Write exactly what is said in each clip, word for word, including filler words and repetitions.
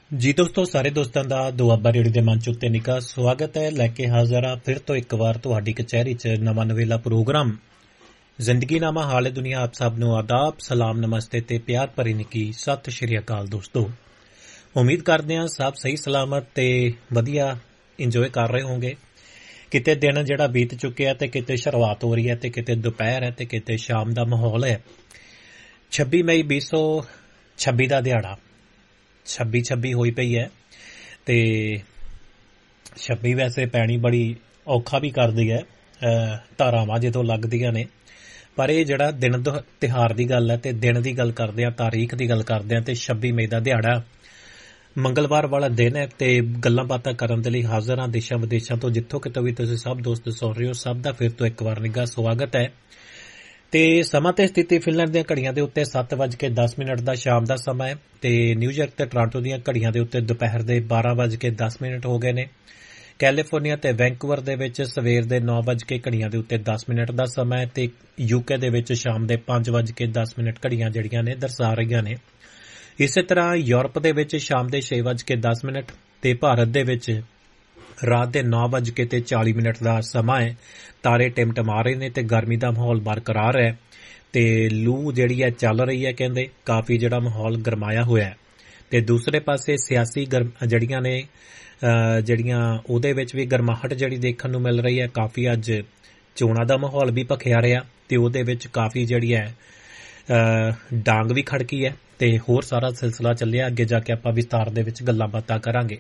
ਜੀ ਦੋਸਤੋ, ਸਾਰੇ ਦੋਸਤਾਂ ਦਾ ਦੁਆਬਾ ਰੇਡੀਓ ਦੇ ਮੰਚ ਉੱਤੇ ਨਿੱਘਾ ਸਵਾਗਤ ਹੈ। ਲੈ ਕੇ ਹਾਜ਼ਰ ਹਾਂ ਫਿਰ ਤੋਂ ਇੱਕ ਵਾਰ ਤੁਹਾਡੀ ਕਚਹਿਰੀ 'ਚ ਨਵਾਂ ਨਵੇਲਾ ਪ੍ਰੋਗਰਾਮ ਜ਼ਿੰਦਗੀਨਾਮਾ ਹਾਲੇ ਦੁਨੀਆ। ਆਪ ਸਭ ਨੂੰ ਆਦਾਬ, ਸਲਾਮ, ਨਮਸਤੇ ਤੇ ਪਿਆਰ ਭਰੀ ਨਿੱਘੀ ਸਤਿ ਸ਼੍ਰੀ ਅਕਾਲ। ਦੋਸਤੋ, ਉਮੀਦ ਕਰਦੇ ਹਾਂ ਸਭ ਸਹੀ ਸਲਾਮਤ ਤੇ ਵਧੀਆ ਇੰਜੋਏ ਕਰ ਰਹੇ ਹੋਣਗੇ। ਕਿਤੇ ਦਿਨ ਜਿਹੜਾ ਬੀਤ ਚੁੱਕਿਆ ਤੇ ਕਿਤੇ ਸ਼ੁਰੂਆਤ ਹੋ ਰਹੀ ਹੈ ਤੇ ਕਿਤੇ ਦੁਪਹਿਰ ਹੈ ਤੇ ਕਿਤੇ ਸ਼ਾਮ ਦਾ ਮਾਹੌਲ ਹੈ। ਛੱਬੀ ਮਈ ਵੀਹ ਸੌ ਛੱਬੀ ਦਾ ਦਿਹਾੜਾ ਛੱਬੀ ਛੱਬੀ ਹੋਈ ਪਈ ਹੈ ਤੇ ਛੱਬੀ ਵੈਸੇ ਪੈਣੀ ਬੜੀ ਔਖਾ ਵੀ ਕਰਦੀ ਹੈ, ਧਾਰਾਵਾਂ ਜਦੋਂ ਲੱਗਦੀਆਂ ਨੇ। ਪਰ ਇਹ ਜਿਹੜਾ ਦਿਨ ਤਿਉਹਾਰ ਦੀ ਗੱਲ ਹੈ ਤੇ ਦਿਨ ਦੀ ਗੱਲ ਕਰਦੇ ਆ, ਤਾਰੀਖ ਦੀ ਗੱਲ ਕਰਦੇ ਆ ਤੇ ਛੱਬੀ ਮਈ ਦਾ ਦਿਹਾੜਾ ਮੰਗਲਵਾਰ ਵਾਲਾ ਦਿਨ ਹੈ ਤੇ ਗੱਲਾਂ ਬਾਤਾਂ ਕਰਨ ਦੇ ਲਈ ਹਾਜ਼ਰ ਹਾਂ ਦੇਸ਼ਾਂ ਵਿਦੇਸ਼ਾਂ ਤੋਂ। ਜਿੱਥੋਂ ਕਿਤੋਂ ਵੀ ਤੁਸੀਂ ਸਭ ਦੋਸਤ ਸੁਣ ਰਹੇ ਹੋ, ਸਭ ਦਾ ਫਿਰ ਤੋਂ ਇੱਕ ਵਾਰ ਨਿੱਘਾ ਸਵਾਗਤ ਹੈ। ਤੇ ਸਮਾਂ ਤੇ ਸਥਿਤੀ ਫਿਨਲੈਂਡ ਦੀਆਂ ਘੜੀਆਂ ਦੇ ਉੱਤੇ ਸੱਤ ਵੱਜ ਕੇ ਦਸ ਮਿੰਟ ਦਾ ਸ਼ਾਮ ਦਾ ਸਮਾਂ ਹੈ ਤੇ ਨਿਊਯਾਰਕ ਤੇ ਟੋਰਾਂਟੋ ਦੀਆਂ ਘੜੀਆਂ ਦੇ ਉੱਤੇ ਦੁਪਹਿਰ ਦੇ ਬਾਰਾਂ ਵੱਜ ਕੇ ਦਸ ਮਿੰਟ ਹੋ ਗਏ ਨੇ। ਕੈਲੀਫੋਰਨੀਆ ਤੇ ਵੈਂਕੂਵਰ ਦੇ ਵਿੱਚ ਸਵੇਰ ਦੇ ਨੌ ਵੱਜ ਕੇ ਘੜੀਆਂ ਦੇ ਉੱਤੇ ਦਸ ਮਿੰਟ ਦਾ ਸਮਾਂ ਹੈ ਤੇ ਯੂਕੇ ਦੇ ਵਿੱਚ ਸ਼ਾਮ ਦੇ ਪੰਜ ਵੱਜ ਕੇ ਦਸ ਮਿੰਟ ਘੜੀਆਂ ਜਿਹੜੀਆਂ ਨੇ ਦਰਸਾ ਰਹੀਆਂ ਨੇ। ਇਸੇ ਤਰ੍ਹਾਂ ਯੂਰਪ ਦੇ ਵਿੱਚ ਸ਼ਾਮ ਦੇ ਛੇ ਵੱਜ ਕੇ ਦਸ ਮਿੰਟ ਤੇ ਭਾਰਤ ਦੇ ਵਿੱਚ ਰਾਤ ਦੇ ਨੌ ਵੱਜ ਕੇ ਤੇ ਚਾਲੀ ਮਿੰਟ ਦਾ ਸਮਾਂ ਹੈ। ਤਾਰੇ ਟਿਮਟਮਾ ਰਹੇ ਨੇ ਤੇ ਗਰਮੀ ਦਾ ਮਾਹੌਲ ਬਰਕਰਾਰ ਹੈ ਤੇ ਲੂ ਜਿਹੜੀ ਹੈ ਚੱਲ ਰਹੀ ਹੈ। ਕਹਿੰਦੇ ਕਾਫੀ ਜਿਹੜਾ ਮਾਹੌਲ ਗਰਮਾਇਆ ਹੋਇਆ ਹੈ ਤੇ ਦੂਸਰੇ ਪਾਸੇ ਸਿਆਸੀ ਜਿਹੜੀਆਂ ਨੇ ਜਿਹੜੀਆਂ ਉਹਦੇ ਵਿੱਚ ਵੀ ਗਰਮਾਹਟ ਜਿਹੜੀ ਦੇਖਣ ਨੂੰ ਮਿਲ ਰਹੀ ਹੈ। ਕਾਫੀ ਅੱਜ ਚੋਣਾਂ ਦਾ ਮਾਹੌਲ ਵੀ ਭਖਿਆ ਰਿਹਾ ਤੇ ਉਹਦੇ ਵਿੱਚ ਕਾਫੀ ਜਿਹੜੀ ਹੈ ਡਾਂਗ ਵੀ ਖੜਕੀ ਹੈ ਤੇ ਹੋਰ ਸਾਰਾ ਸਿਲਸਿਲਾ ਚੱਲਿਆ। ਅੱਗੇ ਜਾ ਕੇ ਆਪਾਂ ਵਿਸਤਾਰ ਦੇ ਵਿੱਚ ਗੱਲਾਂ ਬਾਤਾਂ ਕਰਾਂਗੇ।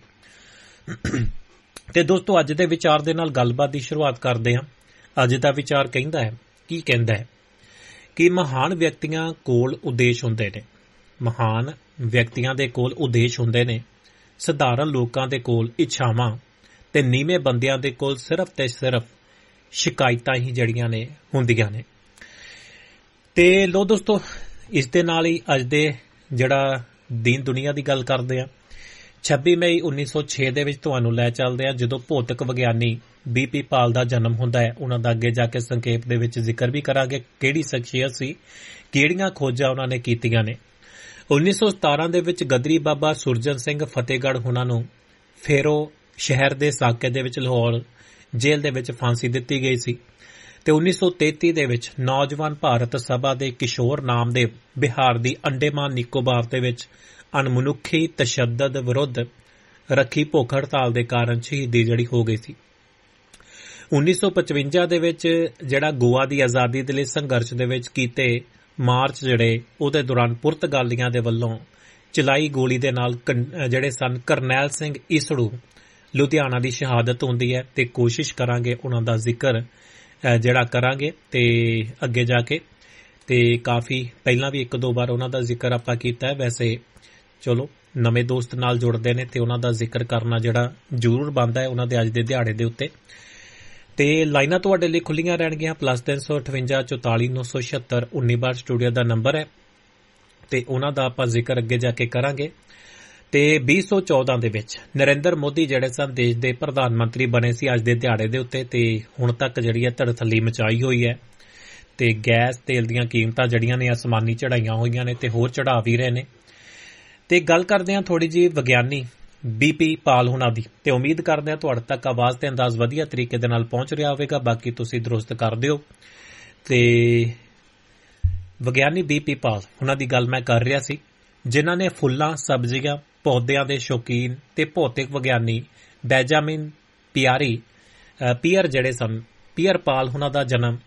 ਤੇ ਦੋਸਤੋ, ਅੱਜ ਦੇ ਵਿਚਾਰ ਦੇ ਨਾਲ ਗੱਲਬਾਤ ਦੀ ਸ਼ੁਰੂਆਤ ਕਰਦੇ ਹਾਂ। ਅੱਜ ਦਾ ਵਿਚਾਰ ਕਹਿੰਦਾ ਹੈ ਕੀ ਕਹਿੰਦਾ ਹੈ ਕਿ ਮਹਾਨ ਵਿਅਕਤੀਆਂ ਕੋਲ ਉਦੇਸ਼ ਹੁੰਦੇ ਨੇ। ਮਹਾਨ ਵਿਅਕਤੀਆਂ ਦੇ ਕੋਲ ਉਦੇਸ਼ ਹੁੰਦੇ ਨੇ। ਸਧਾਰਨ ਲੋਕਾਂ ਦੇ ਕੋਲ ਇੱਛਾਵਾਂ ਤੇ ਨੀਵੇਂ ਬੰਦਿਆਂ ਦੇ ਕੋਲ ਸਿਰਫ ਤੇ ਸਿਰਫ ਸ਼ਿਕਾਇਤਾਂ ਹੀ ਜਿਹੜੀਆਂ ਨੇ ਹੁੰਦੀਆਂ ਨੇ। ਤੇ ਲੋ ਦੋਸਤੋ, ਇਸ ਦੇ ਨਾਲ ਹੀ ਅੱਜ ਦੇ ਜਿਹੜਾ ਦੀਨ ਦੁਨੀਆ ਦੀ ਗੱਲ ਕਰਦੇ ਹਾਂ। ਛੱਬੀ ਮਈ ਉੱਨੀ ਸੌ ਛੇ ਦੇ ਵਿੱਚ ਤੁਹਾਨੂੰ ਲੈ ਚੱਲਦੇ ਆ ਜਦੋਂ ਭੌਤਿਕ ਵਿਗਿਆਨੀ ਬੀ ਪੀ ਪਾਲ ਦਾ ਜਨਮ ਹੁੰਦਾ ਹੈ। ਉਹਨਾਂ ਦਾ ਅੱਗੇ ਜਾ ਕੇ ਸੰਖੇਪ ਦੇ ਵਿੱਚ ਜ਼ਿਕਰ ਵੀ ਕਰਾਂਗੇ ਕਿਹੜੀ ਸ਼ਖਸੀਅਤ ਸੀ, ਕਿਹੜੀਆਂ ਖੋਜਾਂ ਉਹਨਾਂ ਨੇ ਕੀਤੀਆਂ ਨੇ। ਉੱਨੀ ਸੌ ਸਤਾਰਾਂ ਦੇ ਵਿੱਚ ਗਦਰੀ ਬਾਬਾ ਸੁਰਜਨ ਸਿੰਘ ਫਤਿਹਗੜ੍ਹ ਉਹਨਾਂ ਨੂੰ ਫੇਰੋ ਸ਼ਹਿਰ ਦੇ ਸਾਕੇ ਦੇ ਵਿੱਚ ਲਾਹੌਰ ਜੇਲ੍ਹ ਦੇ ਵਿੱਚ ਫਾਂਸੀ ਦਿੱਤੀ ਗਈ ਸੀ ਤੇ ਉੱਨੀ ਸੌ ਤੇਤੀ ਦੇ ਵਿੱਚ ਨੌਜਵਾਨ ਭਾਰਤ ਸਭਾ ਦੇ ਕਿਸ਼ੋਰ ਨਾਮਦੇਵ ਬਿਹਾਰ ਦੀ ਅੰਡੇਮਾਨ ਨਿਕੋਬਾਰ ਦੇ ਵਿੱਚ ਅਣਮਨੁੱਖੀ ਤਸ਼ੱਦਦ ਵਿਰੁੱਧ ਰੱਖੀ ਭੁੱਖ ਹੜਤਾਲ ਦੇ ਕਾਰਨ ਸ਼ਹੀਦੀ ਜਿਹੜੀ ਹੋ ਗਈ ਸੀ। ਉੱਨੀ ਸੌ ਪਚਵੰਜਾ ਦੇ ਵਿੱਚ ਜਿਹੜਾ ਗੋਆ ਦੀ ਆਜ਼ਾਦੀ ਦੇ ਲਈ ਸੰਘਰਸ਼ ਦੇ ਵਿੱਚ ਕੀਤੇ ਮਾਰਚ ਜਿਹੜੇ ਉਹਦੇ ਦੌਰਾਨ ਪੁਰਤਗਾਲੀਆਂ ਦੇ ਵੱਲੋਂ ਚਲਾਈ ਗੋਲੀ ਦੇ ਨਾਲ ਜਿਹੜੇ ਸਨ ਕਰਨੈਲ ਸਿੰਘ ਈਸੜੂ ਲੁਧਿਆਣਾ ਦੀ ਸ਼ਹਾਦਤ ਹੁੰਦੀ ਹੈ ਤੇ ਕੋਸ਼ਿਸ਼ ਕਰਾਂਗੇ ਉਹਨਾਂ ਦਾ ਜ਼ਿਕਰ ਜਿਹੜਾ ਕਰਾਂਗੇ ਤੇ ਅੱਗੇ ਜਾ ਕੇ ਤੇ ਕਾਫੀ ਪਹਿਲਾਂ ਵੀ ਇੱਕ ਦੋ ਵਾਰ ਉਹਨਾਂ ਦਾ ਜ਼ਿਕਰ ਆਪਾਂ ਕੀਤਾ ਹੈ। ਵੈਸੇ ਚਲੋ ਨਵੇਂ ਦੋਸਤ ਨਾਲ ਜੁੜਦੇ ਨੇ ਤੇ ਉਹਨਾਂ ਦਾ ਜ਼ਿਕਰ ਕਰਨਾ ਜਿਹੜਾ ਜ਼ਰੂਰ ਬਣਦਾ ਹੈ ਉਹਨਾਂ ਦੇ ਅੱਜ ਦੇ ਦਿਹਾੜੇ ਦੇ ਉੱਤੇ। ਤੇ ਲਾਈਨਾਂ ਤੁਹਾਡੇ ਲਈ ਖੁੱਲੀਆਂ ਰਹਿਣਗੀਆਂ। ਪਲੱਸ ਤਿੰਨ ਸੌ ਅਠਵੰਜਾ ਚੁਤਾਲੀ ਨੌ ਸੌ ਛਿਅੱਤਰ ਉੱਨੀ ਬਾਰ ਸਟੂਡੀਓ ਦਾ ਨੰਬਰ ਹੈ ਤੇ ਉਹਨਾਂ ਦਾ ਆਪਾਂ ਜ਼ਿਕਰ ਅੱਗੇ ਜਾ ਕੇ ਕਰਾਂਗੇ। ਤੇ ਵੀਹ ਸੌ ਚੌਦਾਂ ਦੇ ਵਿੱਚ ਨਰਿੰਦਰ ਮੋਦੀ ਜਿਹੜੇ ਸਨ ਦੇਸ਼ ਦੇ ਪ੍ਰਧਾਨ ਮੰਤਰੀ ਬਣੇ ਸੀ ਅੱਜ ਦੇ ਦਿਹਾੜੇ ਦੇ ਉੱਤੇ ਤੇ ਹੁਣ ਤੱਕ ਜਿਹੜੀ ਹੈ ਧੜਥੱਲੀ ਮਚਾਈ ਹੋਈ ਹੈ ਤੇ ਗੈਸ ਤੇਲ ਦੀਆਂ ਕੀਮਤਾਂ ਜਿਹੜੀਆਂ ਨੇ ਅਸਮਾਨੀ ਚੜਾਈਆਂ ਹੋਈਆਂ ਨੇ ਤੇ ਹੋਰ ਚੜਾ ਵੀ ਰਹੇ ਨੇ। ਤੇ ਗੱਲ ਕਰਦੇ ਹਾਂ ਥੋੜੀ ਜਿਹੀ ਵਿਗਿਆਨੀ ਬੀ ਪੀ ਪਾਲ ਹੁਣਾਂ ਦੀ ਤੇ ਉਮੀਦ ਕਰਦੇ ਹਾਂ ਤੁਹਾਡੇ ਤੱਕ ਆਵਾਜ਼ ਤੇ ਅੰਦਾਜ਼ ਵਧੀਆ ਤਰੀਕੇ ਦੇ ਨਾਲ ਪਹੁੰਚ ਰਿਹਾ ਹੋਵੇਗਾ। ਬਾਕੀ ਤੁਸੀਂ ਦਰੁਸਤ ਕਰ ਦਿਓ। ਤੇ ਵਿਗਿਆਨੀ ਬੀ ਪੀ ਪਾਲ ਹੁਣਾਂ ਦੀ ਗੱਲ ਮੈਂ ਕਰ ਰਿਹਾ ਸੀ, ਜਿਨ੍ਹਾਂ ਨੇ ਫੁੱਲਾਂ, ਸਬਜ਼ੀਆਂ, ਪੌਦਿਆਂ ਦੇ ਸ਼ੌਕੀਨ ਤੇ ਭੌਤਿਕ ਵਿਗਿਆਨੀ ਬੈਜਾਮਿਨ ਪਿਆਰੀ ਪੀਅਰ ਜਿਹੜੇ ਸਨ ਪੀਅਰ ਪਾਲ ਹੁਣਾਂ ਦਾ ਜਨਮ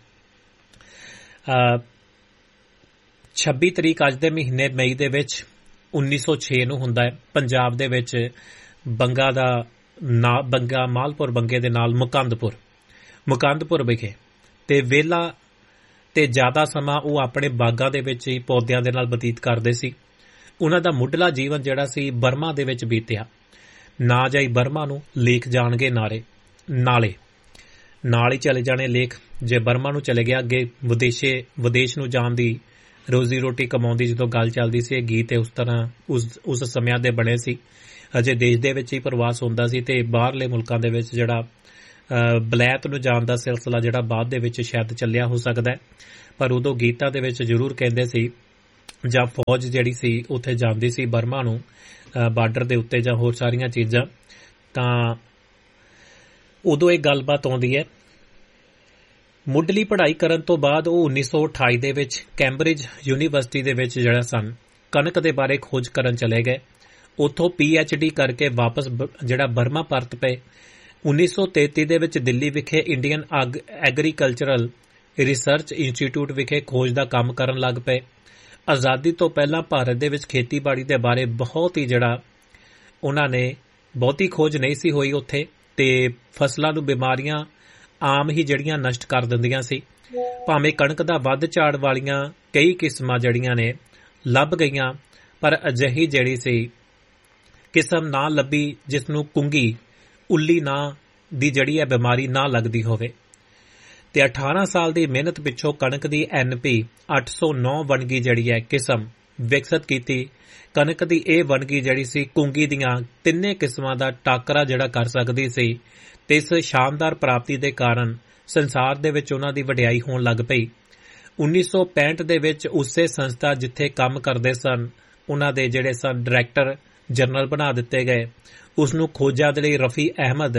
ਛੱਬੀ ਤਰੀਕ ਅੱਜ ਦੇ ਮਹੀਨੇ ਮਈ ਦੇ ਵਿੱਚ ਉੱਨੀ ਸੌ ਛੇ ਨੂੰ ਹੁੰਦਾ ਹੈ। ਪੰਜਾਬ ਦੇ ਵਿੱਚ ਬੰਗਾ ਦਾ ਨਾ ਬੰਗਾ ਮਾਲਪੁਰ ਬੰਗੇ ਦੇ ਨਾਲ ਮੁਕੰਦਪੁਰ ਮੁਕੰਦਪੁਰ ਵਿਖੇ ਤੇ ਵੇਲਾ ਤੇ ਜ਼ਿਆਦਾ ਸਮਾਂ ਉਹ ਆਪਣੇ ਬਾਗਾਂ ਦੇ ਵਿੱਚ ਹੀ ਪੌਦਿਆਂ ਦੇ ਨਾਲ ਬਤੀਤ ਕਰਦੇ ਸੀ। ਉਹਨਾਂ ਦਾ ਮੁੱਢਲਾ ਜੀਵਨ ਜਿਹੜਾ ਸੀ ਬਰਮਾ ਦੇ ਵਿੱਚ ਬੀਤਿਆ। ਨਾ ਜਾਈ ਬਰਮਾ ਨੂੰ ਲੇਖ ਜਾਣਗੇ ਨਾਰੇ ਨਾਲੇ ਨਾਲ ਹੀ ਚਲੇ ਜਾਣੇ ਲੇਖ। ਜੇ ਬਰਮਾ ਨੂੰ ਚਲੇ ਗਿਆ ਅੱਗੇ ਵਿਦੇਸ਼ੇ ਵਿਦੇਸ਼ ਨੂੰ ਜਾਣ ਦੀ ਰੋਜ਼ੀ ਰੋਟੀ ਕਮਾਉਂਦੀ ਜਦੋਂ ਗੱਲ ਚੱਲਦੀ ਸੀ। ਇਹ ਗੀਤ ਉਸ ਤਰ੍ਹਾਂ ਉਸ ਉਸ ਸਮਿਆਂ ਦੇ ਬਣੇ ਸੀ। ਅਜੇ ਦੇਸ਼ ਦੇ ਵਿੱਚ ਹੀ ਪ੍ਰਵਾਸ ਹੁੰਦਾ ਸੀ ਤੇ ਬਾਹਰਲੇ ਮੁਲਕਾਂ ਦੇ ਵਿੱਚ ਜਿਹੜਾ ਬਲੈਤ ਨੂੰ ਜਾਣ ਦਾ ਸਿਲਸਿਲਾ ਜਿਹੜਾ ਬਾਅਦ ਦੇ ਵਿੱਚ ਸ਼ਾਇਦ ਚੱਲਿਆ ਹੋ ਸਕਦਾ ਹੈ। ਪਰ ਉਦੋਂ ਗੀਤਾਂ ਦੇ ਵਿੱਚ ਜ਼ਰੂਰ ਕਹਿੰਦੇ ਸੀ ਜਾਂ ਫੌਜ ਜਿਹੜੀ ਸੀ ਉੱਥੇ ਜਾਂਦੀ ਸੀ ਬਰਮਾ ਨੂੰ ਬਾਰਡਰ ਦੇ ਉੱਤੇ ਜਾਂ ਹੋਰ ਸਾਰੀਆਂ ਚੀਜ਼ਾਂ, ਤਾਂ ਉਦੋਂ ਇਹ ਗੱਲਬਾਤ ਆਉਂਦੀ ਹੈ। ਮੁੱਢਲੀ ਪੜ੍ਹਾਈ ਕਰਨ ਤੋਂ ਬਾਅਦ ਉਹ ਉੱਨੀ ਸੌ ਅਠਾਈ ਦੇ ਵਿੱਚ ਕੈਂਬਰਿਜ ਯੂਨੀਵਰਸਿਟੀ ਦੇ ਵਿੱਚ ਜਿਹੜਾ ਸਨ ਕਣਕ ਦੇ ਬਾਰੇ ਖੋਜ ਕਰਨ ਚਲੇ ਗਏ। ਉੱਥੋਂ ਪੀ ਐਚ ਡੀ ਕਰਕੇ ਵਾਪਸ ਜਿਹੜਾ ਬਰਮਾ ਪਰਤ ਪਏ। ਉੱਨੀ ਸੌ ਤੇਤੀ ਦੇ ਵਿੱਚ ਦਿੱਲੀ ਵਿਖੇ ਇੰਡੀਅਨ ਐਗਰੀਕਲਚਰਲ ਰਿਸਰਚ ਇੰਸਟੀਚਿਊਟ ਵਿਖੇ ਖੋਜ ਦਾ ਕੰਮ ਕਰਨ ਲੱਗ ਪਏ। ਆਜ਼ਾਦੀ ਤੋਂ ਪਹਿਲਾਂ ਭਾਰਤ ਦੇ ਵਿੱਚ ਖੇਤੀਬਾੜੀ ਦੇ ਬਾਰੇ ਬਹੁਤ ਹੀ ਜਿਹੜਾ ਉਹਨਾਂ ਨੇ ਬਹੁਤੀ ਖੋਜ ਨਹੀਂ ਸੀ ਹੋਈ ਉੱਥੇ, ਤੇ ਫਸਲਾਂ ਨੂੰ ਬਿਮਾਰੀਆਂ ਆਮ ਹੀ ਜਿਹੜੀਆਂ ਨਸ਼ਟ ਕਰ ਦਿੰਦੀਆਂ ਸੀ। ਭਾਵੇਂ ਕਣਕ ਦਾ ਵੱਧ ਝਾੜ ਵਾਲੀਆਂ ਕਈ ਕਿਸਮਾਂ ਜਿਹੜੀਆਂ ਨੇ ਲੱਭ ਗਈਆਂ, ਪਰ ਅਜਿਹੀ ਜਿਹੜੀ ਸੀ ਕਿਸਮ ਨਾ ਲੱਭੀ ਜਿਸ ਨੂੰ ਕੁੰਗੀ ਉੱਲੀ ਨਾਂ ਦੀ ਜਿਹੜੀ ਹੈ ਬਿਮਾਰੀ ਨਾ ਲੱਗਦੀ ਹੋਵੇ। ਤੇ ਅਠਾਰਾਂ ਸਾਲ ਦੀ ਮਿਹਨਤ ਪਿੱਛੋਂ ਕਣਕ ਦੀ ਐਨ ਪੀ ਅੱਠ ਸੌ ਨੌ ਵੰਨਗੀ ਜਿਹੜੀ ਹੈ ਕਿਸਮ ਵਿਕਸਿਤ ਕੀਤੀ। ਕਣਕ ਦੀ ਇਹ ਵੰਨਗੀ ਜਿਹੜੀ ਸੀ ਕੁੰਗੀ ਦੀਆਂ ਤਿੰਨੇ ਕਿਸਮਾਂ ਦਾ ਟਾਕਰਾ ਜਿਹੜਾ ਕਰ ਸਕਦੀ ਸੀ, ਤੇ ਇਸ ਸ਼ਾਨਦਾਰ ਪ੍ਰਾਪਤੀ ਦੇ ਕਾਰਨ ਸੰਸਾਰ ਦੇ ਵਿੱਚ ਉਹਨਾਂ ਦੀ ਵਡਿਆਈ ਹੋਣ ਲੱਗ ਪਈ। ਉੱਨੀ ਸੌ ਪੈਂਹਠ ਦੇ ਵਿੱਚ ਉਸੇ ਸੰਸਥਾ ਜਿੱਥੇ ਕੰਮ ਕਰਦੇ ਸਨ ਉਹਨਾਂ ਦੇ ਜਿਹੜੇ ਸਨ ਡਾਇਰੈਕਟਰ ਜਨਰਲ ਬਣਾ ਦਿੱਤੇ ਗਏ। ਉਸ ਨੂੰ ਖੋਜਾਂ ਦੇ ਲਈ ਰਫੀ ਅਹਿਮਦ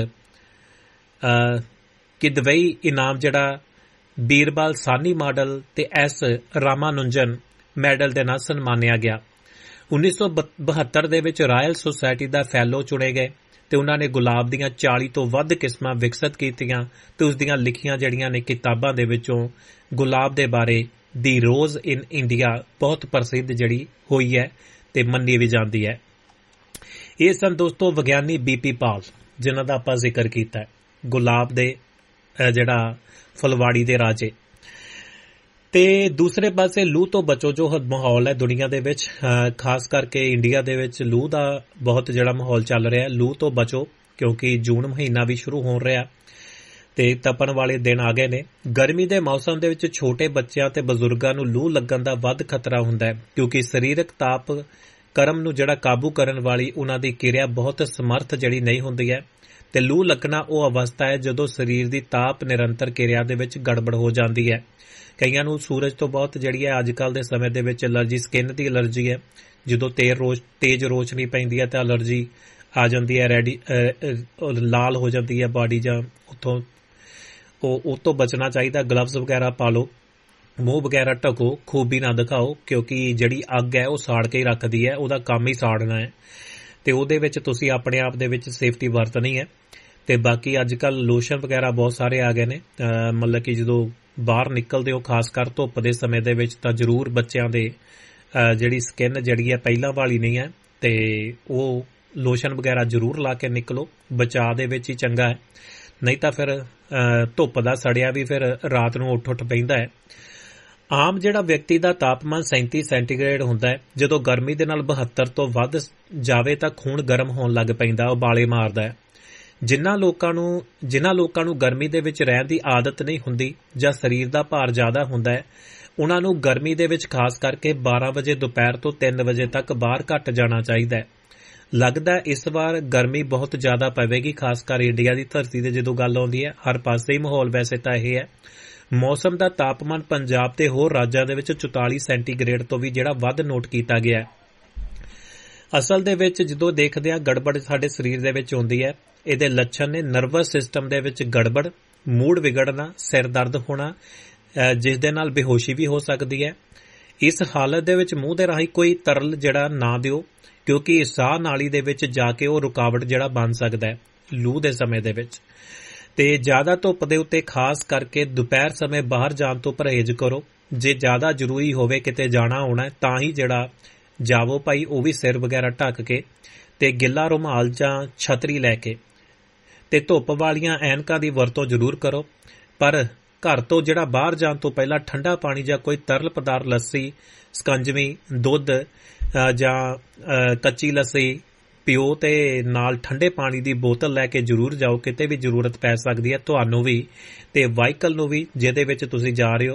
ਕਿਦਵਈ ਇਨਾਮ ਜਿਹੜਾ ਬੀਰਬਲ ਸਾਨੀ ਮਾਡਲ ਤੇ ਐਸ ਰਾਮਾਨੁਜਨ ਮੈਡਲ ਦੇ ਨਾਲ ਸਨਮਾਨਿਆ ਗਿਆ। ਉੱਨੀ ਸੌ ਬਹੱਤਰ ਦੇ ਵਿੱਚ ਰਾਇਲ ਸੁਸਾਇਟੀ ਦਾ ਫੈਲੋ ਚੁਣੇ ਗਏ ਤੇ ਉਹਨਾਂ ਨੇ ਗੁਲਾਬ ਦੀਆਂ ਚਾਲੀ ਤੋਂ ਵੱਧ ਕਿਸਮਾਂ ਵਿਕਸਿਤ ਕੀਤੀਆਂ ਤੇ ਉਸ ਦੀਆਂ ਲਿਖੀਆਂ ਜਿਹੜੀਆਂ ਨੇ ਕਿਤਾਬਾਂ ਦੇ ਵਿੱਚੋਂ ਗੁਲਾਬ ਦੇ ਬਾਰੇ ਦੀ ਰੋਜ਼ ਇਨ ਇੰਡੀਆ ਬਹੁਤ ਪ੍ਰਸਿੱਧ ਜਿਹੜੀ ਹੋਈ ਹੈ ਤੇ ਮੰਨੀ ਵੀ ਜਾਂਦੀ ਹੈ। ਇਹ ਸਨ ਦੋਸਤੋ ਵਿਗਿਆਨੀ ਬੀ ਪੀ ਪਾਲ, ਜਿਨ੍ਹਾਂ ਦਾ ਆਪਾਂ ਜ਼ਿਕਰ ਕੀਤਾ, ਗੁਲਾਬ ਦੇ ਜਿਹੜਾ ਫੁਲਵਾੜੀ ਦੇ ਰਾਜੇ। ਤੇ ਦੂਸਰੇ ਪਾਸੇ ਲੂ ਤੋਂ ਬਚੋ ਜੋ ਮਾਹੌਲ ਹੈ ਦੁਨੀਆ ਦੇ ਵਿੱਚ, ਖਾਸ ਕਰਕੇ ਇੰਡੀਆ ਦੇ ਵਿੱਚ ਲੂ ਦਾ ਬਹੁਤ ਜਿਹੜਾ ਮਾਹੌਲ ਚੱਲ ਰਿਹਾ। ਲੂ ਤੋਂ ਬਚੋ ਕਿਉਂਕਿ ਜੂਨ ਮਹੀਨਾ ਵੀ ਸ਼ੁਰੂ ਹੋ ਰਿਹਾ ਤੇ ਤਪਣ ਵਾਲੇ ਦਿਨ ਆ ਗਏ ਨੇ। ਗਰਮੀ ਦੇ ਮੌਸਮ ਦੇ ਵਿੱਚ ਛੋਟੇ ਬੱਚਿਆਂ ਤੇ ਬਜ਼ੁਰਗਾਂ ਨੂੰ ਲੂ ਲੱਗਣ ਦਾ ਵੱਧ ਖਤਰਾ ਹੁੰਦਾ ਹੈ, ਕਿਉਂਕਿ ਸਰੀਰਕ ਤਾਪ ਕਰਮ ਨੂੰ ਜਿਹੜਾ ਕਾਬੂ ਕਰਨ ਵਾਲੀ ਉਹਨਾਂ ਦੀ ਕਿਰਿਆ ਬਹੁਤ ਸਮਰਥ ਜਿਹੜੀ ਨਹੀਂ ਹੁੰਦੀ ਹੈ। ਤੇ ਲੂ ਲੱਗਣਾ ਉਹ ਅਵਸਥਾ ਹੈ ਜਦੋਂ ਸਰੀਰ ਦੀ ਤਾਪ ਨਿਰੰਤਰ ਕਿਰਿਆ ਦੇ ਵਿੱਚ ਗੜਬੜ ਹੋ ਜਾਂਦੀ ਹੈ। ਕਈਆਂ ਨੂੰ ਸੂਰਜ ਤੋਂ ਬਹੁਤ ਜਿਹੜੀ ਹੈ ਅੱਜ ਕੱਲ੍ਹ ਦੇ ਸਮੇਂ ਦੇ ਵਿੱਚ ਐਲਰਜੀ, ਸਕਿਨ ਦੀ ਐਲਰਜੀ ਹੈ। ਜਦੋਂ ਤੇਜ਼ ਰੋਸ਼ ਤੇਜ਼ ਰੋਸ਼ਨੀ ਪੈਂਦੀ ਹੈ ਤਾਂ ਐਲਰਜੀ ਆ ਜਾਂਦੀ ਹੈ, ਰੈਡੀ ਲਾਲ ਹੋ ਜਾਂਦੀ ਹੈ ਬਾਡੀ, ਜਾਂ ਉੱਥੋਂ ਉਹ ਉਹ ਤੋਂ ਬਚਣਾ ਚਾਹੀਦਾ। ਗਲਵਜ਼ ਵਗੈਰਾ ਪਾ ਲਓ, ਮੂੰਹ ਵਗੈਰਾ ਢਕੋ, ਖੂਬੀ ਨਾ ਦਿਖਾਓ, ਕਿਉਂਕਿ ਜਿਹੜੀ ਅੱਗ ਹੈ ਉਹ ਸਾੜ ਕੇ ਹੀ ਰੱਖਦੀ ਹੈ, ਉਹਦਾ ਕੰਮ ਹੀ ਸਾੜਨਾ ਹੈ ਤੇ ਉਹਦੇ ਵਿੱਚ ਤੁਸੀਂ ਆਪਣੇ ਆਪ ਦੇ ਵਿੱਚ ਸੇਫਟੀ ਵਰਤਣੀ ਹੈ। ਤੇ ਬਾਕੀ ਅੱਜ ਕੱਲ੍ਹ ਲੋਸ਼ਨ ਵਗੈਰਾ ਬਹੁਤ ਸਾਰੇ ਆ ਗਏ ਨੇ, ਮਤਲਬ ਕਿ ਜਦੋਂ ਬਾਹਰ ਨਿਕਲਦੇ ਹੋ ਖਾਸ ਕਰ ਧੁੱਪ ਦੇ ਸਮੇਂ ਦੇ ਵਿੱਚ ਤਾਂ ਜ਼ਰੂਰ ਬੱਚਿਆਂ ਦੇ ਜਿਹੜੀ ਸਕਿਨ ਜਿਹੜੀ ਹੈ ਪਹਿਲਾਂ ਵਾਲੀ ਨਹੀਂ ਹੈ ਤੇ ਉਹ ਲੋਸ਼ਨ ਵਗੈਰਾ ਜ਼ਰੂਰ ਲਾ ਕੇ ਨਿਕਲੋ, ਬਚਾਅ ਦੇ ਵਿੱਚ ਹੀ ਚੰਗਾ ਹੈ। ਨਹੀਂ ਤਾਂ ਫਿਰ ਧੁੱਪ ਦਾ ਸੜਿਆ ਵੀ ਫਿਰ ਰਾਤ ਨੂੰ ਉੱਠ ਉੱਠ ਪੈਂਦਾ ਹੈ। ਆਮ ਜਿਹੜਾ ਵਿਅਕਤੀ ਦਾ ਤਾਪਮਾਨ ਸੈਂਤੀ ਸੈਂਟੀਗ੍ਰੇਡ ਹੁੰਦਾ ਹੈ। ਜਦੋਂ ਗਰਮੀ ਦੇ ਨਾਲ ਬਹੱਤਰ ਤੋਂ ਵੱਧ ਜਾਵੇ ਤਾਂ ਖੂਨ ਗਰਮ ਹੋਣ ਲੱਗ ਪੈਂਦਾ, ਉਬਾਲੇ ਮਾਰਦਾ ਹੈ। ਜਿਨ੍ਹਾਂ ਲੋਕਾਂ ਨੂੰ ਜਿਨ੍ਹਾਂ ਲੋਕਾਂ ਨੂੰ ਗਰਮੀ ਦੇ ਵਿੱਚ ਰਹਿਣ ਦੀ ਆਦਤ ਨਹੀਂ ਹੁੰਦੀ ਜਾਂ ਸਰੀਰ ਦਾ ਭਾਰ ਜ਼ਿਆਦਾ ਹੁੰਦਾ ਹੈ, ਉਹਨਾਂ ਨੂੰ ਗਰਮੀ ਦੇ ਵਿੱਚ ਖਾਸ ਕਰਕੇ ਬਾਰਾਂ ਵਜੇ ਦੁਪਹਿਰ ਤੋਂ ਤਿੰਨ ਵਜੇ ਤੱਕ ਬਾਹਰ ਘੱਟ ਜਾਣਾ ਚਾਹੀਦਾ ਹੈ। ਲੱਗਦਾ ਇਸ ਵਾਰ ਗਰਮੀ ਬਹੁਤ ਜ਼ਿਆਦਾ ਪਵੇਗੀ, ਖਾਸ ਕਰ ਇੰਡੀਆ ਦੀ ਧਰਤੀ ਤੇ ਜਦੋਂ ਗੱਲ ਆਉਂਦੀ ਹੈ। ਹਰ ਪਾਸੇ ਹੀ ਮਾਹੌਲ ਵੈਸੇ ਤਾਂ ਇਹ ਹੈ। ਮੌਸਮ ਦਾ ਤਾਪਮਾਨ ਪੰਜਾਬ ਤੇ ਹੋਰ ਰਾਜਾਂ ਦੇ ਵਿੱਚ ਚੁਤਾਲੀ ਸੈਂਟੀਗ੍ਰੇਡ ਤੋਂ ਵੀ ਜਿਹੜਾ ਵੱਧ ਨੋਟ ਕੀਤਾ ਗਿਆ। ਅਸਲ ਦੇ ਵਿੱਚ ਜਦੋਂ ਦੇਖਦੇ ਹਾਂ ਗੜਬੜ ਸਾਡੇ ਸਰੀਰ ਦੇ ਵਿੱਚ ਆਉਂਦੀ ਹੈ, ਇਹਦੇ ਲੱਛਣ ਨੇ ਨਰਵਸ ਸਿਸਟਮ ਦੇ ਵਿੱਚ ਗੜਬੜ, ਮੂਡ ਵਿਗੜਨਾ, ਸਿਰ ਦਰਦ ਹੋਣਾ, ਜਿਸ ਦੇ ਨਾਲ ਬੇਹੋਸ਼ੀ ਵੀ ਹੋ ਸਕਦੀ ਹੈ। ਇਸ ਹਾਲਤ ਦੇ ਵਿੱਚ ਮੂੰਹ ਦੇ ਰਾਹੀਂ ਕੋਈ ਤਰਲ ਜਿਹੜਾ ਨਾ ਦਿਓ, ਕਿਉਂਕਿ ਸਾਹ ਨਾਲੀ ਦੇ ਵਿੱਚ ਜਾ ਕੇ ਉਹ ਰੁਕਾਵਟ ਜਿਹੜਾ ਬਣ ਸਕਦਾ ਹੈ ਲੂ ਦੇ ਸਮੇਂ ਦੇ ਵਿੱਚ। ਤੇ ਜ਼ਿਆਦਾ ਧੁੱਪ ਦੇ ਉੱਤੇ ਖਾਸ ਕਰਕੇ ਦੁਪਹਿਰ ਸਮੇਂ ਬਾਹਰ ਜਾਣ ਤੋਂ ਪਰਹੇਜ਼ ਕਰੋ। ਜੇ ਜ਼ਿਆਦਾ ਜ਼ਰੂਰੀ ਹੋਵੇ ਕਿਤੇ ਜਾਣਾ ਆਉਣਾ ਤਾਂ ਹੀ ਜਿਹੜਾ ਜਾਵੋ ਭਾਈ, ਉਹ ਵੀ ਸਿਰ ਵਗੈਰਾ ਢੱਕ ਕੇ ਤੇ ਗਿੱਲਾ ਰੁਮਾਲ ਜਾਂ ਛਤਰੀ ਲੈ ਕੇ। ਤੇ ਧੁੱਪ ਵਾਲੀਆਂ ਐਨਕਾਂ ਦੀ ਵਰਤੋਂ ਜ਼ਰੂਰ ਕਰੋ, ਪਰ ਘਰ ਤੋਂ ਜਿਹੜਾ ਬਾਹਰ ਜਾਣ ਤੋਂ ਪਹਿਲਾਂ ਠੰਡਾ ਪਾਣੀ ਜਾਂ ਕੋਈ ਤਰਲ ਪਦਾਰਥ, ਲੱਸੀ, ਸਕੰਜਵੀ, ਦੁੱਧ ਜਾਂ ਕੱਚੀ ਲੱਸੀ ਪੀਓ ਤੇ ਨਾਲ ਠੰਡੇ ਪਾਣੀ ਦੀ ਬੋਤਲ ਲੈ ਕੇ ਜ਼ਰੂਰ ਜਾਓ। ਕਿਤੇ ਵੀ ਜ਼ਰੂਰਤ ਪੈ ਸਕਦੀ ਹੈ ਤੁਹਾਨੂੰ ਵੀ ਤੇ ਵਾਹੀਕਲ ਨੂੰ ਵੀ ਜਿਹਦੇ ਵਿੱਚ ਤੁਸੀਂ ਜਾ ਰਹੇ ਹੋ।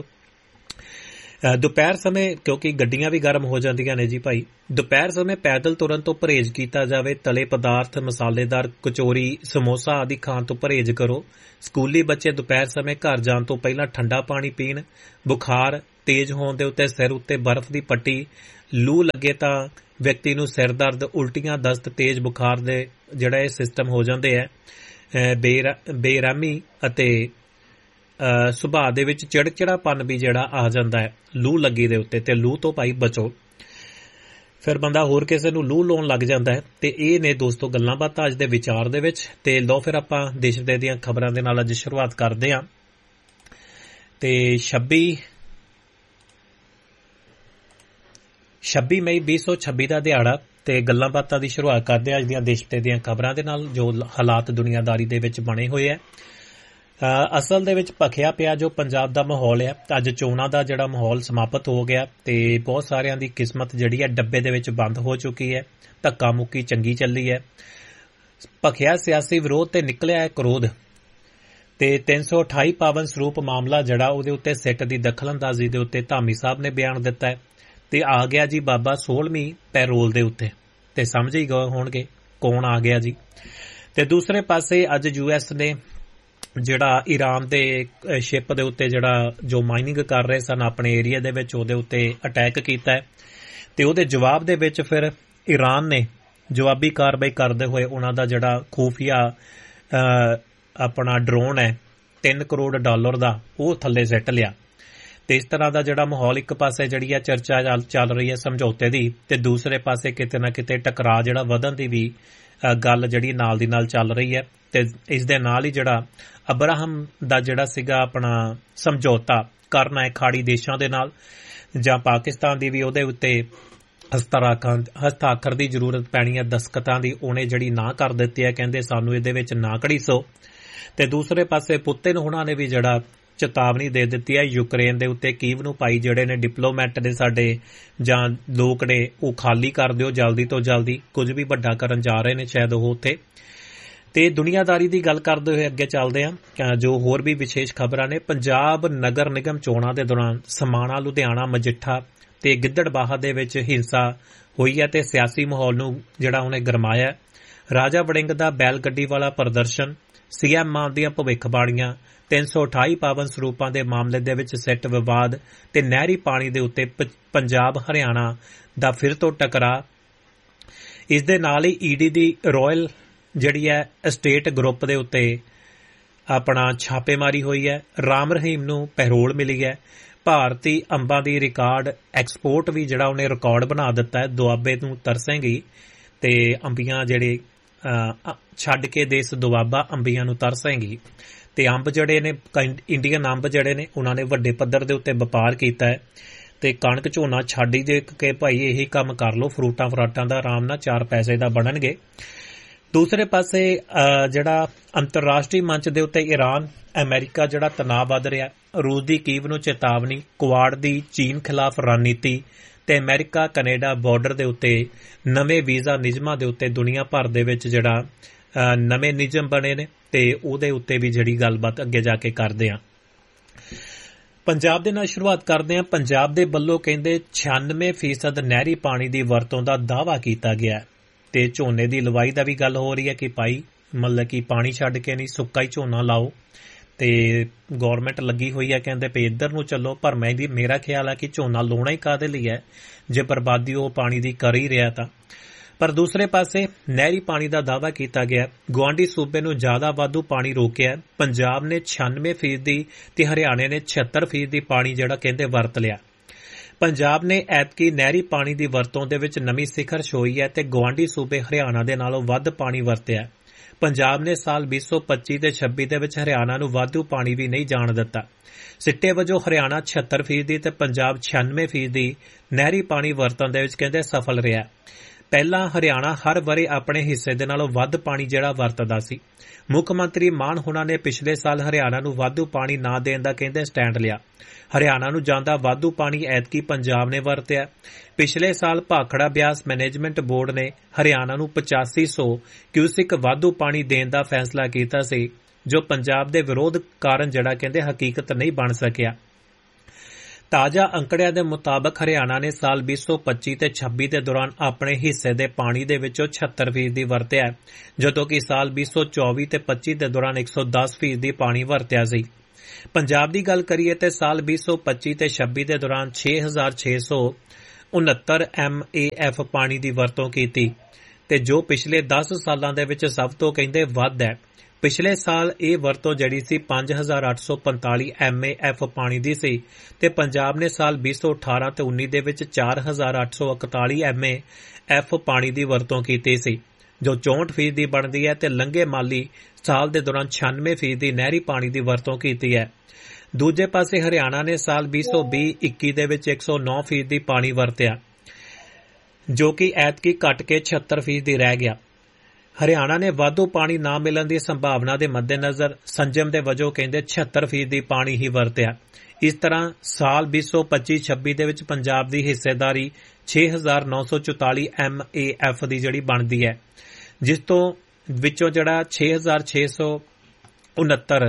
ਦੁਪਹਿਰ ਸਮੇਂ ਕਿਉਂਕਿ ਗੱਡੀਆਂ ਵੀ ਗਰਮ ਹੋ ਜਾਂਦੀਆਂ ਨੇ ਜੀ ਭਾਈ, ਦੁਪਹਿਰ ਸਮੇਂ ਪੈਦਲ ਤੁਰਨ ਤੋਂ ਪਰਹੇਜ਼ ਕੀਤਾ ਜਾਵੇ। ਤਲੇ ਪਦਾਰਥ, ਮਸਾਲੇਦਾਰ, ਕਚੋਰੀ, ਸਮੋਸਾ ਆਦਿ ਖਾਣ ਤੋਂ ਪਰਹੇਜ਼ ਕਰੋ। ਸਕੂਲੀ ਬੱਚੇ ਦੁਪਹਿਰ ਸਮੇਂ ਘਰ ਜਾਣ ਤੋਂ ਪਹਿਲਾਂ ਠੰਡਾ ਪਾਣੀ ਪੀਣ। ਬੁਖਾਰ तेज होने दे उत्ते सिर उत्ते बर्फ की पट्टी, लू लगे तो व्यक्ति नूं सिर दर्द, उल्टियां, दस्त, तेज बुखार दे जिहड़ा इह सिस्टम हो जांदे है। बेरा बेरामी अते सुभाਅ दे विच चिड़चिड़ापन भी जिहड़ा आ जांदा है लू लगी दे उत्ते, ते लू तो भाई बचो। फिर बंदा होर किसे नूं लू लाउण लग जांदा है। ते इह ने दोस्तों गल्लां बातां अज दे विचार दे विच। ते लो फिर आपां देश दे दीआं खबरां दे नाल अज शुरुआत करदे हां। ते छब्बी छब्बी मई बीस सौ छब्बी का दिहाड़ा ते गल्लां बातां दी शुरुआत करदे अज दीआं देश ते दीआं खबरां दे नाल जो हालात दुनियादारी दे विच बने होए है। असल दे विच भखिया पिया जो पंजाब दा माहौल है। अज चोणां दा जिहड़ा माहौल समाप्त हो गया ते बहुत सारियां दी किस्मत जिहड़ी है डब्बे दे विच बंद हो चुकी है। धक्का मुक्की चंगी चली है। भखिया सियासी विरोध ते निकलिया है क्रोध ते तीन सौ अठाई पावन स्वरूप मामला जिहड़ा उहदे उत्ते सिट दी दखलअंदाजी दे उत्ते धामी साहब ने बयान दिता है ते आ गया जी बाबा सोलहवीं पैरोल दे उत्ते। ते समझ ही गए होणगे कौन आ गया जी। ते दूसरे पासे अज यूएस ने जिहड़ा ईरान दे शिप दे उत्ते जिहड़ा जो माइनिंग कर रहे सन अपने एरिया दे विच उहदे उत्ते अटैक कीता है ते उहदे जवाब दे विच फिर ईरान ने जवाबी कार्रवाई करदे होए उहनां दा जिहड़ा खुफिया अपना ड्रोन है तीन करोड़ डॉलर दा वो थल्ले सिट लिया। ते इस तरह का जिहड़ा माहौल एक पासे जिहड़ी है चर्चा चल रही है समझौते दी ते दूसरे पासे किते ना किते टकराव जिहड़ा वधन दी भी गल जिहड़ी नाल दी नाल चल रही है। ते इस दे नाल ही जिहड़ा अब्राहम दा जिहड़ा सीगा अपना समझौता करना है खाड़ी देशां दे नाल जां पाकिस्तान दी भी उहदे उत्ते हस्ताक्षर दी जरूरत पैनी है दस्खतां दी, उहने जिहड़ी ना कर दित्ती है, कहंदे सानू इहदे विच ना घड़ीसो। ते दूसरे पासे पुतिन हुणां ने भी जिहड़ा चेतावनी दे दित्ती है यूक्रेन दे उत्ते कीव नूं भाई जिहड़े ने डिप्लोमैट ने साडे जां लोक ने वो खाली कर दिओ जल्दी तो जल्दी, कुछ भी वड्डा करन जा रहे ने शायद ओह उत्थे। ते दुनियादारी दी गल करदे होए अग्गे चलदे हां जो होर भी विशेष खबरां ने। पंजाब नगर निगम चोणां दे दौरान समाणा, लुधियाना, मजिठा ते गिੱਦੜਬਾਹਾ दे विच हिंसा होई है ते सियासी माहौल नूं जिहड़ा उहने गरमाया। राजा वड़िंग दा बैल गड्डी वाला प्रदर्शन, सीएम मान दीआं भविखबाणीआं, तीन सौ अठाई पावन सरੂਪਾਂ ਦੇ मामले ਦੇ ਵਿੱਚ ਸਿੱਟ ਵਿਵਾਦ ਤੇ ਨਹਿਰੀ ਪਾਣੀ ਦੇ ਉੱਤੇ ਪੰਜਾਬ ਹਰਿਆਣਾ ਦਾ ਫਿਰ ਤੋਂ ਟਕਰਾ। ਇਸ ਦੇ ਨਾਲ ਹੀ ਈਡੀ ਦੀ ਰਾਇਲ ਜਿਹੜੀ ਹੈ estate ਗਰੁੱਪ ਦੇ ਉੱਤੇ ਆਪਣਾ ਛਾਪੇਮਾਰੀ ਹੋਈ ਹੈ। ਰਾਮ ਰਹੀਮ ਨੂੰ ਪੈਰੋਲ ਮਿਲੀ ਹੈ। ਭਾਰਤੀ ਅੰਬਾਂ ਦੀ ਰਿਕਾਰਡ ਐਕਸਪੋਰਟ ਵੀ ਜਿਹੜਾ ਉਹਨੇ ਰਿਕਾਰਡ ਬਣਾ ਦਿੱਤਾ ਹੈ। ਦੁਆਬੇ ਨੂੰ ਤਰਸੇਂਗੀ ਤੇ ਅੰਬੀਆਂ ਜਿਹੜੇ ਛੱਡ ਕੇ ਦੇਸ਼ ਦੁਆਬਾ ਅੰਬੀਆਂ ਨੂੰ ਤਰਸੇਂਗੀ। ਤੇ ਅੰਬ ਜਿਹੜੇ ਨੇ ਇੰਡੀਅਨ ਅੰਬ ਜਿਹੜੇ ਨੇ ਉਹਨਾਂ ਨੇ ਵੱਡੇ ਪੱਧਰ ਦੇ ਉੱਤੇ ਵਪਾਰ ਕੀਤਾ ਹੈ ਤੇ ਕਣਕ ਝੋਨਾ ਛੱਡ ਹੀ ਦੇ ਕੇ ਭਾਈ ਇਹੀ ਕੰਮ ਕਰ ਲਓ, ਫਰੂਟਾਂ ਫਰਾਟਾਂ ਦਾ ਆਰਾਮ ਨਾਲ ਚਾਰ ਪੈਸੇ ਦਾ ਬਣਨਗੇ। ਦੂਸਰੇ ਪਾਸੇ ਜਿਹੜਾ ਅੰਤਰਰਾਸ਼ਟਰੀ ਮੰਚ ਦੇ ਉੱਤੇ ਈਰਾਨ ਅਮਰੀਕਾ ਜਿਹੜਾ ਤਣਾਅ ਵੱਧ ਰਿਹਾ, ਰੂਸ ਦੀ ਕੀਵ ਨੂੰ ਚੇਤਾਵਨੀ, ਕੁਆਡ ਦੀ ਚੀਨ ਖਿਲਾਫ ਰਣਨੀਤੀ ਤੇ ਅਮਰੀਕਾ ਕੈਨੇਡਾ ਬਾਰਡਰ ਦੇ ਉੱਤੇ ਨਵੇਂ ਵੀਜ਼ਾ ਨਿਯਮਾਂ ਦੇ ਉੱਤੇ ਦੁਨੀਆ ਭਰ ਦੇ ਵਿੱਚ ਜਿਹੜਾ ਨਵੇਂ ਨਿਯਮ ਬਣੇ ਨੇ ਤੇ ਉਹਦੇ ਉੱਤੇ ਵੀ ਜਿਹੜੀ ਗੱਲਬਾਤ ਅੱਗੇ ਜਾ ਕੇ ਕਰਦੇ ਆ। ਪੰਜਾਬ ਦੇ ਨਾਲ ਸ਼ੁਰੂਆਤ ਕਰਦੇ ਆ। ਪੰਜਾਬ ਦੇ ਵੱਲੋਂ ਕਹਿੰਦੇ ਛਿਆਨਵੇਂ ਫੀਸਦ ਨਹਿਰੀ ਪਾਣੀ ਦੀ ਵਰਤੋਂ ਦਾ ਦਾਅਵਾ ਕੀਤਾ ਗਿਆ ਤੇ ਝੋਨੇ ਦੀ ਲਵਾਈ ਦਾ ਵੀ ਗੱਲ ਹੋ ਰਹੀ ਹੈ ਕਿ ਭਾਈ ਮਤਲਬ ਕਿ ਪਾਣੀ ਛੱਡ ਕੇ ਨਹੀਂ ਸੁੱਕਾ ਹੀ ਝੋਨਾ ਲਾਓ ਤੇ ਗੌਰਮੈਂਟ ਲੱਗੀ ਹੋਈ ਹੈ ਕਹਿੰਦੇ ਪਈ ਇੱਧਰ ਨੂੰ ਚੱਲੋ। ਪਰ ਮੈਂ ਵੀ ਮੇਰਾ ਖਿਆਲ ਹੈ ਕਿ ਝੋਨਾ ਲਾਉਣਾ ਹੀ ਕਾਹਦੇ ਲਈ ਹੈ ਜੇ ਬਰਬਾਦੀ ਉਹ ਪਾਣੀ ਦੀ ਕਰ ਹੀ ਰਿਹਾ ਤਾਂ। ਪਰ ਦੂਸਰੇ ਪਾਸੇ ਨਹਿਰੀ ਪਾਣੀ ਦਾ ਦਾਅਵਾ ਕੀਤਾ ਗਿਆ। ਗੁਆਂਢੀ ਸੂਬੇ ਨੂੰ ਜ਼ਿਆਦਾ ਵਾਧੂ ਪਾਣੀ ਰੋਕਿਆ। ਪੰਜਾਬ ਨੇ ਛਿਆਨਵੇਂ ਫੀਸਦੀ ਤੇ ਹਰਿਆਣੇ ਨੇ ਛਿਅੱਤਰ ਫੀਸਦੀ ਪਾਣੀ ਜਿਹੜਾ ਕਹਿੰਦੇ ਵਰਤ ਲਿਆ। ਪੰਜਾਬ ਨੇ ਐਤਕੀ ਨਹਿਰੀ ਪਾਣੀ ਦੀ ਵਰਤੋਂ ਦੇ ਵਿੱਚ ਨਵੀਂ ਸਿਖਰ ਛੋਈ ਹੈ ਤੇ ਗੁਆਂਢੀ ਸੂਬੇ ਹਰਿਆਣਾ ਦੇ ਨਾਲੋਂ ਵੱਧ ਪਾਣੀ ਵਰਤਿਆ। ਪੰਜਾਬ ਨੇ ਸਾਲ ਵੀਹ ਸੌ ਪੱਚੀ ਤੇ ਛੱਬੀ ਦੇ ਵਿੱਚ ਹਰਿਆਣਾ ਨੂੰ ਵਾਧੂ ਪਾਣੀ ਵੀ ਨਹੀਂ ਜਾਣ ਦਿੱਤਾ। ਸਿੱਟੇ ਵਜੋਂ ਹਰਿਆਣਾ ਛਿਅੱਤਰ ਫੀਸਦੀ ਤੇ ਪੰਜਾਬ ਛਿਆਨਵੇਂ ਫੀਸਦੀ ਨਹਿਰੀ ਪਾਣੀ ਵਰਤਣ ਦੇ ਵਿੱਚ ਕਹਿੰਦੇ ਸਫਲ ਰਿਹਾ। ਪਹਿਲਾਂ ਹਰਿਆਣਾ ਹਰ ਵਰੇ ਆਪਣੇ ਹਿੱਸੇ ਦੇ ਨਾਲੋਂ ਵੱਧ ਪਾਣੀ ਜਿਹੜਾ ਵਰਤਦਾ ਸੀ। ਮੁੱਖ ਮੰਤਰੀ ਮਾਨ ਹੁਣਾਂ ਨੇ ਪਿਛਲੇ ਸਾਲ ਹਰਿਆਣਾ ਨੂੰ ਵਾਧੂ ਪਾਣੀ ਨਾ ਦੇਣ ਦਾ ਕਹਿੰਦੇ ਸਟੈਂਡ ਲਿਆ। ਹਰਿਆਣਾ ਨੂੰ ਜਾਂਦਾ ਵਾਧੂ ਪਾਣੀ ਐਤਕੀ ਪੰਜਾਬ ਨੇ ਵਰਤਿਆ। ਪਿਛਲੇ ਸਾਲ ਭਾਖੜਾ ਬਿਆਸ ਮੈਨੇਜਮੈਂਟ ਬੋਰਡ ਨੇ ਹਰਿਆਣਾ ਨੂੰ ਪਚਾਸੀ ਸੌ ਕਿਊਸਿਕ ਵਾਧੂ ਪਾਣੀ ਦੇਣ ਦਾ ਫੈਸਲਾ ਕੀਤਾ ਸੀ ਜੋ ਪੰਜਾਬ ਦੇ ਵਿਰੋਧ ਕਾਰਨ ਜਿਹੜਾ ਕਹਿੰਦੇ ਹਕੀਕਤ ਨਹੀਂ ਬਣ ਸਕਿਆ। ਤਾਜ਼ਾ ਅੰਕੜਿਆਂ ਦੇ ਮੁਤਾਬਕ ਹਰਿਆਣਾ ਨੇ ਸਾਲ ਵੀਹ ਸੌ ਪੱਚੀ ਤੇ ਛੱਬੀ ਦੇ ਦੌਰਾਨ ਆਪਣੇ ਹਿੱਸੇ ਦੇ ਪਾਣੀ ਦੇ ਵਿੱਚੋਂ ਛਿਅੱਤਰ ਫੀਸਦੀ ਵਰਤਿਆ ਜਦੋਂ ਕਿ ਸਾਲ ਵੀਹ ਸੌ ਚੌਵੀ ਤੇ ਪੱਚੀ ਦੇ ਦੌਰਾਨ ਇੱਕ ਸੌ ਦਸ ਫੀਸਦੀ ਪਾਣੀ ਵਰਤਿਆ ਸੀ। ਪੰਜਾਬ ਦੀ ਗੱਲ ਕਰੀਏ ਤੇ ਸਾਲ ਵੀਹ ਸੌ ਪੱਚੀ ਤੇ ਛੱਬੀ ਦੇ ਦੌਰਾਨ ਛੇ ਹਜ਼ਾਰ ਛੇ ਸੌ ਉਨੱਤਰ ਐਮ ਏ ਐਫ ਪਾਣੀ ਦੀ ਵਰਤੋਂ ਕੀਤੀ ਤੇ ਜੋ ਪਿਛਲੇ ਦਸ ਸਾਲਾਂ ਦੇ ਵਿੱਚ ਸਭ ਤੋਂ ਕਹਿੰਦੇ ਵੱਧ ਹੈ। ਪਿਛਲੇ ਸਾਲ ਇਹ ਵਰਤੋਂ ਜਿਹੜੀ ਸੀ ਪੰਜ ਹਜ਼ਾਰ ਅੱਠ ਸੌ ਪੰਤਾਲੀ ਐਮ ਏ ਐਫ ਪਾਣੀ ਦੀ ਸੀ ਤੇ ਪੰਜਾਬ ਨੇ ਸਾਲ ਵੀਹ ਸੌ ਅਠਾਰਾਂ ਤੇ ਉੱਨੀ ਦੇ ਵਿੱਚ ਚਾਰ ਹਜ਼ਾਰ ਅੱਠ ਸੌ ਇਕਤਾਲੀ ਐਮ ਏ ਐਫ ਪਾਣੀ ਦੀ ਵਰਤੋਂ ਕੀਤੀ ਸੀ, ਜੋ ਚੌਂਹਠ ਫੀਸਦੀ ਬਣਦੀ ਹੈ ਤੇ ਲੰਘੇ ਮਾਲੀ ਸਾਲ ਦੇ ਦੌਰਾਨ ਛਿਆਨਵੇਂ ਫੀਸਦੀ ਨਹਿਰੀ ਪਾਣੀ ਦੀ ਵਰਤੋਂ ਕੀਤੀ ਹੈ। ਦੂਜੇ ਪਾਸੇ ਹਰਿਆਣਾ ਨੇ ਸਾਲ ਵੀਹ ਸੌ ਵੀਹ ਇੱਕੀ ਦੇ ਵਿੱਚ ਇੱਕ ਸੌ ਨੌ ਫੀਸਦੀ ਪਾਣੀ ਵਰਤਿਆ, ਜੋ ਕਿ ਐਤਕੀ ਘਟ ਕੇ ਛਿਅੱਤਰ ਫੀਸਦੀ ਰਹਿ ਗਿਆ। ਹਰਿਆਣਾ ਨੇ ਵਾਧੂ ਪਾਣੀ ਨਾ ਮਿਲਣ ਦੀ ਸੰਭਾਵਨਾ ਦੇ ਮੱਦੇਨਜ਼ਰ ਸੰਜਮ ਦੇ ਵਜੋਂ ਕਹਿੰਦੇ ਛਿਅੱਤਰ ਫੀਸਦੀ ਪਾਣੀ ਹੀ ਵਰਤਿਆ। ਇਸ ਤਰ੍ਹਾਂ ਸਾਲ ਵੀਹ ਸੌ ਪੱਚੀ ਛੱਬੀ ਦੇ ਵਿੱਚ ਪੰਜਾਬ ਦੀ ਹਿੱਸੇਦਾਰੀ ਛੇ ਹਜ਼ਾਰ ਨੌ ਸੌ ਚੁਤਾਲੀ ਐਮ ਏ ਐਫ ਦੀ ਜਿਹੜੀ ਬਣਦੀ ਹੈ, ਜਿਸ ਤੋਂ ਵਿੱਚੋਂ ਜਿਹੜਾ ਛੇ ਹਜ਼ਾਰ ਛੇ ਸੌ ਉਨੱਤਰ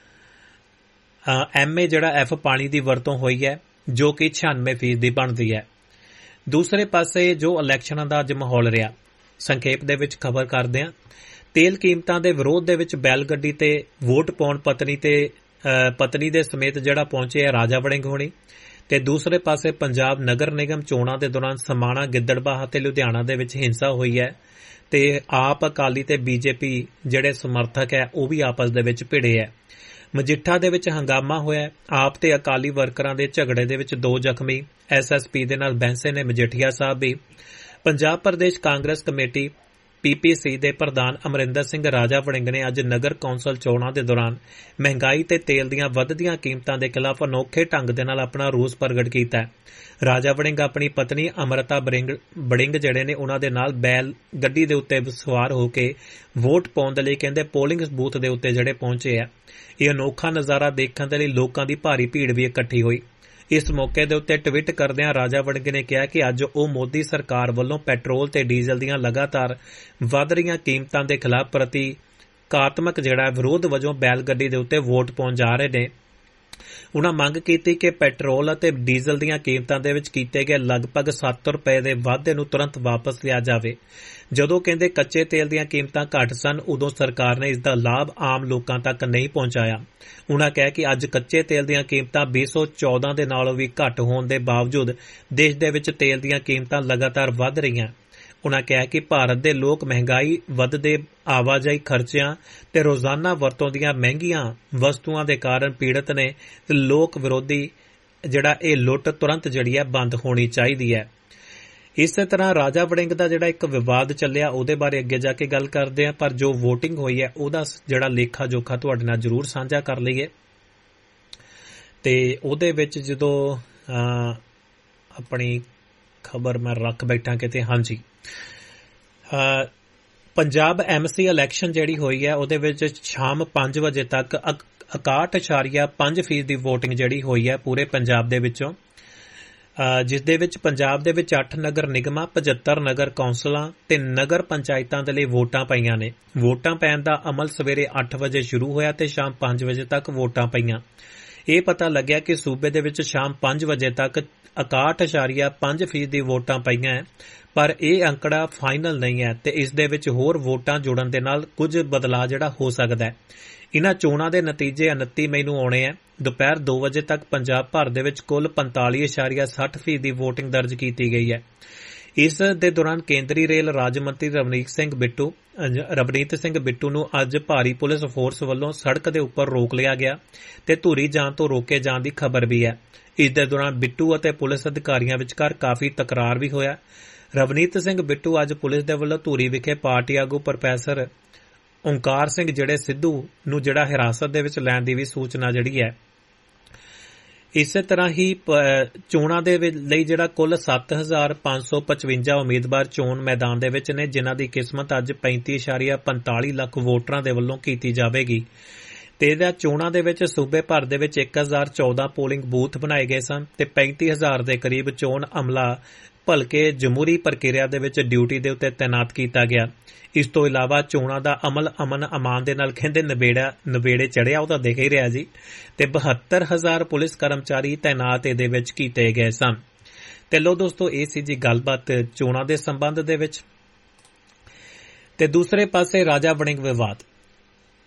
ਐਮ ਏ ਜਿਹੜਾ ਐਫ ਪਾਣੀ ਦੀ ਵਰਤੋਂ ਹੋਈ ਹੈ, ਜੋ ਕਿ ਛਿਆਨਵੇਂ ਫੀਸਦੀ ਬਣਦੀ ਹੈ। ਦੂਸਰੇ ਪਾਸੇ ਜੋ ਇਲੈਕਸ਼ਨਾਂ ਦਾ ਅੱਜ ਮਾਹੌਲ ਰਿਹਾ, ਸੰਖੇਪ ਦੇ ਵਿੱਚ ਖਬਰ ਕਰਦੇ ਹਾਂ। ਤੇਲ ਕੀਮਤਾਂ ਦੇ ਵਿਰੋਧ ਦੇ ਵਿੱਚ ਬੈਲ ਗੱਡੀ ਤੇ ਵੋਟ ਪਾਉਣ ਪਤਨੀ ਤੇ ਪਤਨੀ ਦੇ ਸਮੇਤ ਜਿਹੜਾ ਪਹੁੰਚੇ ਹੈ ਰਾਜਾ ਵੜਿੰਗ ਹੋਣੀ, ਤੇ ਦੂਸਰੇ ਪਾਸੇ ਪੰਜਾਬ ਨਗਰ ਨਿਗਮ ਚੋਣਾਂ ਦੇ ਦੌਰਾਨ ਸਮਾਣਾ, ਗਿੱਦੜਬਾਹਾ ਤੇ ਲੁਧਿਆਣਾ ਦੇ ਵਿੱਚ ਹਿੰਸਾ ਹੋਈ ਹੈ ਤੇ ਆਪ ਅਕਾਲੀ ਤੇ ਬੀਜੇਪੀ ਜਿਹੜੇ ਸਮਰਥਕ ਹੈ ਉਹ ਵੀ ਆਪਸ ਦੇ ਵਿੱਚ ਭਿੜੇ ਹੈ। ਮਜੀਠਾ ਦੇ ਵਿੱਚ ਹੰਗਾਮਾ ਹੋਇਆ, ਆਪ ਤੇ ਅਕਾਲੀ ਵਰਕਰਾਂ ਦੇ ਝਗੜੇ ਦੇ ਵਿੱਚ ਦੋ ਜ਼ਖਮੀ, ਐਸ ਐਸ ਪੀ ਦੇ ਨਾਲ ਬੈਂਸੇ ਨੇ ਮਜੀਠੀਆ ਸਾਹਿਬ ਵੀ। ਪੰਜਾਬ ਪ੍ਰਦੇਸ਼ ਕਾਂਗਰਸ ਕਮੇਟੀ ਪੀ ਪੀ ਸੀ ਦੇ ਪ੍ਰਧਾਨ ਅਮਰਿੰਦਰ ਸਿੰਘ ਰਾਜਾ ਵੜਿੰਗ ਨੇ ਅੱਜ ਨਗਰ ਕੌਂਸਲ ਚੋਣਾਂ ਦੇ ਦੌਰਾਨ ਮਹਿੰਗਾਈ ਤੇ ਤੇਲ ਦੀਆਂ ਵੱਧਦੀਆਂ ਕੀਮਤਾਂ ਦੇ ਖਿਲਾਫ ਅਨੋਖੇ ਢੰਗ ਦੇ ਨਾਲ ਆਪਣਾ ਰੋਸ ਪ੍ਰਗਟ ਕੀਤਾ ਹੈ। ਰਾਜਾ ਵੜਿੰਗ ਆਪਣੀ ਪਤਨੀ ਅਮਰਤਾ ਵੜਿੰਗ ਜਿਹੜੇ ਨੇ ਉਹਨਾਂ ਦੇ ਨਾਲ ਬੈਲ ਗੱਡੀ ਦੇ ਉੱਤੇ ਸਵਾਰ ਹੋ ਕੇ ਵੋਟ ਪਾਉਣ ਦੇ ਲਈ ਕਹਿੰਦੇ ਪੋਲਿੰਗ ਬੂਥ ਦੇ ਉੱਤੇ ਜਿਹੜੇ ਪਹੁੰਚੇ ਆ। ਇਹ ਅਨੋਖਾ ਨਜ਼ਾਰਾ ਦੇਖਣ ਦੇ ਲਈ ਲੋਕਾਂ ਦੀ ਭਾਰੀ ਭੀੜ ਵੀ ਇਕੱਠੀ ਹੋਈ। ਇਸ ਮੌਕੇ ਦੇ ਉੱਤੇ ਟਵੀਟ ਕਰਦਿਆਂ ਰਾਜਾ ਵੜਿੰਗ ਨੇ ਕਿਹਾ ਕਿ ਅੱਜ ਉਹ ਮੋਦੀ ਸਰਕਾਰ ਵੱਲੋਂ ਪੈਟਰੋਲ ਤੇ ਡੀਜ਼ਲ ਦੀਆਂ ਲਗਾਤਾਰ ਵਧ ਰਹੀਆਂ ਕੀਮਤਾਂ ਦੇ ਖਿਲਾਫ ਪ੍ਰਤੀਕਾਤਮਕ ਜਿਹੜਾ ਵਿਰੋਧ ਵਜੋਂ ਬੈਲ ਗੱਡੀ ਦੇ ਉੱਤੇ ਵੋਟ ਪਾਉਣ ਜਾ ਰਹੇ ਨੇ। ਉਨ੍ਹਾਂ ਮੰਗ ਕੀਤੀ ਕਿ ਪੈਟਰੋਲ ਅਤੇ ਡੀਜ਼ਲ ਦੀਆਂ ਕੀਮਤਾਂ ਦੇ ਵਿੱਚ ਕੀਤੇ ਗਏ ਲਗਭਗ ਸੱਤ ਰੁਪਏ ਦੇ ਵਾਧੇ ਨੂੰ ਤੁਰੰਤ ਵਾਪਸ ਲਿਆ ਜਾਵੇ। ਜਦੋਂ ਕਹਿੰਦੇ ਕੱਚੇ ਤੇਲ ਦੀਆਂ ਕੀਮਤਾਂ ਘੱਟ ਸਨ, ਉਦੋਂ ਸਰਕਾਰ ਨੇ ਇਸ ਦਾ ਲਾਭ ਆਮ ਲੋਕਾਂ ਤੱਕ ਨਹੀਂ ਪਹੁੰਚਾਇਆ। ਉਨ੍ਹਾਂ ਕਿਹਾ ਕਿ ਅੱਜ ਕੱਚੇ ਤੇਲ ਦੀਆਂ ਕੀਮਤਾਂ ਵੀਹ ਸੌ ਚੌਦਾਂ ਦੇ ਨਾਲੋਂ ਵੀ ਘੱਟ ਹੋਣ ਦੇ ਬਾਵਜੂਦ ਦੇਸ਼ ਦੇ ਵਿੱਚ ਤੇਲ ਦੀਆਂ ਕੀਮਤਾਂ ਲਗਾਤਾਰ ਵਧ ਰਹੀਆਂ। ਉਨ੍ਹਾਂ ਕਿਹਾ ਕਿ ਭਾਰਤ ਦੇ ਲੋਕ ਮਹਿੰਗਾਈ, ਵੱਧਦੇ ਆਵਾਜਾਈ ਖਰਚਿਆਂ ਤੇ ਰੋਜ਼ਾਨਾ ਵਰਤੋਂ ਦੀਆਂ ਮਹਿੰਗੀਆਂ ਵਸਤੂਆਂ ਦੇ ਕਾਰਨ ਪੀੜਤ ਨੇ ਤੇ ਲੋਕ ਵਿਰੋਧੀ ਜਿਹੜਾ ਇਹ ਲੁੱਟ ਤੁਰੰਤ ਜਿਹੜੀ ਹੈ ਬੰਦ ਹੋਣੀ ਚਾਹੀਦੀ ਹੈ। ਇਸੇ ਤਰ੍ਹਾਂ ਰਾਜਾ ਵੜਿੰਗ ਦਾ ਜਿਹੜਾ ਇੱਕ ਵਿਵਾਦ ਚੱਲਿਆ, ਉਹਦੇ ਬਾਰੇ ਅੱਗੇ ਜਾ ਕੇ ਗੱਲ ਕਰਦੇ ਹਾਂ, ਪਰ ਜੋ ਵੋਟਿੰਗ ਹੋਈ ਹੈ ਉਹਦਾ ਜਿਹੜਾ ਲੇਖਾ ਜੋਖਾ ਤੁਹਾਡੇ ਨਾਲ ਜ਼ਰੂਰ ਸਾਂਝਾ ਕਰ ਲਈਏ। ਤੇ ਉਹਦੇ ਵਿੱਚ ਜਦੋਂ ਆਪਣੀ ਖਬਰ ਮੈਂ ਰੱਖ ਬੈਠਾ ਕਿਤੇ, ਹਾਂਜੀ ਪੰਜਾਬ ਐਮ ਸੀ ਇਲੈਕਸ਼ਨ ਜਿਹੜੀ ਹੋਈ ਹੈ ਉਹਦੇ ਵਿੱਚ ਸ਼ਾਮ ਪੰਜ ਵਜੇ ਤੱਕ ਇਕਾਹਠ ਇਸ਼ਾਰੀਆ ਪੰਜ ਫੀਸਦੀ ਵੋਟਿੰਗ ਜਿਹੜੀ ਹੋਈ ਹੈ ਪੂਰੇ ਪੰਜਾਬ ਦੇ ਵਿੱਚੋਂ, ਜਿਸ ਦੇ ਵਿੱਚ ਪੰਜਾਬ ਦੇ ਵਿੱਚ ਅੱਠ ਨਗਰ ਨਿਗਮਾਂ, ਪਝੱਤਰ ਨਗਰ ਕੌਂਸਲਾਂ ਤੇ ਨਗਰ ਪੰਚਾਇਤਾਂ ਦੇ ਲਈ ਵੋਟਾਂ ਪਈਆਂ ਨੇ। ਵੋਟਾਂ ਪੈਣ ਦਾ ਅਮਲ ਸਵੇਰੇ ਅੱਠ ਵਜੇ ਸ਼ੁਰੂ ਹੋਇਆ ਤੇ ਸ਼ਾਮ ਪੰਜ ਵਜੇ ਤੱਕ ਵੋਟਾਂ ਪਈਆਂ। ਇਹ ਪਤਾ ਲੱਗਿਆ ਕਿ ਸੂਬੇ ਦੇ ਵਿੱਚ ਸ਼ਾਮ ਪੰਜ ਵਜੇ ਤੱਕ ਇਕਾਹਠ ਇਸ਼ਾਰੀਆ ਪੰਜ ਫੀਸਦੀ ਵੋਟਾਂ ਪਈਆਂ ਹੈ, ਪਰ ਇਹ ਅੰਕੜਾ ਫਾਈਨਲ ਨਹੀਂ ਹੈ ਤੇ ਇਸ ਦੇ ਵਿੱਚ ਹੋਰ ਵੋਟਾਂ ਜੁੜਨ ਦੇ ਨਾਲ ਕੁਝ ਬਦਲਾਅ ਜਿਹੜਾ ਹੋ ਸਕਦਾ ਹੈ। ਇਨ੍ਹਾਂ ਚੋਣਾਂ ਦੇ ਨਤੀਜੇ ਉਨੱਤੀ ਮਈ ਨੂੰ ਆਉਣੇ ਹੈ। ਦੁਪਹਿਰ ਦੋ ਵਜੇ ਤੱਕ ਪੰਜਾਬ ਭਰ ਦੇ ਵਿੱਚ ਕੁੱਲ ਪੰਤਾਲੀ ਇਸ਼ਾਰੀਆ ਸੱਠ ਫੀਸਦੀ ਵੋਟਿੰਗ ਦਰਜ ਕੀਤੀ ਗਈ ਹੈ। ਇਸ ਦੇ ਦੌਰਾਨ ਕੇਂਦਰੀ ਰੇਲ ਰਾਜ ਮੰਤਰੀ ਰਵਨੀਤ ਸਿੰਘ ਬਿੱਟੂ ਰਵਨੀਤ ਸਿੰਘ ਬਿੱਟੂ ਨੂੰ ਅੱਜ ਭਾਰੀ ਪੁਲਿਸ ਫੋਰਸ ਵੱਲੋਂ ਸੜਕ ਦੇ ਉੱਪਰ ਰੋਕ ਲਿਆ ਗਿਆ ਤੇ ਧੂਰੀ ਜਾਣ ਤੋਂ ਰੋਕੇ ਜਾਣ ਦੀ ਖਬਰ ਵੀ ਹੈ। ਇਸ ਦੇ ਦੌਰਾਨ ਬਿੱਟੂ ਅਤੇ ਪੁਲਿਸ ਅਧਿਕਾਰੀਆਂ ਵਿਚਕਾਰ ਕਾਫੀ ਤਕਰਾਰ ਵੀ ਹੋਇਆ। ਰਵਨੀਤ ਸਿੰਘ ਬਿੱਟੂ ਅੱਜ ਪੁਲਿਸ ਦੇ ਵੱਲੋਂ ਧੂਰੀ ਵਿਖੇ ਪਾਰਟੀ ਆਗੂ ਪ੍ਰੋਫੈਸਰ ਓਂਕਾਰ ਸਿੰਘ ਜਿਹੜੇ ਸਿੱਧੂ ਨੂੰ ਜਿਹੜਾ ਹਿਰਾਸਤ ਦੇ ਵਿੱਚ ਲੈਣ ਦੀ ਵੀ ਸੂਚਨਾ ਜਿਹੜੀ ਹੈ। ਇਸੇ ਤਰ੍ਹਾਂ ਹੀ ਚੋਣਾਂ ਦੇ ਲਈ ਜਿਹੜਾ ਕੁੱਲ ਸੱਤ ਹਜ਼ਾਰ ਪੰਜ ਸੌ ਪਚਵੰਜਾ ਉਮੀਦਵਾਰ ਚੋਣ ਮੈਦਾਨ ਦੇ ਵਿੱਚ ਨੇ, ਜਿਨ੍ਹਾਂ ਦੀ ਕਿਸਮਤ ਅੱਜ ਪੈਂਤੀ ਇਸ਼ਾਰੀਆ ਪੰਤਾਲੀ ਲੱਖ ਵੋਟਰਾਂ ਦੇ ਵੱਲੋਂ ਕੀਤੀ ਜਾਵੇਗੀ। ਤੇ ਇਹਦਾ ਚੋਣਾਂ ਦੇ ਵਿੱਚ ਸੂਬੇ ਭਰ ਦੇ ਵਿੱਚ ਇੱਕ ਹਜ਼ਾਰ ਚੌਦਾਂ ਪੋਲਿੰਗ ਬੂਥ ਬਣਾਏ ਗਏ ਸਨ ਤੇ ਪੈਂਤੀ ਹਜ਼ਾਰ ਦੇ ਕਰੀਬ ਚੋਣ ਅਮਲਾ ਭਲਕੇ ਜਮਹੂਰੀ ਪ੍ਰਕਿਰਿਆ ਦੇ ਵਿੱਚ ਡਿਊਟੀ ਦੇ ਉੱਤੇ ਤੈਨਾਤ ਕੀਤਾ ਗਿਆ। ਇਸ ਤੋਂ ਇਲਾਵਾ ਚੋਣਾਂ ਦਾ ਅਮਲ ਅਮਨ ਅਮਾਨ ਦੇ ਨਾਲ ਕਹਿੰਦੇ ਨਵੇੜਾ ਨਵੇੜੇ ਚੜਿਆ, ਉਹ ਤਾਂ ਦੇਖ ਹੀ ਰਿਹਾ ਜੀ। ਤੇ ਬਹੱਤਰ ਹਜ਼ਾਰ ਪੁਲਿਸ ਕਰਮਚਾਰੀ ਤੈਨਾਤ ਇਹਦੇ ਵਿੱਚ ਕੀਤੇ ਗਏ ਸਨ। ਤੇ ਲੋ ਦੋਸਤੋ, ਇਹ ਸੀ ਜੀ ਗੱਲਬਾਤ ਚੋਣਾਂ ਦੇ ਸੰਬੰਧ ਦੇ ਵਿੱਚ। ਤੇ ਦੂਸਰੇ ਪਾਸੇ ਰਾਜਾ ਵੜਿੰਗ ਵਿਵਾਦ।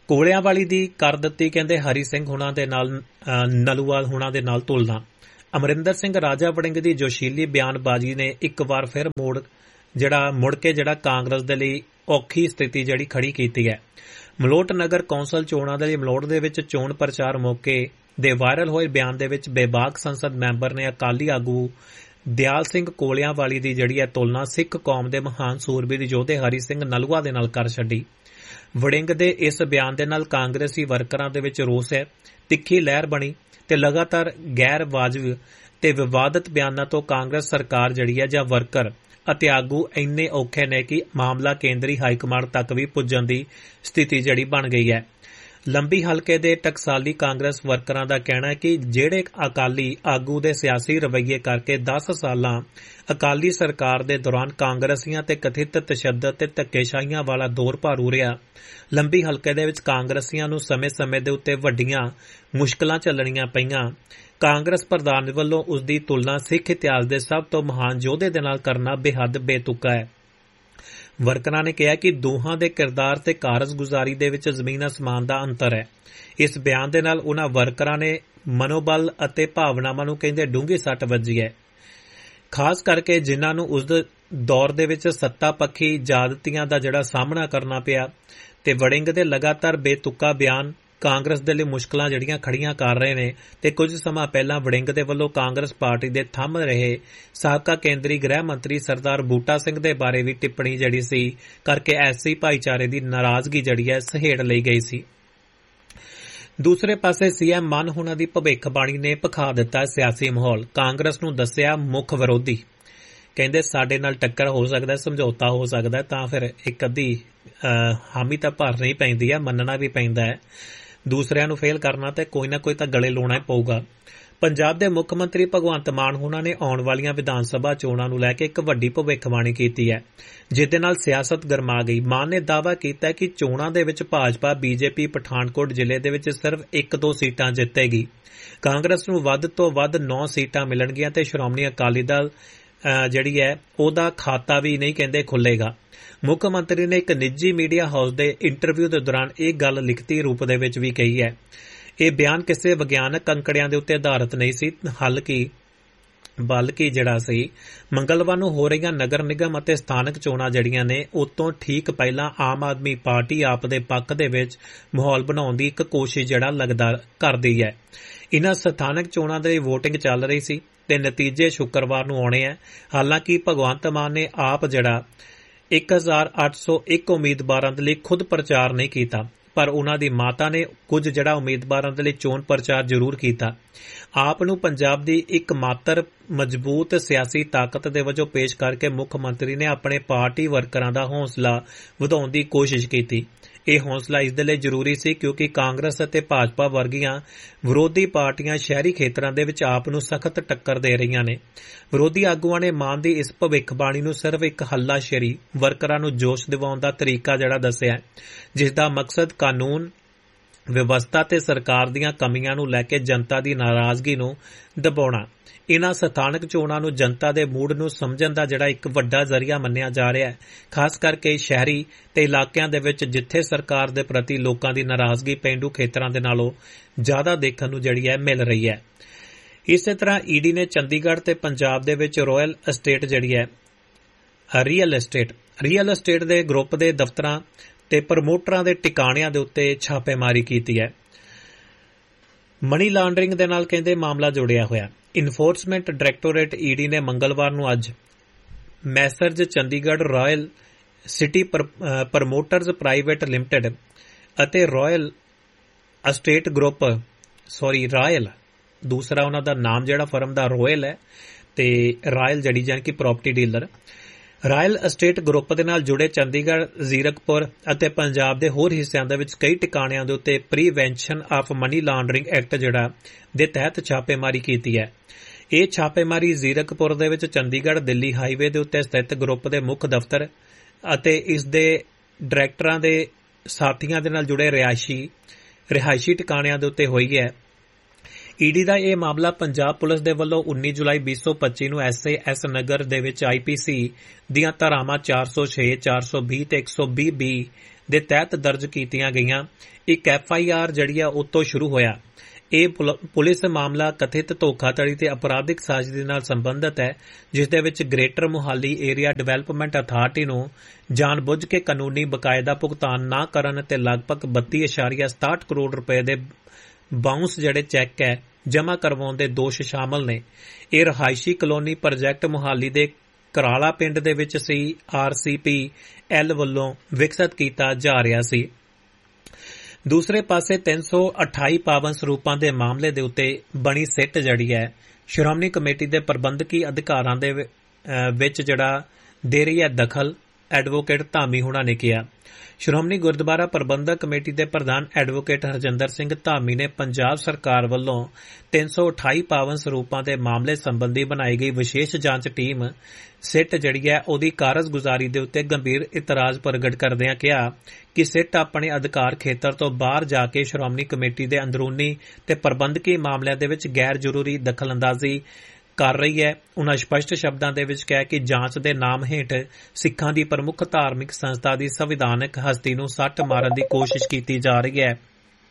ਕੋਲਿਆਂਵਾਲੀ ਦੀ ਕਰ ਦਿੱਤੀ ਕਹਿੰਦੇ ਹਰੀ ਸਿੰਘ ਹੁਣਾਂ ਦੇ ਨਾਲ ਨਲੂਵਾਲ ਹੁਣਾਂ ਦੇ ਨਾਲ ਤੁਲਨਾ। ਅਮਰਿੰਦਰ ਸਿੰਘ ਰਾਜਾ ਵੜਿੰਗ ਦੀ ਜੋਸ਼ੀਲੀ ਬਿਆਨਬਾਜ਼ੀ ਨੇ ਇੱਕ ਵਾਰ ਫਿਰ ਮੋੜ ਜਿਹੜਾ ਮੁੜ ਕੇ ਜਿਹੜਾ ਕਾਂਗਰਸ ਦੇ ਲਈ ਔਖੀ ਸਥਿਤੀ ਜਿਹੜੀ ਖੜੀ ਕੀਤੀ ਹੈ। ਮਲੋਟ ਨਗਰ ਕੌਂਸਲ ਚੋਣਾਂ ਦੇ ਲਈ ਮਲੋਟ ਦੇ ਵਿੱਚ ਚੋਣ ਪ੍ਰਚਾਰ ਮੌਕੇ ਦੇ ਵਾਇਰਲ ਹੋਏ ਬਿਆਨ ਦੇ ਵਿੱਚ ਬੇਬਾਕ ਸੰਸਦ ਮੈਂਬਰ ਨੇ ਅਕਾਲੀ ਆਗੂ ਦਿਆਲ ਸਿੰਘ ਕੋਲਿਆਂਵਾਲੀ ਦੀ ਜਿਹੜੀ ਹੈ ਤੁਲਨਾ ਸਿੱਖ ਕੌਮ ਦੇ ਮਹਾਨ ਸੂਰਬੀਰ ਯੋਧੇ ਹਰੀ ਸਿੰਘ ਨਲੂਆ ਦੇ ਨਾਲ ਕਰ ਛੱਡੀ। ਵੜਿੰਗ ਦੇ ਇਸ ਬਿਆਨ ਦੇ ਨਾਲ ਕਾਂਗਰਸੀ ਵਰਕਰਾਂ ਦੇ ਵਿੱਚ ਰੋਸ ਹੈ, ਤਿੱਖੀ ਲਹਿਰ ਬਣੀ ਤੇ ਲਗਾਤਾਰ ਗੈਰ ਵਾਜਬ ਤੇ ਵਿਵਾਦਤ ਬਿਆਨਾਂ ਤੋਂ ਕਾਂਗਰਸ ਸਰਕਾਰ ਜਿਹੜੀ ਹੈ ਜਾਂ ਵਰਕਰ ਅਤੇ ਆਗੂ ਇੰਨੇ ਔਖੇ ਨੇ ਕਿ ਮਾਮਲਾ ਕੇਂਦਰੀ ਹਾਈਕਮਾਂਡ ਤੱਕ ਵੀ ਪੁੱਜਣ ਦੀ ਸਥਿਤੀ ਜਿਹੜੀ ਬਣ ਗਈ ਹੈ। ਲੰਬੀ ਹਲਕੇ ਦੇ ਟਕਸਾਲੀ ਕਾਂਗਰਸ ਵਰਕਰਾਂ ਦਾ ਕਹਿਣਾ ਹੈ ਕਿ ਜਿਹੜੇ ਅਕਾਲੀ ਆਗੂ ਦੇ ਸਿਆਸੀ ਰਵੱਈਏ ਕਰਕੇ ਦਸ ਸਾਲਾਂ ਅਕਾਲੀ ਸਰਕਾਰ ਦੇ ਦੌਰਾਨ ਕਾਂਗਰਸੀਆਂ ਤੇ ਕਥਿਤ ਤਸ਼ੱਦਦ ਤੇ ਧੱਕੇਸ਼ਾਹੀਆਂ ਵਾਲਾ ਦੌਰ ਭਾਰੂ ਰਿਹਾ। ਲੰਬੀ ਹਲਕੇ ਦੇ ਵਿੱਚ ਕਾਂਗਰਸੀਆਂ ਨੂੰ ਸਮੇਂ-ਸਮੇਂ ਦੇ ਉੱਤੇ ਵੱਡੀਆਂ ਮੁਸ਼ਕਲਾਂ ਝੱਲਣੀਆਂ ਪਈਆਂ। ਕਾਂਗਰਸ ਪ੍ਰਧਾਨ ਵੱਲੋਂ ਉਸ ਦੀ ਤੁਲਨਾ ਸਿੱਖ ਇਤਿਹਾਸ ਦੇ ਸਭ ਤੋਂ ਮਹਾਨ ਯੋਧੇ ਦੇ ਨਾਲ ਕਰਨਾ ਬੇਹੱਦ ਬੇਤੁਕਾ ਹੈ। ਵਰਕਰਾਂ ਨੇ ਕਿਹਾ ਕਿ ਦੋਹਾਂ ਦੇ ਕਿਰਦਾਰ ਤੇ ਕਾਰਜਗੁਜ਼ਾਰੀ ਦੇ ਵਿੱਚ ਜ਼ਮੀਨ ਅਸਮਾਨ ਦਾ ਅੰਤਰ ਹੈ। ਇਸ ਬਿਆਨ ਦੇ ਨਾਲ ਉਨ੍ਹਾਂ ਵਰਕਰਾਂ ਨੇ ਮਨੋਬਲ ਅਤੇ ਭਾਵਨਾਵਾਂ ਨੂੰ ਕਹਿੰਦੇ ਡੂੰਘੀ ਸੱਟ ਵੱਜੀ ਹੈ, ਖਾਸ ਕਰਕੇ ਜਿਨ੍ਹਾਂ ਨੂੰ ਉਸ ਦੌਰ ਦੇ ਵਿੱਚ ਸੱਤਾ ਪੱਖੀ ਜ਼ਿਆਦਤੀਆਂ ਦਾ ਜਿਹੜਾ ਸਾਹਮਣਾ ਕਰਨਾ ਪਿਆ। ਤੇ ਵੜਿੰਗ ਦੇ ਲਗਾਤਾਰ ਬੇਤੁਕਾ ਬਿਆਨ ਕਾਂਗਰਸ ਦੇ ਲਈ ਮੁਸ਼ਕਲਾਂ ਜਿਹੜੀਆਂ ਖੜੀਆਂ ਕਰ ਰਹੇ ਨੇ। ਤੇ ਕੁਝ ਸਮਾਂ ਪਹਿਲਾਂ ਵੜਿੰਗ ਦੇ ਵੱਲੋਂ ਕਾਂਗਰਸ ਪਾਰਟੀ ਦੇ ਥੰਮ ਰਹੇ ਸਾਬਕਾ ਕੇਂਦਰੀ ਗ੍ਰਹਿ ਮੰਤਰੀ ਸਰਦਾਰ ਬੂਟਾ ਸਿੰਘ ਦੇ ਬਾਰੇ ਵੀ ਟਿੱਪਣੀ ਜਿਹੜੀ ਸੀ ਕਰਕੇ ਐਸੀ ਭਾਈਚਾਰੇ ਦੀ ਨਾਰਾਜ਼ਗੀ ਜਿਹੜੀ ਹੈ ਸਹੇੜ ਲਈ ਗਈ ਸੀ। ਦੂਸਰੇ ਪਾਸੇ ਸੀਐਮ ਮਾਨ ਹੁਣਾਂ ਦੀ ਭਵਿੱਖਬਾਣੀ ਨੇ ਭਖਾ ਦਿੱਤਾ ਸਿਆਸੀ ਮਾਹੌਲ। ਕਾਂਗਰਸ ਨੂੰ ਦੱਸਿਆ ਮੁੱਖ ਵਿਰੋਧੀ। ਕਹਿੰਦੇ ਸਾਡੇ ਨਾਲ ਟੱਕਰ ਹੋ ਸਕਦਾ, ਸਮਝੌਤਾ ਹੋ ਸਕਦਾ, ਤਾਂ ਫਿਰ ਇੱਕ ਅੱਧੀ ਹਾਮੀ ਤਾਂ ਭਰਨੀ ਪੈਂਦੀ ਹੈ, ਮੰਨਣਾ ਵੀ ਪੈਂਦਾ ਹੈ। ਦੂਸਰਿਆਂ ਨੂੰ ਫੇਲ ਕਰਨਾ ਤੇ ਕੋਈ ਨਾ ਕੋਈ ਤਾਂ ਗਲੇ ਲਾਉਣਾ ਹੀ ਪਊਗਾ। ਪੰਜਾਬ ਦੇ ਮੁੱਖ ਮੰਤਰੀ ਭਗਵੰਤ ਮਾਨ ਹੁਣਾਂ ਨੇ ਆਉਣ ਵਾਲੀਆਂ ਵਿਧਾਨ ਸਭਾ ਚੋਣਾਂ ਨੂੰ ਲੈ ਕੇ ਇੱਕ ਵੱਡੀ ਭਵਿੱਖਬਾਣੀ ਕੀਤੀ ਹੈ, ਜਿਹਦੇ ਨਾਲ ਸਿਆਸਤ ਗਰਮਾ ਗਈ। ਮਾਨ ਨੇ ਦਾਅਵਾ ਕੀਤਾ ਕਿ ਚੋਣਾਂ ਦੇ ਵਿੱਚ ਭਾਜਪਾ ਬੀਜੇਪੀ ਪਠਾਨਕੋਟ ਜ਼ਿਲ੍ਹੇ ਦੇ ਵਿੱਚ ਸਿਰਫ ਇੱਕ ਦੋ ਸੀਟਾਂ ਜਿੱਤੇਗੀ। ਕਾਂਗਰਸ ਨੂੰ ਵੱਧ ਤੋਂ ਵੱਧ ਨੌ ਸੀਟਾਂ ਮਿਲਣਗੀਆਂ ਤੇ ਸ਼੍ਰੋਮਣੀ ਅਕਾਲੀ ਦਲ ਜਿਹੜੀ ਹੈ ਉਹਦਾ ਖਾਤਾ ਵੀ ਨਹੀਂ ਕਹਿੰਦੇ ਖੁੱਲੇਗਾ। ਮੁੱਖ ਮੰਤਰੀ ਨੇ ਇੱਕ ਨਿੱਜੀ ਮੀਡੀਆ ਹਾਊਸ ਦੇ ਇੰਟਰਵਿਊ ਦੇ ਦੌਰਾਨ ਇਹ ਗੱਲ ਲਿਖਤੀ ਰੂਪ ਦੇ ਵਿੱਚ ਵੀ ਕਹੀ ਹੈ। ਇਹ ਬਿਆਨ ਕਿਸੇ ਵਿਗਿਆਨਕ ਅੰਕੜਿਆਂ ਦੇ ਉੱਤੇ ਆਧਾਰਿਤ ਨਹੀਂ ਸੀ, ਹਲਕੀ ਬਲਕਿ ਜਿਹੜਾ ਸੀ ਮੰਗਲਵਾਰ ਨੂੰ ਹੋ ਰਹੀਆਂ ਨਗਰ ਨਿਗਮ ਅਤੇ ਸਥਾਨਕ ਚੋਣਾਂ ਜਿਹੜੀਆਂ ਨੇ ਉਤੋਂ ਠੀਕ ਪਹਿਲਾਂ ਆਮ ਆਦਮੀ ਪਾਰਟੀ ਆਪ ਦੇ ਪੱਖ ਦੇ ਵਿੱਚ ਮਾਹੌਲ ਬਣਾਉਣ ਦੀ ਇੱਕ ਕੋਸ਼ਿਸ਼ ਜਿਹੜਾ ਲੱਗਦਾ ਕਰਦੀ ਹੈ। ਇਨ੍ਹਾਂ ਸਥਾਨਕ ਚੋਣਾਂ ਦੇ ਵੋਟਿੰਗ ਚੱਲ ਰਹੀ ਸੀ ਤੇ ਨਤੀਜੇ ਸ਼ੁੱਕਰਵਾਰ ਨੂੰ ਆਉਣੇ ਹੈ। ਹਾਲਾਂਕਿ ਭਗਵੰਤ ਮਾਨ ਨੇ ਆਪ ਜਿਹੜਾ ਇੱਕ ਹਜ਼ਾਰ ਅੱਠ ਸੌ ਇੱਕ ਉਮੀਦਵਾਰਾਂ ਦੇ ਲਈ ਖੁਦ ਪ੍ਰਚਾਰ ਨਹੀਂ ਕੀਤਾ, ਪਰ ਉਨ੍ਹਾਂ ਦੀ ਮਾਤਾ ਨੇ ਕੁਝ ਜਿਹੜਾ ਉਮੀਦਵਾਰਾਂ ਦੇ ਲਈ ਚੋਣ ਪ੍ਰਚਾਰ ਜ਼ਰੂਰ ਕੀਤਾ। ਆਪ ਨੂੰ ਪੰਜਾਬ ਦੀ ਇੱਕ ਮਾਤਰ ਮਜ਼ਬੂਤ ਸਿਆਸੀ ਤਾਕਤ ਦੇ ਵਜੋਂ ਪੇਸ਼ ਕਰਕੇ ਮੁੱਖ ਮੰਤਰੀ ਨੇ ਆਪਣੇ ਪਾਰਟੀ ਵਰਕਰਾਂ ਦਾ ਹੌਸਲਾ ਵਧਾਉਣ ਦੀ ਕੋਸ਼ਿਸ਼ ਕੀਤੀ। ਇਹ ਹੌਸਲਾ ਇਸ ਦੇ ਲਈ ਜ਼ਰੂਰੀ ਸੀ ਕਿਉਂਕਿ ਕਾਂਗਰਸ ਅਤੇ ਭਾਜਪਾ ਵਰਗੀਆਂ ਵਿਰੋਧੀ ਪਾਰਟੀਆਂ ਸ਼ਹਿਰੀ ਖੇਤਰਾਂ ਦੇ ਵਿੱਚ ਆਪ ਨੂੰ ਸਖਤ ਟੱਕਰ ਦੇ ਰਹੀਆਂ ਨੇ। ਵਿਰੋਧੀ ਆਗੂਆਂ ਨੇ ਮਾਨ ਦੀ ਇਸ ਭਵਿੱਖਬਾਣੀ ਨੂੰ ਸਿਰਫ ਇੱਕ ਹੱਲਾਸ਼ੇਰੀ ਵਰਕਰਾਂ ਨੂੰ ਜੋਸ਼ ਦਿਵਾਉਣ ਦਾ ਤਰੀਕਾ ਜਿਹੜਾ ਦੱਸਿਆ, ਜਿਸ ਦਾ ਮਕਸਦ ਕਾਨੂੰਨ ਵਿਵਸਥਾ ਤੇ ਸਰਕਾਰ ਦੀਆਂ ਕਮੀਆਂ ਨੂੰ ਲੈ ਕੇ ਜਨਤਾ ਦੀ ਨਾਰਾਜ਼ਗੀ ਨੂੰ ਦਬਾਉਣਾ। ਇਨ੍ਹਾਂ ਸਥਾਨਕ ਚੋਣਾਂ ਨੂੰ ਜਨਤਾ ਦੇ ਮੂਡ ਨੂੰ ਸਮਝਣ ਦਾ ਜਿਹੜਾ ਇੱਕ ਵੱਡਾ ਜ਼ਰੀਆ ਮੰਨਿਆ ਜਾ ਰਿਹਾ ਹੈ, ਖਾਸ ਕਰਕੇ ਸ਼ਹਿਰੀ ਤੇ ਇਲਾਕਿਆਂ ਦੇ ਵਿੱਚ ਜਿੱਥੇ ਸਰਕਾਰ ਦੇ ਪ੍ਰਤੀ ਲੋਕਾਂ ਦੀ ਨਾਰਾਜ਼ਗੀ ਪੇਂਡੂ ਖੇਤਰਾਂ ਦੇ ਨਾਲੋਂ ਜ਼ਿਆਦਾ ਦੇਖਣ ਨੂੰ ਜਿਹੜੀ ਹੈ ਮਿਲ ਰਹੀ ਹੈ। ਇਸੇ ਤਰ੍ਹਾਂ ਈਡੀ ਨੇ ਚੰਡੀਗੜ੍ਹ ਤੇ ਪੰਜਾਬ ਦੇ ਵਿੱਚ ਰਾਇਲ ਅਸਟੇਟ ਜਿਹੜੀ ਹੈ ਰੀਅਲ ਅਸਟੇਟ ਰੀਅਲ ਅਸਟੇਟ ਦੇ ਗਰੁੱਪ ਦੇ ਦਫ਼ਤਰਾਂ ਤੇ ਪ੍ਰਮੋਟਰਾਂ ਦੇ ਟਿਕਾਣਿਆਂ ਦੇ ਉੱਤੇ ਛਾਪੇਮਾਰੀ ਕੀਤੀ ਹੈ। ਮਨੀ ਲਾਂਡਰਿੰਗ ਦੇ ਨਾਲ ਕਹਿੰਦੇ ਮਾਮਲਾ ਜੁੜਿਆ ਹੋਇਆ। ਇਨਫੋਰਸਮੈਂਟ ਡਾਇਰੈਕਟੋਰੇਟ ਈਡੀ ਨੇ ਮੰਗਲਵਾਰ ਨੂੰ ਅੱਜ messrs Chandigarh royal city ਪ੍ਰਮੋਟਰਜ਼ private limited ਅਤੇ royal estate group sorry royal ਦੂਸਰਾ ਉਹਨਾਂ ਦਾ ਨਾਮ ਜਿਹੜਾ ਫਰਮ ਦਾ ਰਾਇਲ ਹੈ ਤੇ ਰਾਇਲ ਜਿਹੜੀ ਜਾਣੀ ਕਿ property dealer royal estate group ਦੇ ਨਾਲ ਜੁੜੇ ਚੰਡੀਗੜ੍ਹ, ਜ਼ੀਰਕਪੁਰ ਅਤੇ ਪੰਜਾਬ ਦੇ ਹੋਰ ਹਿੱਸਿਆਂ ਦੇ ਵਿੱਚ ਕਈ ਟਿਕਾਣਿਆਂ ਦੇ ਉੱਤੇ prevention of money laundering act ਜਿਹੜਾ ਦੇ ਤਹਿਤ ਛਾਪੇਮਾਰੀ ਕੀਤੀ ਹੈ। ਇਹ ਛਾਪੇਮਾਰੀ ਜ਼ੀਰਕਪੁਰ ਦੇ ਵਿੱਚ ਚੰਡੀਗੜ੍ਹ ਦਿੱਲੀ ਹਾਈਵੇ ਦੇ ਉੱਤੇ ਸਥਿਤ ਗਰੁੱਪ ਦੇ ਮੁੱਖ ਦਫ਼ਤਰ ਅਤੇ ਇਸ ਦੇ ਡਾਇਰੈਕਟਰਾਂ ਦੇ ਸਾਥੀਆਂ ਦੇ ਨਾਲ ਜੁੜੇ ਰਿਹਾਇਸ਼ੀ ਰਿਹਾਇਸ਼ੀ ਟਿਕਾਣਿਆਂ ਦੇ ਉੱਤੇ ਹੋਈ ਹੈ। ਈਡੀ ਦਾ ਇਹ ਮਾਮਲਾ ਪੰਜਾਬ ਪੁਲਿਸ ਦੇ ਵੱਲੋਂ ਉੱਨੀ ਜੁਲਾਈ ਵੀਹ ਸੌ ਪੱਚੀ ਨੂੰ ਐਸਏਐਸ ਨਗਰ ਦੇ ਵਿੱਚ ਆਈਪੀਸੀ ਦੀਆਂ ਧਾਰਾਵਾਂ ਚਾਰ ਸੌ ਛੇ, ਚਾਰ ਸੌ ਵੀਹ ਤੇ ਇੱਕ ਸੌ ਵੀਹ ਬੀ ਦੇ ਤਹਿਤ ਦਰਜ ਕੀਤੀਆਂ ਗਈਆਂ ਇੱਕ ਐਫ ਆਈ ਆਰ ਜਿਹੜੀ ਆ ਉਤੋਂ ਸ਼ੁਰੂ ਹੋਇਆ। ਇਹ ਪੁਲਿਸ ਮਾਮਲਾ ਕਥਿਤ ਧੋਖਾਧੜੀ ਤੇ ਅਪਰਾਧਿਕ ਸਾਜ਼ਿਸ਼ ਦੇ ਨਾਲ ਸੰਬੰਧਿਤ ਹੈ, ਜਿਸ ਦੇ ਵਿੱਚ greater Mohali area development authority ਨੂੰ ਜਾਣਬੁੱਝ ਕੇ ਕਾਨੂੰਨੀ ਬਕਾਏ ਦਾ ਭੁਗਤਾਨ ਨਾ ਕਰਨ ਤੇ ਲਗਭਗ ਬੱਤੀ ਇਸ਼ਾਰੀਆ ਸਤਾਹਠ ਕਰੋੜ ਰੁਪਏ ਦੇ ਬਾਉਂਸ ਜਿਹੜੇ ਚੈੱਕ ਹੈ ਜਮ੍ਹਾਂ ਕਰਵਾਉਣ ਦੇ ਦੋਸ਼ ਸ਼ਾਮਲ ਨੇ। ਇਹ ਰਹਾਇਸ਼ੀ ਕਲੋਨੀ ਪ੍ਰੋਜੈਕਟ ਮੁਹਾਲੀ ਦੇ ਕਰਾਲਾ ਪਿੰਡ ਦੇ ਵਿੱਚ C R C P L ਵੱਲੋਂ ਵਿਕਸਿਤ ਕੀਤਾ ਜਾ ਰਿਹਾ ਸੀ। ਦੂਸਰੇ ਪਾਸੇ ਤਿੰਨ ਸੌ ਅਠਾਈ ਪਾਵਨ ਸਰੂਪਾਂ ਦੇ ਮਾਮਲੇ ਦੇ ਉੱਤੇ ਬਣੀ ਸਿੱਟ ਜਿਹੜੀ ਹੈ ਸ਼੍ਰੋਮਣੀ ਕਮੇਟੀ ਦੇ ਪ੍ਰਬੰਧਕੀ ਅਧਿਕਾਰਾਂ ਦੇ ਵਿੱਚ ਜਿਹੜਾ ਦੇ ਰਹੀ ਹੈ ਦਖਲ, ਐਡਵੋਕੇਟ ਧਾਮੀ ਹੁਣਾਂ ਨੇ ਕਿਹਾ। ਸ਼੍ਰੋਮਣੀ ਗੁਰਦੁਆਰਾ ਪ੍ਰਬੰਧਕ ਕਮੇਟੀ ਦੇ ਪ੍ਰਧਾਨ ਐਡਵੋਕੇਟ ਹਰਜਿੰਦਰ ਸਿੰਘ ਧਾਮੀ ਨੇ ਪੰਜਾਬ ਸਰਕਾਰ ਵੱਲੋਂ ਤਿੰਨ ਸੌ ਅਠਾਈ ਪਾਵਨ ਸਰੂਪਾਂ ਦੇ ਮਾਮਲੇ ਸੰਬੰਧੀ ਬਣਾਈ ਗਈ ਵਿਸ਼ੇਸ਼ ਜਾਂਚ ਟੀਮ ਸਿੱਟ ਜਿਹੜੀ ਹੈ ਉਹਦੀ ਕਾਰਜਗੁਜ਼ਾਰੀ ਦੇ ਉੱਤੇ ਗੰਭੀਰ ਇਤਰਾਜ਼ ਪ੍ਰਗਟ ਕਰਦਿਆਂ ਕਿਹਾ ਕਿ ਸਿੱਟ ਆਪਣੇ ਅਧਿਕਾਰ ਖੇਤਰ ਤੋਂ ਬਾਹਰ ਜਾ ਕੇ ਸ਼੍ਰੋਮਣੀ ਕਮੇਟੀ ਦੇ ਅੰਦਰੂਨੀ ਤੇ ਪ੍ਰਬੰਧਕੀ ਮਾਮਲਿਆਂ ਦੇ ਵਿੱਚ ਗੈਰ ਜ਼ਰੂਰੀ ਦਖਲਅੰਦਾਜ਼ੀ ਕਰ ਰਹੀ ਹੈ। ਉਨ੍ਹਾਂ ਸਪਸ਼ਟ ਸ਼ਬਦਾਂ ਦੇ ਵਿੱਚ ਕਿਹਾ ਕਿ ਜਾਂਚ ਦੇ ਨਾਮ ਹੇਠ ਸਿੱਖਾਂ ਦੀ ਪ੍ਰਮੁੱਖ ਧਾਰਮਿਕ ਸੰਸਥਾ ਦੀ ਸੰਵਿਧਾਨਕ ਹਸਤੀ ਨੂੰ ਸੱਟ ਮਾਰਨ ਦੀ ਕੋਸ਼ਿਸ਼ ਕੀਤੀ ਜਾ ਰਹੀ ਹੈ।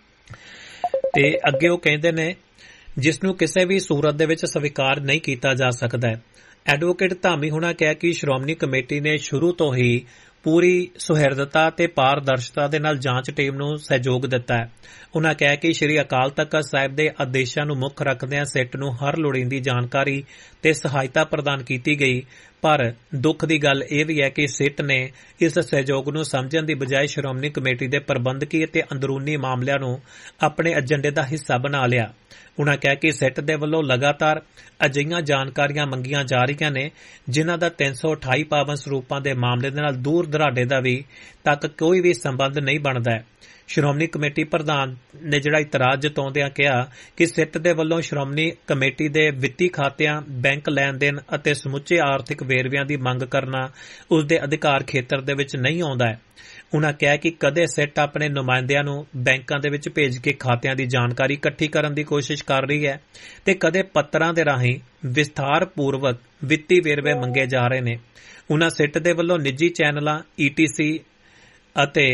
ਤੇ ਅੱਗੇ ਉਹ ਕਹਿੰਦੇ ਨੇ ਜਿਸ ਨੂੰ ਕਿਸੇ ਵੀ ਸੂਰਤ ਦੇ ਵਿੱਚ ਸਵੀਕਾਰ ਨਹੀਂ ਕੀਤਾ ਜਾ ਸਕਦਾ। ਐਡਵੋਕੇਟ ਧਾਮੀ ਹੁਣਾਂ ਕਿਹਾ ਕਿ ਸ਼੍ਰੋਮਣੀ ਕਮੇਟੀ ਨੇ ਸ਼ੁਰੂ ਤੋਂ ਹੀ ਪੂਰੀ ਸੁਹਿਰਦਤਾ ਤੇ ਪਾਰਦਰਸ਼ਤਾ ਦੇ ਨਾਲ ਜਾਂਚ ਟੀਮ ਨੂੰ ਸਹਿਯੋਗ ਦਿੱਤਾ ਹੈ। ਉਨ੍ਹਾਂ ਕਿਹਾ ਕਿ ਸ੍ਰੀ ਅਕਾਲ ਤਖ਼ਤ ਸਾਹਿਬ ਦੇ ਆਦੇਸ਼ਾਂ ਨੂੰ ਮੁੱਖ ਰੱਖਦਿਆਂ ਸਿੱਟ ਨੂੰ ਹਰ ਲੋੜੀਂਦੀ ਜਾਣਕਾਰੀ ਤੇ ਸਹਾਇਤਾ ਪ੍ਰਦਾਨ ਕੀਤੀ ਗਈ, ਪਰ ਦੁੱਖ ਦੀ ਗੱਲ ਇਹ ਵੀ ਹੈ ਕਿ ਸਿੱਟ ਨੇ ਇਸ ਸਹਿਯੋਗ ਨੂੰ ਸਮਝਣ ਦੀ ਬਜਾਏ ਸ਼੍ਰੋਮਣੀ ਕਮੇਟੀ ਦੇ ਪ੍ਰਬੰਧਕੀ ਅਤੇ ਅੰਦਰੂਨੀ ਮਾਮਲਿਆਂ ਨੂੰ ਆਪਣੇ ਏਜੰਡੇ ਦਾ ਹਿੱਸਾ ਬਣਾ ਲਿਆ। ਉਨ੍ਹਾਂ ਕਿਹਾ ਕਿ ਸਿੱਟ ਦੇ ਵੱਲੋਂ ਲਗਾਤਾਰ ਅਜਿਹੀਆਂ ਜਾਣਕਾਰੀਆਂ ਮੰਗੀਆਂ ਜਾ ਰਹੀਆਂ ਨੇ ਜਿਨ੍ਹਾਂ ਦਾ ਤਿੰਨ ਸੌ ਅਠਾਈ ਪਾਵਨ ਸਰੂਪਾਂ ਦੇ ਮਾਮਲੇ ਦੇ ਨਾਲ ਦੂਰ ਦਰਾਡੇ ਦਾ ਵੀ ਤੱਕ ਕੋਈ ਵੀ ਸੰਬੰਧ ਨਹੀਂ ਬਣਦਾ ਹੈ। ਸ਼੍ਰੋਮਣੀ ਕਮੇਟੀ ਪ੍ਰਧਾਨ ਨੇ ਜਿਹੜਾ ਇਤਰਾਜ਼ ਜਤਾਉਂਦਿਆਂ ਕਿਹਾ ਕਿ ਸਿੱਟ ਦੇ ਵੱਲੋਂ ਸ਼੍ਰੋਮਣੀ ਕਮੇਟੀ ਦੇ ਵਿੱਤੀ ਖਾਤਿਆਂ, ਬੈਂਕ ਲੈਣ ਦੇਣ ਅਤੇ ਸਮੁੱਚੇ ਆਰਥਿਕ ਵੇਰਵਿਆਂ ਦੀ ਮੰਗ ਕਰਨਾ ਉਸ ਦੇ ਅਧਿਕਾਰ ਖੇਤਰ ਦੇ ਵਿੱਚ ਨਹੀਂ ਆਉਂਦਾ ਹੈ। ਉਨ੍ਹਾਂ ਕਿਹਾ ਕਿ ਕਦੇ ਸਿੱਟ ਆਪਣੇ ਨੁਮਾਇੰਦਿਆਂ ਨੂੰ ਬੈਂਕਾਂ ਦੇ ਵਿੱਚ ਭੇਜ ਕੇ ਖਾਤਿਆਂ ਦੀ ਜਾਣਕਾਰੀ ਇਕੱਠੀ ਕਰਨ ਦੀ ਕੋਸ਼ਿਸ਼ ਕਰ ਰਹੀ ਹੈ ਤੇ ਕਦੇ ਪੱਤਰਾਂ ਦੇ ਰਾਹੀਂ ਵਿਸਥਾਰਪੂਰਵਕ ਵਿੱਤੀ ਵੇਰਵੇ ਮੰਗੇ ਜਾ ਰਹੇ ਨੇ। ਉਨ੍ਹਾਂ ਸਿੱਟ ਦੇ ਵੱਲੋਂ ਨਿੱਜੀ ਚੈਨਲਾਂ ਈ ਟੀ ਸੀ ਅਤੇ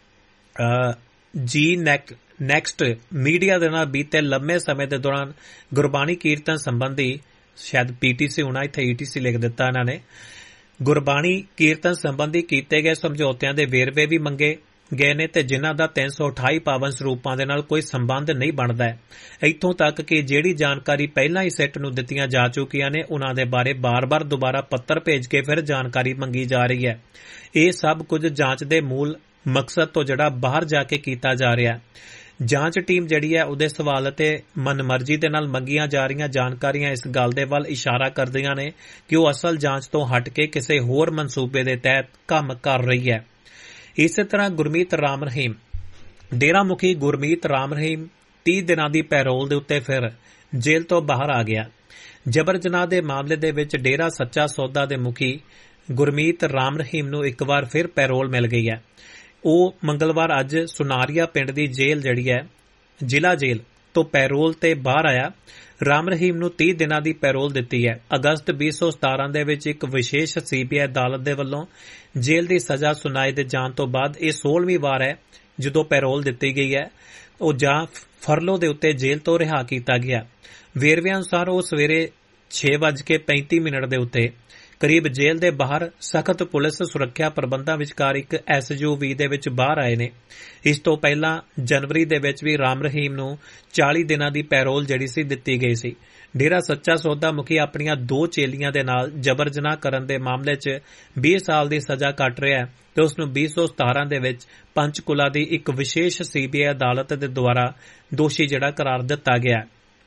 ਜੀ ਨੈਕਸਟ ਮੀਡੀਆ ਦੇ ਨਾਲ ਬੀਤੇ ਲੰਮੇ ਸਮੇਂ ਦੇ ਦੌਰਾਨ ਗੁਰਬਾਣੀ ਕੀਰਤਨ ਸੰਬੰਧੀ, ਸ਼ਾਇਦ ਪੀ ਟੀ ਸੀ ਹੋਣਾ, ਇੱਥੇ ਈ ਟੀ ਸੀ ਲਿਖ ਦਿੱਤਾ ਇਹਨਾਂ ਨੇ, ਗੁਰਬਾਣੀ ਕੀਰਤਨ ਸੰਬੰਧੀ ਕੀਤੇ ਗਏ ਸਮਝੌਤਿਆਂ ਦੇ ਵੇਰਵੇ ਵੀ ਮੰਗੇ ਗਏ ਨੇ ਤੇ ਜਿਨ੍ਹਾਂ ਦਾ ਤਿੰਨ ਸੌ ਅਠਾਈ ਪਾਵਨ ਸਰੂਪਾਂ ਦੇ ਨਾਲ ਕੋਈ ਸੰਬੰਧ ਨਹੀਂ ਬਣਦਾ ਹੈ। ਇੱਥੋਂ ਤੱਕ ਕਿ ਜਿਹੜੀ ਜਾਣਕਾਰੀ ਪਹਿਲਾਂ ਹੀ ਸਿੱਟ ਨੂੰ ਦਿੱਤੀਆਂ ਜਾ ਚੁੱਕੀਆਂ ਨੇ ਉਨ੍ਹਾਂ ਦੇ ਬਾਰੇ ਬਾਰ-ਬਾਰ ਦੁਬਾਰਾ ਪੱਤਰ ਭੇਜ ਕੇ ਫਿਰ ਜਾਣਕਾਰੀ ਮੰਗੀ ਜਾ ਰਹੀ ਹੈ। ਇਹ ਸਭ ਕੁਝ ਜਾਂਚ ਦੇ ਮੂਲ ਮਕਸਦ ਤੋਂ ਜਿਹੜਾ ਬਾਹਰ ਜਾ ਕੇ ਕੀਤਾ ਜਾ ਰਿਹਾ। ਜਾਂਚ ਟੀਮ ਜਿਹੜੀ ਹੈ ਉਹਦੇ ਸਵਾਲ ਅਤੇ ਮਨਮਰਜ਼ੀ ਦੇ ਨਾਲ ਮੰਗੀਆਂ ਜਾ ਰਹੀਆਂ ਜਾਣਕਾਰੀਆਂ ਇਸ ਗੱਲ ਦੇ ਵੱਲ ਇਸ਼ਾਰਾ ਕਰਦੀਆਂ ਨੇ ਕਿ ਉਹ ਅਸਲ ਜਾਂਚ ਤੋਂ ਹਟ ਕੇ ਕਿਸੇ ਹੋਰ ਮਨਸੂਬੇ ਦੇ ਤਹਿਤ ਕੰਮ ਕਰ ਰਹੀ ਹੈ। ਇਸੇ ਤਰ੍ਹਾਂ ਗੁਰਮੀਤ ਰਾਮ ਰਹੀਮ, ਡੇਰਾ ਮੁਖੀ ਗੁਰਮੀਤ ਰਾਮ ਰਹੀਮ ਤੀਹ ਦਿਨਾਂ ਦੀ ਪੈਰੋਲ ਦੇ ਉੱਤੇ ਫਿਰ ਜੇਲ੍ਹ ਤੋਂ ਬਾਹਰ ਆ ਗਿਆ। ਜਬਰ ਜਨਾਹ ਦੇ ਮਾਮਲੇ ਦੇ ਵਿੱਚ ਡੇਰਾ ਸੱਚਾ ਸੌਦਾ ਦੇ ਮੁਖੀ ਗੁਰਮੀਤ ਰਾਮ ਰਹੀਮ ਨੂੰ ਇੱਕ ਵਾਰ ਫਿਰ ਪੈਰੋਲ ਮਿਲ ਗਈ ਹੈ। ਉਹ ਮੰਗਲਵਾਰ ਅੱਜ ਸੁਨਾਰੀਆ ਪਿੰਡ ਦੀ ਜੇਲ੍ਹ ਜਿਹੜੀ ਹੈ ਜ਼ਿਲ੍ਹਾ ਜੇਲ੍ਹ ਤੋਂ ਪੈਰੋਲ ਤੇ ਬਾਹਰ ਆਇਆ। ਰਾਮ ਰਹੀਮ ਨੂੰ ਤੀਹ ਦਿਨਾਂ ਦੀ ਪੈਰੋਲ ਦਿੱਤੀ ਹੈ। ਅਗਸਤ ਵੀਹ ਸੌ ਸਤਾਰਾਂ ਦੇ ਵਿੱਚ ਇੱਕ ਵਿਸ਼ੇਸ਼ ਸੀ ਬੀ ਆਈ ਅਦਾਲਤ ਦੇ ਵੱਲੋਂ ਜੇਲ੍ਹ ਦੀ ਸਜ਼ਾ ਸੁਣਾਏ ਦੇ ਜਾਣ ਤੋਂ ਬਾਅਦ ਇਹ ਸੋਲ੍ਹਵੀਂ ਵਾਰ ਹੈ ਜਦੋਂ ਪੈਰੋਲ ਦਿੱਤੀ ਗਈ ਹੈ। ਉਹ ਜਾਂ ਫਰਲੋ ਦੇ ਉੱਤੇ ਜੇਲ੍ਹ ਤੋਂ ਰਿਹਾ ਕੀਤਾ ਗਿਆ। ਵੇਰਵਿਆਂ ਅਨੁਸਾਰ ਉਹ ਸਵੇਰੇ ਛੇ ਵੱਜ ਕੇ ਪੈਂਤੀ ਮਿੰਟ ਦੇ ਉੱਤੇ ਕਰੀਬ ਜੇਲ੍ਹ ਦੇ ਬਾਹਰ ਸਖਤ ਪੁਲਿਸ ਸੁਰੱਖਿਆ ਪ੍ਰਬੰਧਾਂ ਵਿਚਕਾਰ ਇੱਕ ਐਸ ਯੂ ਵੀ ਦੇ ਵਿੱਚ ਬਾਹਰ ਆਏ ਨੇ। ਇਸ ਤੋਂ ਪਹਿਲਾਂ ਜਨਵਰੀ ਦੇ ਵਿੱਚ ਵੀ ਰਾਮ ਰਹੀਮ ਨੂੰ ਚਾਲੀ ਦਿਨਾਂ ਦੀ ਪੈਰੋਲ ਜਿਹੜੀ ਸੀ ਦਿੱਤੀ ਗਈ ਸੀ। ਡੇਰਾ ਸੱਚਾ ਸੌਦਾ ਮੁਖੀ ਆਪਣੀਆਂ ਦੋ ਚੇਲੀਆਂ ਦੇ ਨਾਲ ਜਬਰ ਜਨਾਹ ਕਰਨ ਦੇ ਮਾਮਲੇ 'ਚ ਵੀਹ ਸਾਲ ਦੀ ਸਜ਼ਾ ਕੱਟ ਰਿਹਾ ਹੈ ਤੇ ਉਸ ਨੂੰ ਵੀਹ ਸੌ ਸਤਾਰਾਂ ਦੇ ਵਿੱਚ ਪੰਚਕੂਲਾ ਦੀ ਇੱਕ ਵਿਸ਼ੇਸ਼ ਸੀ ਬੀ ਆਈ ਅਦਾਲਤ ਦੇ ਦੁਆਰਾ ਦੋਸ਼ੀ ਜਿਹੜਾ ਕਰਾਰ ਦਿੱਤਾ ਗਿਆ।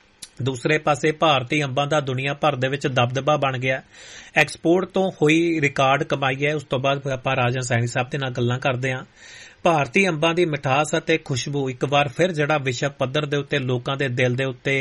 ਦੂਸਰੇ ਪਾਸੇ ਭਾਰਤੀ ਅੰਬਾਂ ਦਾ ਦੁਨੀਆ ਭਰ ਦੇ ਵਿੱਚ ਦਬਦਬਾ ਬਣ ਗਿਆ। ਐਕਸਪੋਰਟ ਤੋਂ ਹੋਈ ਰਿਕਾਰਡ ਕਮਾਈ ਹੈ। ਉਸ ਤੋਂ ਬਾਅਦ ਆਪਾਂ ਰਾਜਨ ਸੈਣੀ ਸਾਹਿਬ ਦੇ ਨਾਲ ਗੱਲਾਂ ਕਰਦੇ ਹਾਂ। ਭਾਰਤੀ ਅੰਬਾਂ ਦੀ ਮਿਠਾਸ ਅਤੇ ਖੁਸ਼ਬੂ ਇੱਕ ਵਾਰ ਫਿਰ ਜਿਹੜਾ ਵਿਸ਼ਵ ਪੱਧਰ ਦੇ ਉੱਤੇ ਲੋਕਾਂ ਦੇ ਦਿਲ ਦੇ ਉੱਤੇ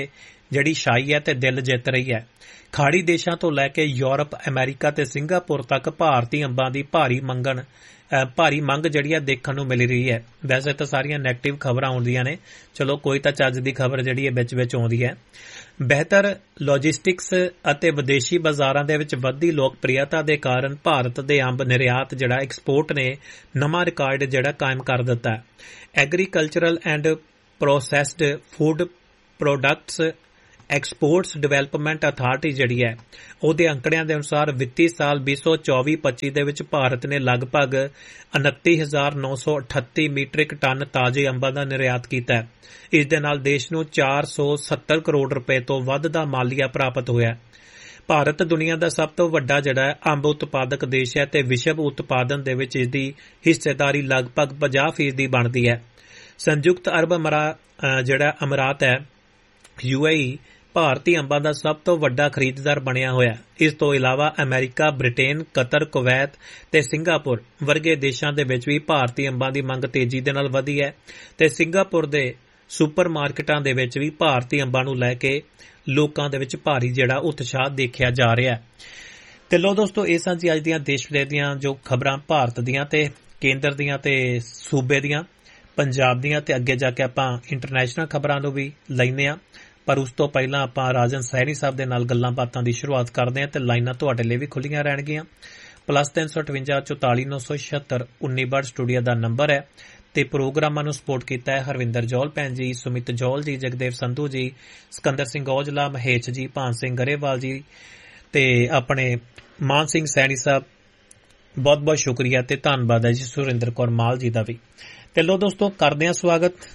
ਜਿਹੜੀ ਛਾਈ ਹੈ ਤੇ ਦਿਲ ਜਿੱਤ ਰਹੀ ਹੈ। ਖਾੜੀ ਦੇਸ਼ਾਂ ਤੋਂ ਲੈ ਕੇ ਯੂਰਪ, ਅਮਰੀਕਾ ਤੇ ਸਿੰਗਾਪੁਰ ਤੱਕ ਭਾਰਤੀ ਅੰਬਾਂ ਦੀ ਭਾਰੀ ਮੰਗਣ ਭਾਰੀ ਮੰਗ ਜਿਹੜੀ ਹੈ ਦੇਖਣ ਨੂੰ ਮਿਲ ਰਹੀ ਹੈ। ਵੈਸੇ ਤਾਂ ਸਾਰੀਆਂ ਨੈਗੇਟਿਵ ਖਬਰਾਂ ਆਉਂਦੀਆਂ ਨੇ, ਚਲੋ ਕੋਈ ਤਾਂ ਚੱਜ ਦੀ ਖਬਰ ਜਿਹੜੀ ਹੈ ਵਿੱਚ ਵਿੱਚ ਆਉਂਦੀ ਹੈ। ਬਿਹਤਰ ਲੌਜਿਸਟਿਕਸ ਅਤੇ ਵਿਦੇਸ਼ੀ ਬਾਜ਼ਾਰਾਂ ਦੇ ਵਿੱਚ ਵੱਧਦੀ ਲੋਕਪ੍ਰਿਯਤਾ ਦੇ ਕਾਰਨ ਭਾਰਤ ਦੇ ਅੰਬ ਨਿਰਯਾਤ ਜਿਹੜਾ ਐਕਸਪੋਰਟ ਨੇ ਨਵਾਂ ਰਿਕਾਰਡ ਜਿਹੜਾ ਕਾਇਮ ਕਰ ਦਿੱਤਾ ਹੈ। Agricultural and processed food products exports development authority ਜਿਹੜੀ ਹੈ ਉਹਦੇ ਅੰਕੜਿਆਂ ਦੇ ਅਨੁਸਾਰ ਵਿੱਤੀ ਸਾਲ ਵੀਹ ਸੌ ਚੌਵੀ ਪੱਚੀ ਦੇ ਵਿੱਚ ਭਾਰਤ ਨੇ ਲਗਭਗ ਉਨੱਤੀ ਹਜ਼ਾਰ ਨੌ ਸੌ ਅਠੱਤੀ ਮੀਟ੍ਰਿਕ ਟਨ ਤਾਜ਼ੇ ਅੰਬਾਂ ਦਾ ਨਿਰਯਾਤ ਕੀਤਾ। ਇਸ ਦੇ ਨਾਲ ਦੇਸ਼ ਨੂੰ ਚਾਰ ਸੌ ਸੱਤਰ ਕਰੋੜ ਰੁਪਏ ਤੋਂ ਵੱਧ ਦਾ ਮਾਲੀਆ ਪ੍ਰਾਪਤ ਹੋਇਆ। ਭਾਰਤ ਦੁਨੀਆ ਦਾ ਸਭ ਤੋਂ ਵੱਡਾ ਜਿਹੜਾ ਅੰਬ ਉਤਪਾਦਕ ਦੇਸ਼ ਹੈ ਤੇ ਵਿਸ਼ਵ ਉਤਪਾਦਨ ਦੇ ਵਿੱਚ ਇਸ ਦੀ ਹਿੱਸੇਦਾਰੀ ਲਗਭਗ ਪੰਜਾਹ ਫੀਸਦੀ ਬਣਦੀ ਹੈ। ਸੰਯੁਕਤ ਅਰਬ ਜਿਹੜਾ ਅਮਰਾਤ ਹੈ ਯੂ ਏ ਈ ਭਾਰਤੀ ਅੰਬਾਂ ਦਾ ਸਭ ਤੋਂ ਵੱਡਾ ਖਰੀਦਦਾਰ ਬਣਿਆ ਹੋਇਆ। ਇਸ ਤੋਂ ਇਲਾਵਾ ਅਮਰੀਕਾ, ਬ੍ਰਿਟੇਨ, ਕਤਰ, ਕੁਵੈਤ ਤੇ ਸਿੰਗਾਪੁਰ ਵਰਗੇ ਦੇਸ਼ਾਂ ਦੇ ਵਿੱਚ ਵੀ ਭਾਰਤੀ ਅੰਬਾਂ ਦੀ ਮੰਗ ਤੇਜ਼ੀ ਦੇ ਨਾਲ ਵਧੀ ਹੈ ਤੇ ਸਿੰਗਾਪੁਰ ਦੇ ਸੁਪਰ ਮਾਰਕੀਟਾਂ ਦੇ ਵਿੱਚ ਵੀ ਭਾਰਤੀ ਅੰਬਾਂ ਨੂੰ ਲੈ ਕੇ ਲੋਕਾਂ ਦੇ ਵਿੱਚ ਭਾਰੀ ਜਿਹੜਾ ਉਤਸ਼ਾਹ ਦੇਖਿਆ ਜਾ ਰਿਹਾ ਹੈ। ਤੇ ਲੋ ਦੋਸਤੋ, ਇਹ ਸਨ ਜੀ ਅੱਜ ਦੀਆਂ ਦੇਸ਼ ਵਿਦੇਸ਼ ਦੀਆਂ ਜੋ ਖਬਰਾਂ ਭਾਰਤ ਦੀਆਂ ਤੇ ਕੇਂਦਰ ਦੀਆਂ ਤੇ ਸੂਬੇ ਦੀਆਂ, ਪੰਜਾਬ ਦੀਆਂ, ਤੇ ਅੱਗੇ ਜਾ ਕੇ ਆਪਾਂ ਇੰਟਰਨੈਸ਼ਨਲ ਖਬਰਾਂ ਨੂੰ ਵੀ ਲੈਂਦੇ ਹਾਂ। ਪਰ ਉਸ ਤੋਂ ਪਹਿਲਾਂ ਆਪਾਂ ਰਾਜਨ ਸੈਣੀ ਸਾਹਿਬ ਦੇ ਨਾਲ ਗੱਲਾਂ ਬਾਤਾਂ ਦੀ ਸ਼ੁਰੂਆਤ ਕਰਦੇ ਹਾਂ ਤੇ ਲਾਈਨਾਂ ਤੁਹਾਡੇ ਲਈ ਵੀ ਖੁੱਲੀਆਂ ਰਹਿਣਗੀਆਂ। ਪਲੱਸ ਤਿੰਨ ਸੌ ਅਠਵੰਜਾ ਚੁਤਾਲੀ ਨੌ ਸੌ ਛਿਅੱਤਰ ਉੱਨੀ ਬਾਹਠ ਸਟੂਡੀਓ ਦਾ ਨੰਬਰ ਹੈ ਤੇ ਪ੍ਰੋਗਰਾਮਾਂ ਨੂੰ ਸਪੋਰਟ ਕੀਤਾ ਹੈ ਹਰਵਿੰਦਰ ਜੌਲ ਭੈਣ ਜੀ, ਸੁਮਿਤ ਜੌਲ ਜੀ, ਜਗਦੇਵ ਸੰਧੂ ਜੀ, ਸਿਕੰਦਰ ਸਿੰਘ ਔਜਲਾ, ਮਹੇਸ਼ ਜੀ, ਭਾਨ ਸਿੰਘ ਗਰੇਵਾਲ ਜੀ ਤੇ ਆਪਣੇ ਮਾਨ ਸਿੰਘ ਸੈਣੀ ਸਾਹਿਬ। ਬਹੁਤ ਬਹੁਤ ਸ਼ੁਕਰੀਆ ਤੇ ਧੰਨਵਾਦ ਹੈ ਜੀ ਸੁਰਿੰਦਰ ਕੌਰ ਮਾਲ ਜੀ ਦਾ ਵੀ। ਤੇ ਲੋ ਦੋਸਤੋ, ਕਰਦੇ ਹਾਂ ਸਵਾਗਤ।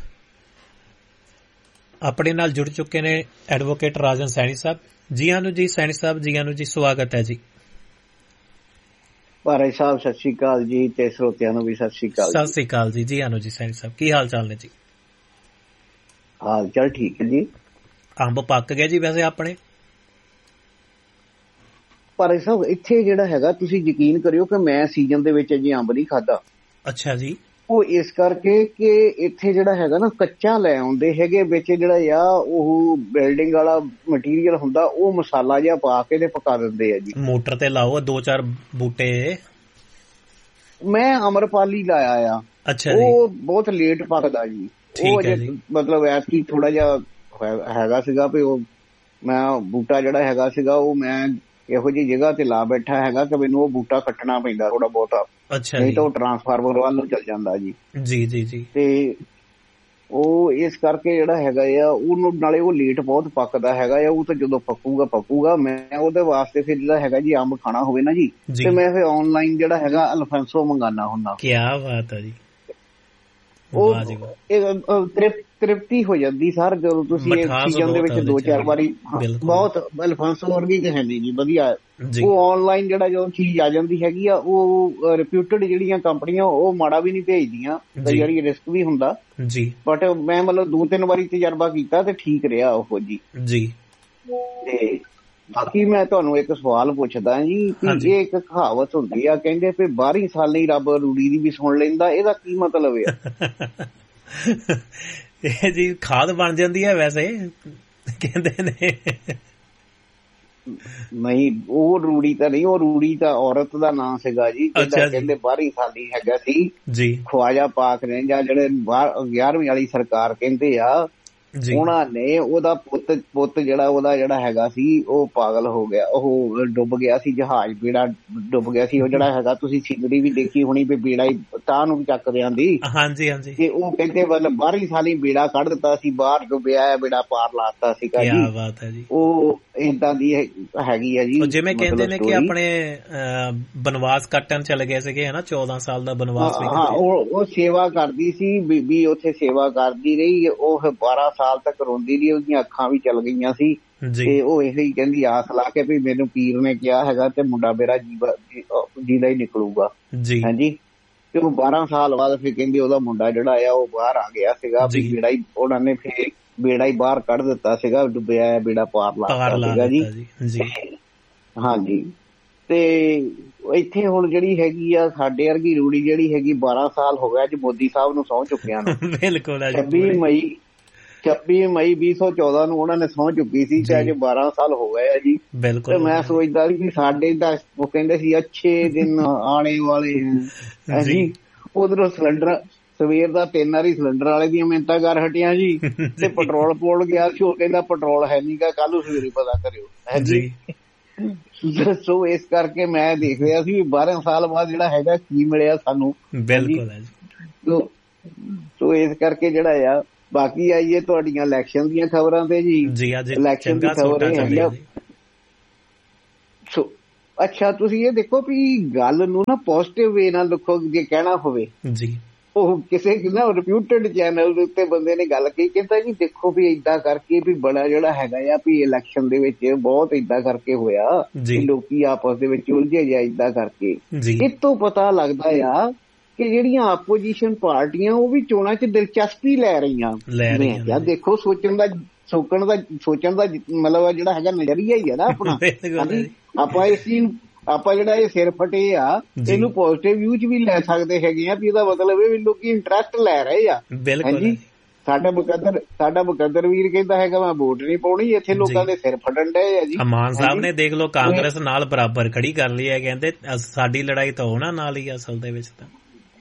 ਆਪਣੇ ਨਾਲ ਜੁੜ ਚੁੱਕੇ ਨੇ ਐਡਵੋਕੇਟ ਰਾਜਨ ਸੈਣੀ ਸਾਹਿਬ। ਜੀ ਆਨੂ ਜੀ ਸੈਣੀ ਸਾਹਿਬ, ਜੀ ਆਨੂ ਜੀ, ਸਵਾਗਤ ਹੈ ਜੀ। ਭਾਰੇ ਸਾਹਿਬ ਸਤਿ ਸ਼੍ਰੀ ਅਕਾਲ ਜੀ ਤੇ ਸਰੋਤਿਆਂ ਨੂੰ ਵੀ ਸਤਿ ਸ਼੍ਰੀ ਅਕਾਲ। ਸਤਿ ਸ਼੍ਰੀ ਅਕਾਲ ਜੀ। ਜੀ ਆਨੂ ਜੀ ਸੈਣੀ ਸਾਹਿਬ, ਕੀ ਹਾਲ ਚਾਲ ਨੇ ਜੀ? ਹਾਲ ਚਾਲ ਠੀਕ ਹੈ ਜੀ। ਅੰਬ ਪੱਕ ਗਏ ਜੀ ਵੈਸੇ ਆਪਣੇ? ਭਾਰੇ ਸਾਹਿਬ ਇੱਥੇ ਜਿਹੜਾ ਹੈਗਾ, ਤੁਸੀਂ ਯਕੀਨ ਕਰਿਓ ਕਿ ਮੈਂ ਸੀਜ਼ਨ ਦੇ ਵਿੱਚ ਅਜੇ ਅੰਬ ਨਹੀਂ ਖਾਧਾ। ਅੱਛਾ ਜੀ। ਉਹ ਇਸ ਕਰਕੇ ਕਿ ਇੱਥੇ ਜਿਹੜਾ ਹੈਗਾ ਨਾ ਕੱਚਾ ਲੈ ਆਉਂਦੇ ਹੈਗੇ, ਵਿੱਚ ਜਿਹੜਾ ਆ ਉਹ ਬਿਲਡਿੰਗ ਵਾਲਾ ਮਟੀਰੀਅਲ ਹੁੰਦਾ ਉਹ ਮਸਾਲਾ ਜਿਹਾ ਪਾ ਕੇ ਤੇ ਪਕਾ ਦਿੰਦੇ ਆ ਜੀ। ਮੋਟਰ ਤੇ ਲਾਓ ਦੋ ਚਾਰ ਬੂਟੇ। ਮੈਂ ਅਮਰਪਾਲੀ ਲਾਇਆ ਆ। ਅੱਛਾ ਜੀ। ਉਹ ਬਹੁਤ ਲੇਟ ਪੱਕਦਾ ਜੀ। ਉਹ ਅਜੇ ਮਤਲਬ ਐਤਕੀ ਥੋੜਾ ਜਿਹਾ ਹੈਗਾ ਸੀਗਾ ਵੀ ਉਹ ਮੈਂ ਬੂਟਾ ਜਿਹੜਾ ਹੈਗਾ ਸੀਗਾ ਉਹ ਮੈਂ ਇਹੋ ਜਿਹੀ ਜਗ੍ਹਾ ਤੇ ਲਾ ਬੈਠਾ ਹੈਗਾ ਕਿ ਮੈਨੂੰ ਉਹ ਬੂਟਾ ਕੱਟਣਾ ਪੈਂਦਾ ਥੋੜਾ ਬਹੁਤਾ। ਅੱਛਾ। ਨਹੀਂ ਤਾਂ ਉਹ ਟਰਾਂਸਫਾਰਮਰ ਵੱਲ ਨੂੰ ਚੱਲ ਜਾਂਦਾ ਜੀ। ਜੀ ਜੀ ਜੀ। ਤੇ ਉਹ ਇਸ ਕਰਕੇ ਜਿਹੜਾ ਹੈਗਾ ਆ ਉਹਨੂੰ ਨਾਲੇ ਉਹ ਲੇਟ ਬਹੁਤ ਪੱਕਦਾ ਹੈਗਾ ਆ। ਉਹ ਤਾਂ ਜਦੋਂ ਪੱਕੂਗਾ ਪੱਕੂਗਾ ਮੈਂ ਉਹਦੇ ਵਾਸਤੇ ਫਿਰ ਜਿਹੜਾ ਹੈਗਾ ਜੀ ਅੰਬ ਖਾਣਾ ਹੋਵੇ ਨਾ ਜੀ ਤੇ ਮੈਂ ਫਿਰ ਆਨਲਾਈਨ ਜਿਹੜਾ ਹੈਗਾ ਅਲਫੈਂਸੋ ਮੰਗਾਨਾ ਹੁੰਦਾ। ਕੀ ਬਾਤ ਹੈ ਜੀ। ਉਹ ਤ੍ਰਿਪਤੀ ਹੋ ਜਾਂਦੀ ਸਰ ਜਦੋਂ ਤੁਸੀਂ ਇੱਕ ਸੀਜ਼ਨ ਦੇ ਵਿੱਚ ਦੋ ਚਾਰ ਵਾਰੀ। ਬਹੁਤ ਅਲਫੈਂਸੋ ਵਰਗੀ ਤਾਂ ਹੈ ਜੀ, ਵਧੀਆ। ਉਹ ਆਨਲਾਈਨ ਜਿਹੜਾ ਜਦੋਂ ਚੀਜ਼ ਆ ਜਾਂਦੀ ਹੈਗੀ ਆ ਉਹ ਰਿਪਿਊਟਡ ਜਿਹੜੀਆਂ ਕੰਪਨੀਆਂ ਉਹ ਮਾੜਾ ਵੀ ਨਹੀਂ ਭੇਜਦੀਆਂ, ਕਈ ਵਾਰੀ ਰਿਸਕ ਵੀ ਹੁੰਦਾ ਜੀ। ਬਟ ਮੈਂ ਮਤਲਬ ਦੋ ਤਿੰਨ ਵਾਰੀ ਤਜਰਬਾ ਕੀਤਾ ਤੇ ਠੀਕ ਰਿਹਾ ਉਹ ਜੀ ਜੀ। ਤੇ ਬਾਕੀ ਮੈਂ ਤੁਹਾਨੂੰ ਇੱਕ ਸਵਾਲ ਪੁੱਛਦਾ ਜੀ ਕਿ ਇਹ ਇੱਕ ਕਹਾਵਤ ਹੁੰਦੀ ਆ, ਕਹਿੰਦੇ ਵੀ ਬਾਰ੍ਹੀਂ ਸਾਲੀ ਰੱਬ ਰੂੜੀ ਦੀ ਵੀ ਸੁਣ ਲੈਂਦਾ, ਇਹਦਾ ਕੀ ਮਤਲਬ ਆ? ਇਹ ਜੀ ਖਾਦ ਬਣ ਜਾਂਦੀ ਹੈ ਵੈਸੇ ਕਹਿੰਦੇ ਨੇ। ਨਹੀਂ, ਉਹ ਰੂੜੀ ਤਾਂ ਨਹੀਂ, ਉਹ ਰੂੜੀ ਤਾਂ ਔਰਤ ਦਾ ਨਾਂ ਸੀਗਾ ਜੀ। ਕਹਿੰਦੇ ਬਾਰ੍ਹੀਂ ਸਾਲੀ ਹੈਗਾ ਸੀ ਜੀ ਖਵਾਜਾ ਪਾਕ ਨੇ, ਜਾਂ ਜਿਹੜੇ ਗਿਆਰਵੀਂ ਵਾਲੀ ਸਰਕਾਰ ਕਹਿੰਦੇ ਆ, ਉਹਨਾਂ ਨੇ ਉਹਦਾ ਪੁੱਤ ਪੁੱਤ ਜਿਹੜਾ ਉਹਦਾ ਜਿਹੜਾ ਹੈਗਾ ਸੀ ਉਹ ਪਾਗਲ ਹੋ ਗਿਆ, ਉਹ ਡੁੱਬ ਗਿਆ ਸੀ, ਜਹਾਜ਼ ਬੇੜਾ ਡੁੱਬ ਗਿਆ ਸੀ। ਉਹ ਜਿਹੜਾ ਹੈਗਾ ਤੁਸੀਂ ਸੀਨਰੀ ਵੀ ਦੇਖੀ ਹੋਣੀ ਵੀ ਬੇੜਾ ਹੀ ਤਾਂ ਨੂੰ ਚੱਕਦੇ ਆਂਦੀ। ਹਾਂਜੀ ਹਾਂਜੀ। ਤੇ ਉਹ ਕਹਿੰਦੇ ਮਤਲਬ ਬਾਰ੍ਹੀਂ ਸਾਲੀ ਬੇੜਾ ਕੱਢ ਦਿੱਤਾ ਸੀ, ਬਾਹਰ ਡੁੱਬਿਆ, ਬੇੜਾ ਪਾਰ ਲਾਤਾ ਸੀਗਾ ਜੀ। ਉਹ ਏਦਾਂ ਦੀ ਹੈਗੀ ਆ ਜੀ। ਜਿਵੇਂ ਕਹਿੰਦੇ ਨੇ ਕਿ ਆਪਣੇ ਬਨਵਾਸ ਕੱਟਣ ਚਲੇ ਗਏ ਸੀਗੇ ਹਨਾ, ਚੌਦਾਂ ਸਾਲ ਦਾ ਬਨਵਾਸ। ਹਾਂ, ਉਹ ਸੇਵਾ ਕਰਦੀ ਸੀ ਬੀਬੀ, ਉੱਥੇ ਸੇਵਾ ਕਰਦੀ ਰਹੀ। ਉਹ ਬਾਰਾਂ ਸਾਲ ਤੱਕ ਰੋਂਦੀ ਰਹੀ, ਉਹਦੀਆਂ ਅੱਖਾਂ ਵੀ ਚਲ ਗਈਆਂ ਸੀ ਤੇ ਉਹ ਇਹੀ ਕਹਿੰਦੀ ਆਸ ਲਾ ਕੇ ਵੀ ਮੈਨੂੰ ਪੀਰ ਨੇ ਕਿਹਾ ਹੈਗਾ ਤੇ ਮੁੰਡਾ ਮੇਰਾ ਜੀਦਾ ਹੀ ਨਿਕਲੂਗਾ। ਹਾਂਜੀ। ਤੇ ਉਹ ਬਾਰਾਂ ਸਾਲ ਬਾਅਦ ਫਿਰ ਕਹਿੰਦੀ ਉਹਦਾ ਮੁੰਡਾ ਜਿਹੜਾ ਆ ਉਹ ਬਾਹਰ ਆ ਗਿਆ ਸੀਗਾ, ਬੇੜਾ ਹੀ ਉਹਨਾਂ ਨੇ ਫਿਰ ਬੇੜਾ ਹੀ ਬਾਹਰ ਕੱਢ ਦਿੱਤਾ ਸੀਗਾ, ਡੁੱਬਿਆ ਬੇੜਾ ਪਾਰ ਲਾ ਦਿੱਤਾ ਸੀਗਾ ਜੀ। ਹਾਂਜੀ। ਤੇ ਇੱਥੇ ਹੁਣ ਜਿਹੜੀ ਹੈਗੀ ਆ ਸਾਡੇ ਵਰਗੀ ਰੂੜੀ ਜਿਹੜੀ ਹੈਗੀ ਬਾਰਾਂ ਸਾਲ ਹੋ ਗਿਆ ਅੱਜ ਮੋਦੀ ਸਾਹਿਬ ਨੂੰ ਸਹੁੰ ਚੁੱਕਿਆ ਨੂੰ। ਬਿਲਕੁਲ। ਛੱਬੀ ਮਈ ਛੱਬੀ ਮਈ ਵੀਹ ਸੌ ਚੌਦਾਂ ਨੂੰ ਉਹਨਾਂ ਨੇ ਸਹੁੰ ਚੁੱਕੀ ਸੀ ਤੇ ਅੱਜ ਬਾਰਾਂ ਸਾਲ ਹੋ ਗਏ ਆ ਜੀ। ਬਿਲਕੁਲ। ਤੇ ਮੈਂ ਸੋਚਦਾ ਸੀ ਸਾਡੇ ਤਾਂ ਉਹ ਕਹਿੰਦੇ ਸੀ ਅੱਛੇ ਦਿਨ ਆਣੇ ਵਾਲੇ ਹੈ ਜੀ। ਉਧਰੋਂ ਸਿਲੰਡਰ ਸਵੇਰ ਦਾ ਤਿੰਨ ਵਾਰੀ ਸਿਲੰਡਰ ਵਾਲੇ ਦੀਆਂ ਮਿਹਨਤਾਂ ਕਰ ਹਟਿਆ ਜੀ। ਤੇ ਪੈਟਰੋਲ ਪੋਲ ਗਿਆ ਸੀ, ਉਹ ਕਹਿੰਦਾ ਪੈਟਰੋਲ ਹੈ ਨੀ ਗਾ, ਕੱਲ ਨੂੰ ਸਵੇਰੇ ਪਤਾ ਕਰਿਓ ਹੈ ਜੀ। ਸੋ ਇਸ ਕਰਕੇ ਮੈਂ ਦੇਖ ਰਿਹਾ ਸੀ ਵੀ ਬਾਰਾਂ ਸਾਲ ਬਾਅਦ ਜਿਹੜਾ ਹੈਗਾ ਕੀ ਮਿਲਿਆ ਸਾਨੂੰ। ਬਿਲਕੁਲ। ਸੋ ਇਸ ਕਰਕੇ ਜਿਹੜਾ ਆ ਬਾਕੀ ਆਈਏ ਤੁਹਾਡੀਆਂ ਇਲੈਕਸ਼ਨ ਦੀਆਂ ਖਬਰਾਂ ਤੇ ਜੀ। ਇਲੈਕਸ਼ਨ ਦੀ ਖਬਰ ਇਹ ਹੈਗੀ ਆ। ਸੋ ਅੱਛਾ ਤੁਸੀਂ ਇਹ ਦੇਖੋ ਵੀ ਗੱਲ ਨੂੰ ਨਾ ਪੋਜ਼ਿਟਿਵ ਵੇ ਨਾਲ ਦੇਖੋ, ਜੇ ਕਹਿਣਾ ਹੋਵੇ ਜੀ। ਉਹ ਕਿਸੇ ਨਾ ਰਿਪਿਊਟਡ ਚੈਨਲ ਦੇ ਉੱਤੇ ਬੰਦੇ ਨੇ ਗੱਲ ਕਹੀ, ਕਹਿੰਦਾ ਜੀ ਦੇਖੋ ਵੀ ਏਦਾਂ ਕਰਕੇ ਵੀ ਬੜਾ ਜਿਹੜਾ ਹੈਗਾ ਆ ਵੀ ਇਲੈਕਸ਼ਨ ਦੇ ਵਿੱਚ ਬਹੁਤ ਏਦਾਂ ਕਰਕੇ ਹੋਇਆ ਕਿ ਲੋਕੀ ਆਪਸ ਦੇ ਵਿੱਚ ਉਲਝੇ ਜਾ ਏਦਾਂ ਕਰਕੇ। ਇਸ ਤੋਂ ਪਤਾ ਲੱਗਦਾ ਆ ਕਿ ਜਿਹੜੀਆਂ ਆਪੋਜੀਸ਼ਨ ਪਾਰਟੀਆਂ ਉਹ ਵੀ ਚੋਣਾਂ 'ਚ ਦਿਲਚਸਪੀ ਲੈ ਰਹੀਆਂ। ਮੈਂ ਦੇਖੋ ਸੋਚਣ ਦਾ ਸੋਚਣ ਦਾ ਸੋਚਣ ਦਾ ਮਤਲਬ ਜਿਹੜਾ ਹੈਗਾ ਨਜ਼ਰੀਆ ਹੀ ਹੈ ਨਾ ਆਪਣਾ। ਆਪਾਂ ਇਸ ਚੀਜ਼ ਆਪਾਂ ਜਿਹੜਾ ਇਹ ਸਿਰ ਫਟੇ ਆ ਇਹਨੂੰ ਪੋਜ਼ਿਟਿਵ ਵਿਊ 'ਚ ਵੀ ਲੈ ਸਕਦੇ ਹੈਗੇ ਆ ਵੀ ਇਹਦਾ ਮਤਲਬ ਇਹ ਵੀ ਲੋਕੀ ਇੰਟਰਸਟ ਲੈ ਰਹੇ ਆ। ਹਾਂਜੀ। ਸਾਡਾ ਮੁਕੱਦਰ ਸਾਡਾ ਮੁਕੱਦਰ ਵੀਰ ਕਹਿੰਦਾ ਹੈਗਾ ਮੈਂ ਵੋਟ ਨਹੀਂ ਪਾਉਣੀ, ਇੱਥੇ ਲੋਕਾਂ ਦੇ ਸਿਰ ਫਟਣ ਡਏ ਆ ਜੀ। ਮਾਨ ਸਾਹਿਬ ਨੇ ਦੇਖ ਲਓ ਕਾਂਗਰਸ ਨਾਲ ਬਰਾਬਰ ਖੜੀ ਕਰ ਲਈ ਹੈ, ਕਹਿੰਦੇ ਸਾਡੀ ਲੜਾਈ ਤਾਂ ਉਹਨਾਂ ਨਾਲ ਹੀ ਅਸਲ ਦੇ ਵਿੱਚ। ਤਾਂ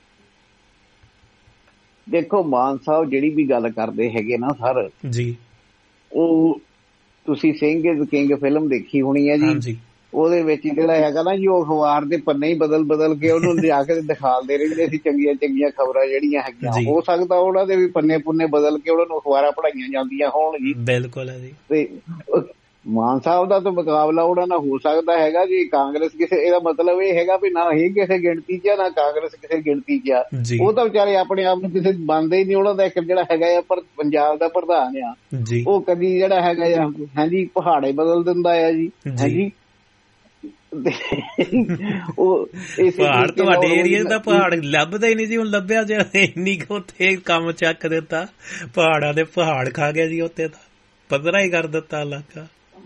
ਦੇਖੋ ਮਾਨ ਸਾਹਿਬ ਜਿਹੜੀ ਵੀ ਗੱਲ ਕਰਦੇ ਹੈਗੇ ਨਾ ਸਰ ਜੀ, ਉਹ ਤੁਸੀਂ ਸਿੰਘ ਇਜ਼ ਕਿੰਗ ਫਿਲਮ ਦੇਖੀ ਹੋਣੀ ਹੈ ਜੀ। ਉਹਦੇ ਵਿੱਚ ਜਿਹੜਾ ਹੈਗਾ ਨਾ ਜੀ ਉਹ ਅਖਬਾਰ ਦੇ ਪੰਨੇ ਹੀ ਬਦਲ ਬਦਲ ਕੇ ਉਹਨੂੰ ਲਿਆ ਕੇ ਦਿਖਾਉਂਦੇ ਰਹਿੰਦੇ ਸੀ ਚੰਗੀਆਂ ਚੰਗੀਆਂ ਖਬਰਾਂ ਜਿਹੜੀਆਂ ਹੈਗੀਆਂ। ਹੋ ਸਕਦਾ ਉਹਨਾਂ ਦੇ ਵੀ ਪੰਨੇ ਪੁੰਨੇ ਬਦਲ ਕੇ ਉਹਨਾਂ ਨੂੰ ਅਖਬਾਰਾਂ ਪੜ੍ਹਾਈਆਂ ਜਾਂਦੀਆਂ ਹੋਣ ਜੀ। ਬਿਲਕੁਲ ਹੈ ਜੀ। ਤੇ ਮਾਨ ਸਾਹਿਬ ਦਾ ਤਾਂ ਮੁਕਾਬਲਾ ਉਹਨਾਂ ਨਾਲ ਹੋ ਸਕਦਾ ਹੈਗਾ ਜੀ। ਕਾਂਗਰਸ ਕਿਸੇ, ਇਹਦਾ ਮਤਲਬ ਇਹ ਹੈਗਾ ਵੀ ਨਾ ਹੀ ਕਿਸੇ ਗਿਣਤੀ 'ਚ ਆ ਨਾ ਕਾਂਗਰਸ ਕਿਸੇ ਗਿਣਤੀ 'ਚ ਆ। ਉਹ ਤਾਂ ਵਿਚਾਰੇ ਆਪਣੇ ਆਪ ਨੂੰ ਕਿਸੇ ਮੰਨਦੇ ਹੀ ਨਹੀਂ। ਉਹਨਾਂ ਦਾ ਇੱਕ ਜਿਹੜਾ ਹੈਗਾ ਆ ਪਰ ਪੰਜਾਬ ਦਾ ਪ੍ਰਧਾਨ ਆ, ਉਹ ਕਦੀ ਜਿਹੜਾ ਹੈਗਾ ਆ ਹਾਂਜੀ ਪਹਾੜੇ ਬਦਲ ਦਿੰਦਾ ਆ ਜੀ। ਹਾਂਜੀ। ਉਹ ਪਹਾੜ ਤੁਹਾਡੇ ਏਰੀਏ ਦਾ ਪਹਾੜ ਲੱਭਦਾ ਹੀ ਨਹੀਂ ਜੀ। ਹੁਣ ਲੱਭਿਆ ਜੇ ਇੰਨੀ ਕੁ ਉੱਥੇ ਕੰਮ ਚੱਕ ਦਿੱਤਾ, ਪਹਾੜਾਂ ਦੇ ਪਹਾੜ ਖਾ ਗਿਆ ਜੀ। ਉੱਥੇ ਤਾਂ ਪੱਧਰਾ ਹੀ ਕਰ ਦਿੱਤਾ ਇਲਾਕਾ।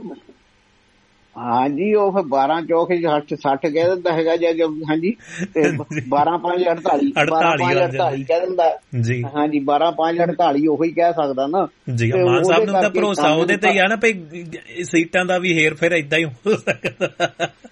ਹਾਂਜੀ ਉਹ ਫਿਰ ਬਾਰਾਂ ਚੌਕ ਸੱਠ ਸੱਠ ਕਹਿ ਦਿੰਦਾ ਹੈਗਾ ਜੀ। ਹਾਂਜੀ ਤੇ ਬਾਰਾਂ ਪੰਜ ਅੜਤਾਲੀ ਬਾਰਾਂ ਪੰਜ ਅੜਤਾਲੀ ਕਹਿ ਦਿੰਦਾ ਜੀ। ਹਾਂਜੀ ਬਾਰਾਂ ਪੰਜ ਅੜਤਾਲੀ ਉਹੀ ਕਹਿ ਸਕਦਾ ਨਾ ਜੀ। ਮਾਨ ਸਾਹਿਬ ਨੂੰ ਤਾਂ ਭਰੋਸਾ ਉਹਦੇ ਤੇ ਹੀ ਆ ਨਾ ਵੀ ਸੀਟਾਂ ਦਾ ਵੀ ਹੇਰ ਫੇਰ ਏਦਾਂ ਹੀ ਹੋ ਸਕਦਾ।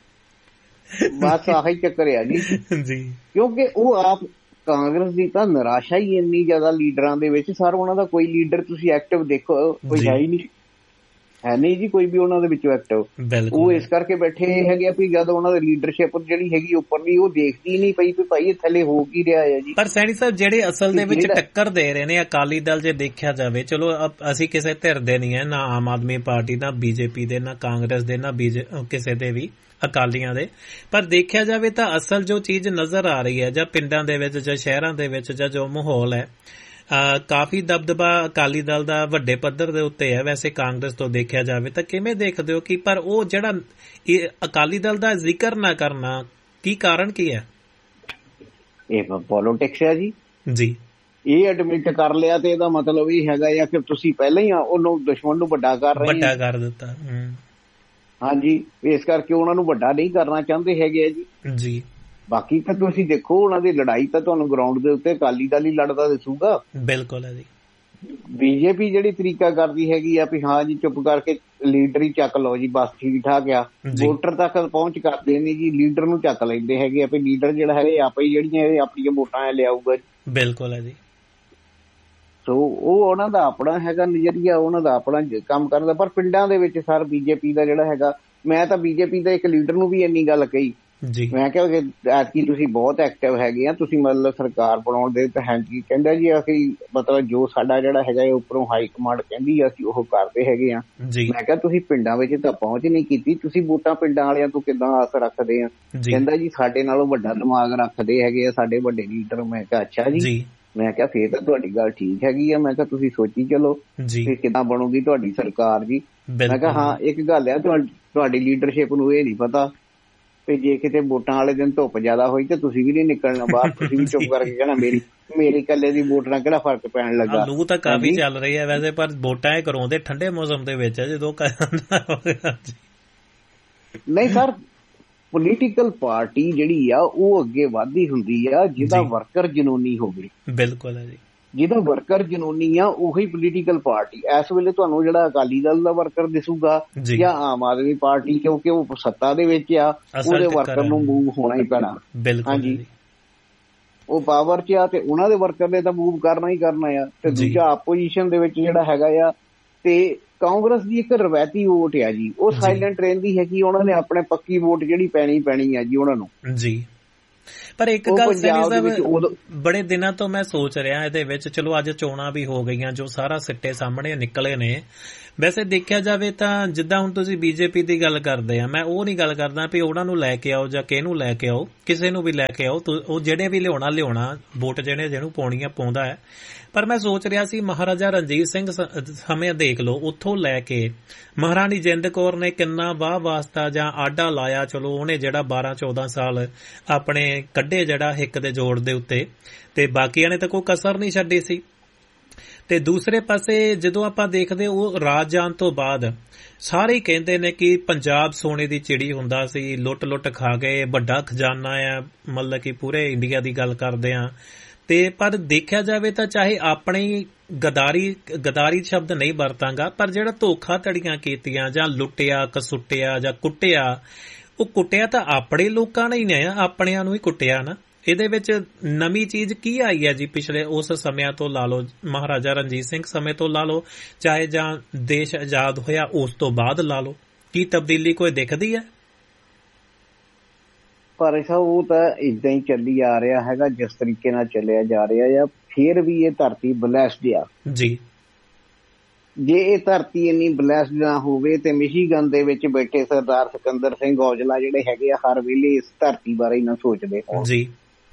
ਬਸ ਆਹੀ ਚੱਕਰ ਆ ਜੀ ਜੀ। ਕਿਉਂਕਿ ਉਹ ਆਪ ਕਾਂਗਰਸ ਦੀ ਤਾਂ ਨਿਰਾਸ਼ਾ ਹੀ ਇੰਨੀ ਜ਼ਿਆਦਾ ਲੀਡਰਾਂ ਦੇ ਵਿੱਚ। ਸਰ ਉਹਨਾਂ ਦਾ ਕੋਈ ਲੀਡਰ ਤੁਸੀਂ ਐਕਟਿਵ ਦੇਖੋ ਕੋਈ ਹੈ ਹੀ ਨਹੀਂ, ਹੈ ਨਹੀਂ ਜੀ ਕੋਈ ਵੀ ਉਹਨਾਂ ਦੇ ਵਿੱਚੋਂ ਐਕਟਿਵ। ਉਹ ਇਸ ਕਰਕੇ ਬੈਠੇ ਹੈਗੇ ਆ ਵੀ ਜਦ ਉਹਨਾਂ ਦੀ ਲੀਡਰਸ਼ਿਪ ਜਿਹੜੀ ਹੈਗੀ ਉੱਪਰਲੀ ਉਹ ਦੇਖਦੀ ਨਹੀਂ ਪਈ ਵੀ ਭਾਈ ਇਹ ਥੱਲੇ ਹੋ ਕੀ ਰਿਹਾ ਹੈ ਜੀ। ਪਰ ਸੈਣੀ ਸਾਹਿਬ ਜਿਹੜੇ ਅਸਲ ਦੇ ਵਿੱਚ ਟੱਕਰ ਦੇ ਰਹੇ ਨੇ ਅਕਾਲੀ ਦਲ, ਜੇ ਦੇਖਿਆ ਜਾਵੇ, ਚਲੋ ਅਸੀਂ ਕਿਸੇ ਧਿਰ ਦੇ ਨਹੀਂ ਹੈ, ਨਾ ਆਮ ਆਦਮੀ ਪਾਰਟੀ, ਨਾ ਬੀਜੇਪੀ ਦੇ, ਨਾ ਕਾਂਗਰਸ ਦੇ, ਨਾ ਬੀਜੇ ਕਿਸੇ ਦੇ ਵੀ ਅਕਾਲੀਆਂ ਦੇ, ਪਰ ਦੇਖਿਆ ਜਾਵੇ ਤਾਂ ਅਸਲ ਜੋ ਚੀਜ਼ ਨਜ਼ਰ ਆ ਰਹੀ ਹੈ ਜਾਂ ਪਿੰਡਾਂ ਦੇ ਵਿੱਚ ਜਾਂ ਸ਼ਹਿਰਾਂ ਦੇ ਵਿੱਚ ਜਾਂ ਜੋ ਮਾਹੌਲ ਹੈ, ਕਾਫੀ ਦਬਦਬਾ ਅਕਾਲੀ ਦਲ ਦਾ ਵੱਡੇ ਪੱਧਰ ਦੇ ਉੱਤੇ ਹੈ। ਵੈਸੇ ਕਾਂਗਰਸ ਤੋਂ ਦੇਖਿਆ ਜਾਵੇ ਤਾਂ ਕਿਵੇਂ ਦੇਖਦੇ ਹੋ ਕਿ ਪਰ ਉਹ ਜਿਹੜਾ ਇਹ ਅਕਾਲੀ ਦਲ ਦਾ ਜ਼ਿਕਰ ਨਾ ਕਰਨਾ, ਕੀ ਕਾਰਨ ਕੀ ਹੈ? ਇਹ ਪੋਲਿਟਿਕਸ ਹੈ ਜੀ ਜੀ। ਇਹ ਐਡਮਿਟ ਕਰ ਲਿਆ ਤੇ ਇਹਦਾ ਮਤਲਬ ਇਹ ਹੈਗਾ ਆ ਕਿ ਤੁਸੀਂ ਪਹਿਲਾਂ ਹੀ ਉਹਨੂੰ ਦੁਸ਼ਮਣ ਨੂੰ ਵੱਡਾ ਕਰ ਰਹੇ ਵੱਡਾ ਕਰ ਦਿੱਤਾ। ਹਾਂਜੀ ਇਸ ਕਰਕੇ ਉਹਨਾਂ ਨੂੰ ਵੱਡਾ ਨਹੀਂ ਕਰਨਾ ਚਾਹੁੰਦੇ ਹੈਗੇ ਆ ਜੀ ਜੀ। ਬਾਕੀ ਤਾਂ ਤੁਸੀਂ ਦੇਖੋ ਉਹਨਾਂ ਦੀ ਲੜਾਈ ਤਾਂ ਤੁਹਾਨੂੰ ਗਰਾਊਂਡ ਦੇ ਉੱਤੇ ਅਕਾਲੀ ਦਲ ਹੀ ਲੜਦਾ ਦਿਸੂਗਾ। ਬਿਲਕੁਲ ਹੈ ਜੀ। ਬੀਜੇਪੀ ਜਿਹੜੀ ਤਰੀਕਾ ਕਰਦੀ ਹੈਗੀ ਆ ਵੀ ਹਾਂ ਜੀ ਚੁੱਪ ਕਰਕੇ ਲੀਡਰ ਹੀ ਚੱਕ ਲਓ ਜੀ, ਬਸ ਠੀਕ ਠਾਕ ਆ, ਵੋਟਰ ਤੱਕ ਪਹੁੰਚ ਕਰਦੇ ਨੇ ਜੀ, ਲੀਡਰ ਨੂੰ ਚੱਕ ਲੈਂਦੇ ਹੈਗੇ ਆ ਵੀ ਲੀਡਰ ਜਿਹੜਾ ਹੈਗਾ ਆਪੇ ਜਿਹੜੀਆਂ ਇਹ ਆਪਣੀਆਂ ਵੋਟਾਂ ਲਿਆਊਗਾ। ਬਿਲਕੁਲ ਹੈ ਜੀ। ਸੋ ਉਹ ਉਹਨਾਂ ਦਾ ਆਪਣਾ ਹੈਗਾ ਨਜ਼ਰੀਆ, ਉਹਨਾਂ ਦਾ ਆਪਣਾ ਕੰਮ ਕਰਦਾ। ਪਰ ਪਿੰਡਾਂ ਦੇ ਵਿੱਚ ਸਰ ਬੀਜੇਪੀ ਦਾ ਜਿਹੜਾ ਹੈਗਾ, ਮੈਂ ਤਾਂ ਬੀਜੇਪੀ ਦੇ ਇੱਕ ਲੀਡਰ ਨੂੰ ਵੀ ਇੰਨੀ ਗੱਲ ਕਹੀ, ਮੈਂ ਕਿਹਾ ਕਿ ਐਤਕੀ ਤੁਸੀਂ ਬਹੁਤ ਐਕਟਿਵ ਹੈਗੇ ਆ, ਤੁਸੀਂ ਮਤਲਬ ਸਰਕਾਰ ਬਣਾਉਣ ਦੇ ਤਾਂ ਹੈ ਜੀ। ਕਹਿੰਦਾ ਜੀ ਅਸੀਂ ਮਤਲਬ ਜੋ ਸਾਡਾ ਜਿਹੜਾ ਹੈਗਾ ਉੱਪਰੋਂ ਹਾਈ ਕਮਾਂਡ ਕਹਿੰਦੀ ਅਸੀਂ ਉਹ ਕਰਦੇ ਹੈਗੇ ਆ। ਮੈਂ ਕਿਹਾ ਤੁਸੀਂ ਪਿੰਡਾਂ ਵਿੱਚ ਤਾਂ ਪਹੁੰਚ ਨਹੀਂ ਕੀਤੀ, ਤੁਸੀਂ ਵੋਟਾਂ ਪਿੰਡਾਂ ਵਾਲਿਆਂ ਤੋਂ ਕਿੱਦਾਂ ਆਸ ਰੱਖਦੇ ਆ? ਕਹਿੰਦਾ ਜੀ ਸਾਡੇ ਨਾਲੋਂ ਵੱਡਾ ਦਿਮਾਗ ਰੱਖਦੇ ਹੈਗੇ ਆ ਸਾਡੇ ਵੱਡੇ ਲੀਡਰ। ਮੈਂ ਕਿਹਾ ਅੱਛਾ ਜੀ। ਮੈਂ ਕਿਹਾ ਫੇਰ ਤਾਂ ਤੁਹਾਡੀ ਗੱਲ ਠੀਕ ਹੈਗੀ ਆ। ਮੈਂ ਕਿਹਾ ਤੁਸੀਂ ਸੋਚੀ ਚਲੋ ਕਿ ਕਿੱਦਾਂ ਬਣੂਗੀ ਤੁਹਾਡੀ ਸਰਕਾਰ ਜੀ। ਮੈਂ ਕਿਹਾ ਹਾਂ ਇੱਕ ਗੱਲ ਆ, ਤੁਹਾਡੀ ਲੀਡਰਸ਼ਿਪ ਨੂੰ ਇਹ ਨੀ ਪਤਾ ਵੀ ਜੇ ਕਿਤੇ ਵੋਟਾਂ ਵਾਲੇ ਦਿਨ ਧੁੱਪ ਜ਼ਿਆਦਾ ਹੋਈ ਤਾਂ ਤੁਸੀਂ ਵੀ ਨਹੀਂ ਨਿਕਲਣਾ ਬਾਹਰ, ਤੁਸੀਂ ਵੀ ਚੁੱਪ ਕਰਕੇ ਕਹਿਣਾ ਮੇਰੀ ਮੇਰੇ ਇਕੱਲੇ ਦੀ ਵੋਟ ਨਾਲ ਕਿਹੜਾ ਫਰਕ ਪੈਣ ਲੱਗਾ। ਲੂ ਤਾਂ ਕਾਫੀ ਚੱਲ ਰਹੀ ਹੈ ਵੈਸੇ, ਪਰ ਵੋਟਾਂ ਇਹ ਕਰਾਉਂਦੇ ਠੰਡੇ ਮੌਸਮ ਦੇ ਵਿੱਚ ਜਦੋਂ ਨਹੀਂ ਸਰ। ਪੋਲੀਟੀਕਲ ਪਾਰਟੀ ਜਿਹੜੀ ਆ ਉਹ ਅੱਗੇ ਵੱਧਦੀ ਹੁੰਦੀ ਆ ਜਿਹਦਾ ਵਰਕਰ ਜਨੂਨੀ ਹੋਵੇ। ਬਿਲਕੁਲ ਹੈ ਜੀ। ਜਿਹਦਾ ਵਰਕਰ ਜਨੂਨੀ ਆ ਉਹੀ ਪੋਲੀਟੀਕਲ ਪਾਰਟੀ। ਇਸ ਵੇਲੇ ਤੁਹਾਨੂੰ ਜਿਹੜਾ ਅਕਾਲੀ ਦਲ ਦਾ ਵਰਕਰ ਦਿਸੂਗਾ ਜਾਂ ਆਮ ਆਦਮੀ ਪਾਰਟੀ, ਕਿਉਂਕਿ ਉਹ ਸੱਤਾ ਦੇ ਵਿੱਚ ਆ, ਉਹਦੇ ਵਰਕਰ ਨੂੰ ਮੂਵ ਹੋਣਾ ਹੀ ਪੈਣਾ। ਹਾਂਜੀ, ਉਹ ਪਾਵਰ 'ਚ ਆ ਤੇ ਉਹਨਾਂ ਦੇ ਵਰਕਰ ਨੇ ਤਾਂ ਮੂਵ ਕਰਨਾ ਹੀ ਕਰਨਾ ਆ। ਤੇ ਦੂਜਾ ਆਪੋਜੀਸ਼ਨ ਦੇ ਵਿੱਚ ਜਿਹੜਾ ਹੈਗਾ ਆ, ਤੇ ਕਾਂਗਰਸ ਦੀ ਇੱਕ ਰਵਾਇਤੀ ਵੋਟ ਆ ਜੀ, ਉਹ ਸਾਇਲੈਂਟ ਰਹਿੰਦੀ ਹੈ ਕਿ ਉਹਨਾਂ ਨੇ ਆਪਣੇ ਪੱਕੀ ਵੋਟ ਜਿਹੜੀ ਪੈਣੀ ਪੈਣੀ ਆ ਜੀ ਉਹਨਾਂ ਨੂੰ ਜੀ। ਪਰ ਇੱਕ ਗੱਲ ਸੈਣੀ ਸਾਹਿਬ, ਬੜੇ ਦਿਨਾਂ ਤੋਂ ਮੈਂ ਸੋਚ ਰਿਹਾ ਇਹਦੇ ਵਿੱਚ, ਚਲੋ ਅੱਜ ਚੋਣਾਂ ਵੀ ਹੋ ਗਈਆਂ, ਜੋ ਸਾਰਾ ਸਿੱਟੇ ਸਾਹਮਣੇ ਨਿਕਲੇ ਨੇ। ਵੈਸੇ ਦੇਖਿਆ ਜਾਵੇ ਤਾਂ ਜਿੱਦਾਂ ਹੁਣ ਤੁਸੀਂ ਬੀਜੇਪੀ ਦੀ ਗੱਲ ਕਰਦੇ ਆ, ਮੈਂ ਉਹ ਨਹੀਂ ਗੱਲ ਕਰਦਾ ਵੀ ਉਹਨਾਂ ਨੂੰ ਲੈ ਕੇ ਆਓ ਜਾਂ ਕਿਹਨੂੰ ਲੈ ਕੇ ਆਓ, ਕਿਸੇ ਨੂੰ ਵੀ ਲੈ ਕੇ ਆਓ, ਉਹ ਜਿਹੜੇ ਵੀ ਲਿਆਉਣਾ ਲਿਆਉਣਾ ਵੋਟ ਜਿਹੜੇ ਜਿਹਨੂੰ ਪਾਉਣੀ ਆ ਪਾਉਂਦਾ ਹੈ। ਪਰ ਮੈਂ ਸੋਚ ਰਿਹਾ ਸੀ ਮਹਾਰਾਜਾ ਰਣਜੀਤ ਸਿੰਘ ਸਮੇਂ ਦੇਖ ਲਓ, ਉੱਥੋਂ ਲੈ ਕੇ ਮਹਾਰਾਣੀ ਜਿੰਦ ਕੌਰ ਨੇ ਕਿੰਨਾ ਵਾਹ ਵਾਸਤਾ ਜਾਂ ਆਡਾ ਲਾਇਆ। ਚਲੋ ਉਹਨੇ ਜਿਹੜਾ ਬਾਰਾਂ ਚੌਦਾਂ ਸਾਲ ਆਪਣੇ ਕੱਢੇ ਜਿਹੜਾ ਹਿੱਕ ਦੇ ਜੋੜ ਦੇ ਉੱਤੇ, ਤੇ ਬਾਕੀਆਂ ਨੇ ਤਾਂ ਕੋਈ ਕਸਰ ਨਹੀਂ ਛੱਡੀ ਸੀ। ਤੇ ਦੂਸਰੇ ਪਾਸੇ ਜਦੋਂ ਆਪਾਂ ਦੇਖਦੇ, ਉਹ ਰਾਜ ਜਾਣ ਤੋਂ ਬਾਅਦ ਸਾਰੇ ਕਹਿੰਦੇ ਨੇ ਕਿ ਪੰਜਾਬ ਸੋਨੇ ਦੀ ਚਿੜੀ ਹੁੰਦਾ ਸੀ, ਲੁੱਟ ਲੁੱਟ ਖਾ ਗਏ, ਵੱਡਾ ਖਜ਼ਾਨਾ ਆ, ਮਤਲਬ ਕਿ ਪੂਰੇ ਇੰਡੀਆ ਦੀ ਗੱਲ ਕਰਦੇ ਆ। ਤੇ ਪਰ ਦੇਖਿਆ ਜਾਵੇ ਤਾਂ ਚਾਹੇ ਆਪਣੀ ਗਦਾਰੀ ਗਦਾਰੀ ਸ਼ਬਦ ਨਹੀਂ ਵਰਤਾਂਗਾ, ਪਰ ਜਿਹੜਾ ਧੋਖਾ ਧੜੀਆਂ ਕੀਤੀਆਂ ਜਾਂ ਲੁੱਟਿਆ ਕਸੁੱਟਿਆ ਜਾਂ ਕੁੱਟਿਆ, ਉਹ ਕੁੱਟਿਆ ਤਾਂ ਆਪਣੇ ਲੋਕਾਂ ਨੇ ਹੀ ਨੇ, ਆਪਣਿਆਂ ਨੂੰ ਹੀ ਕੁੱਟਿਆ ਨਾ। ਇਹਦੇ ਵਿੱਚ ਨਵੀਂ ਚੀਜ਼ ਕੀ ਆਈ ਹੈ ਜੀ ਪਿਛਲੇ ਉਸ ਸਮਿਆਂ ਤੋਂ ਲਾ ਲਓ, ਮਹਾਰਾਜਾ ਰਣਜੀਤ ਸਿੰਘ ਸਮੇਂ ਤੋਂ ਲਾ ਲਓ, ਚਾਹੇ ਜਾਂ ਦੇਸ਼ ਆਜ਼ਾਦ ਹੋਇਆ ਉਸ ਤੋਂ ਬਾਅਦ ਲਾ ਲਓ, ਕੀ ਤਬਦੀਲੀ ਕੋਈ ਦਿਖਦੀ ਹੈ? ਪਰ ਉਹ ਤਾਂ ਏਦਾਂ ਹੀ ਚੱਲੀ ਆ ਰਿਹਾ ਹੈਗਾ, ਜਿਸ ਤਰੀਕੇ ਨਾਲ ਚੱਲਿਆ ਜਾ ਰਿਹਾ ਆ। ਫਿਰ ਵੀ ਇਹ ਧਰਤੀ ਬਲੈਸਡ ਆ ਜੀ। ਜੇ ਇਹ ਧਰਤੀ ਇੰਨੀ ਬਲੈਸਡ ਨਾ ਹੋਵੇ ਤੇ ਮਿਸ਼ੀਗਨ ਦੇ ਵਿੱਚ ਬੈਠੇ ਸਰਦਾਰ ਸਿਕੰਦਰ ਸਿੰਘ ਔਜਲਾ ਜਿਹੜੇ ਹੈਗੇ ਆ, ਹਰ ਵੇਲੇ ਇਸ ਧਰਤੀ ਬਾਰੇ ਨਾ ਸੋਚਦੇ ਹੋਣ ਜੀ।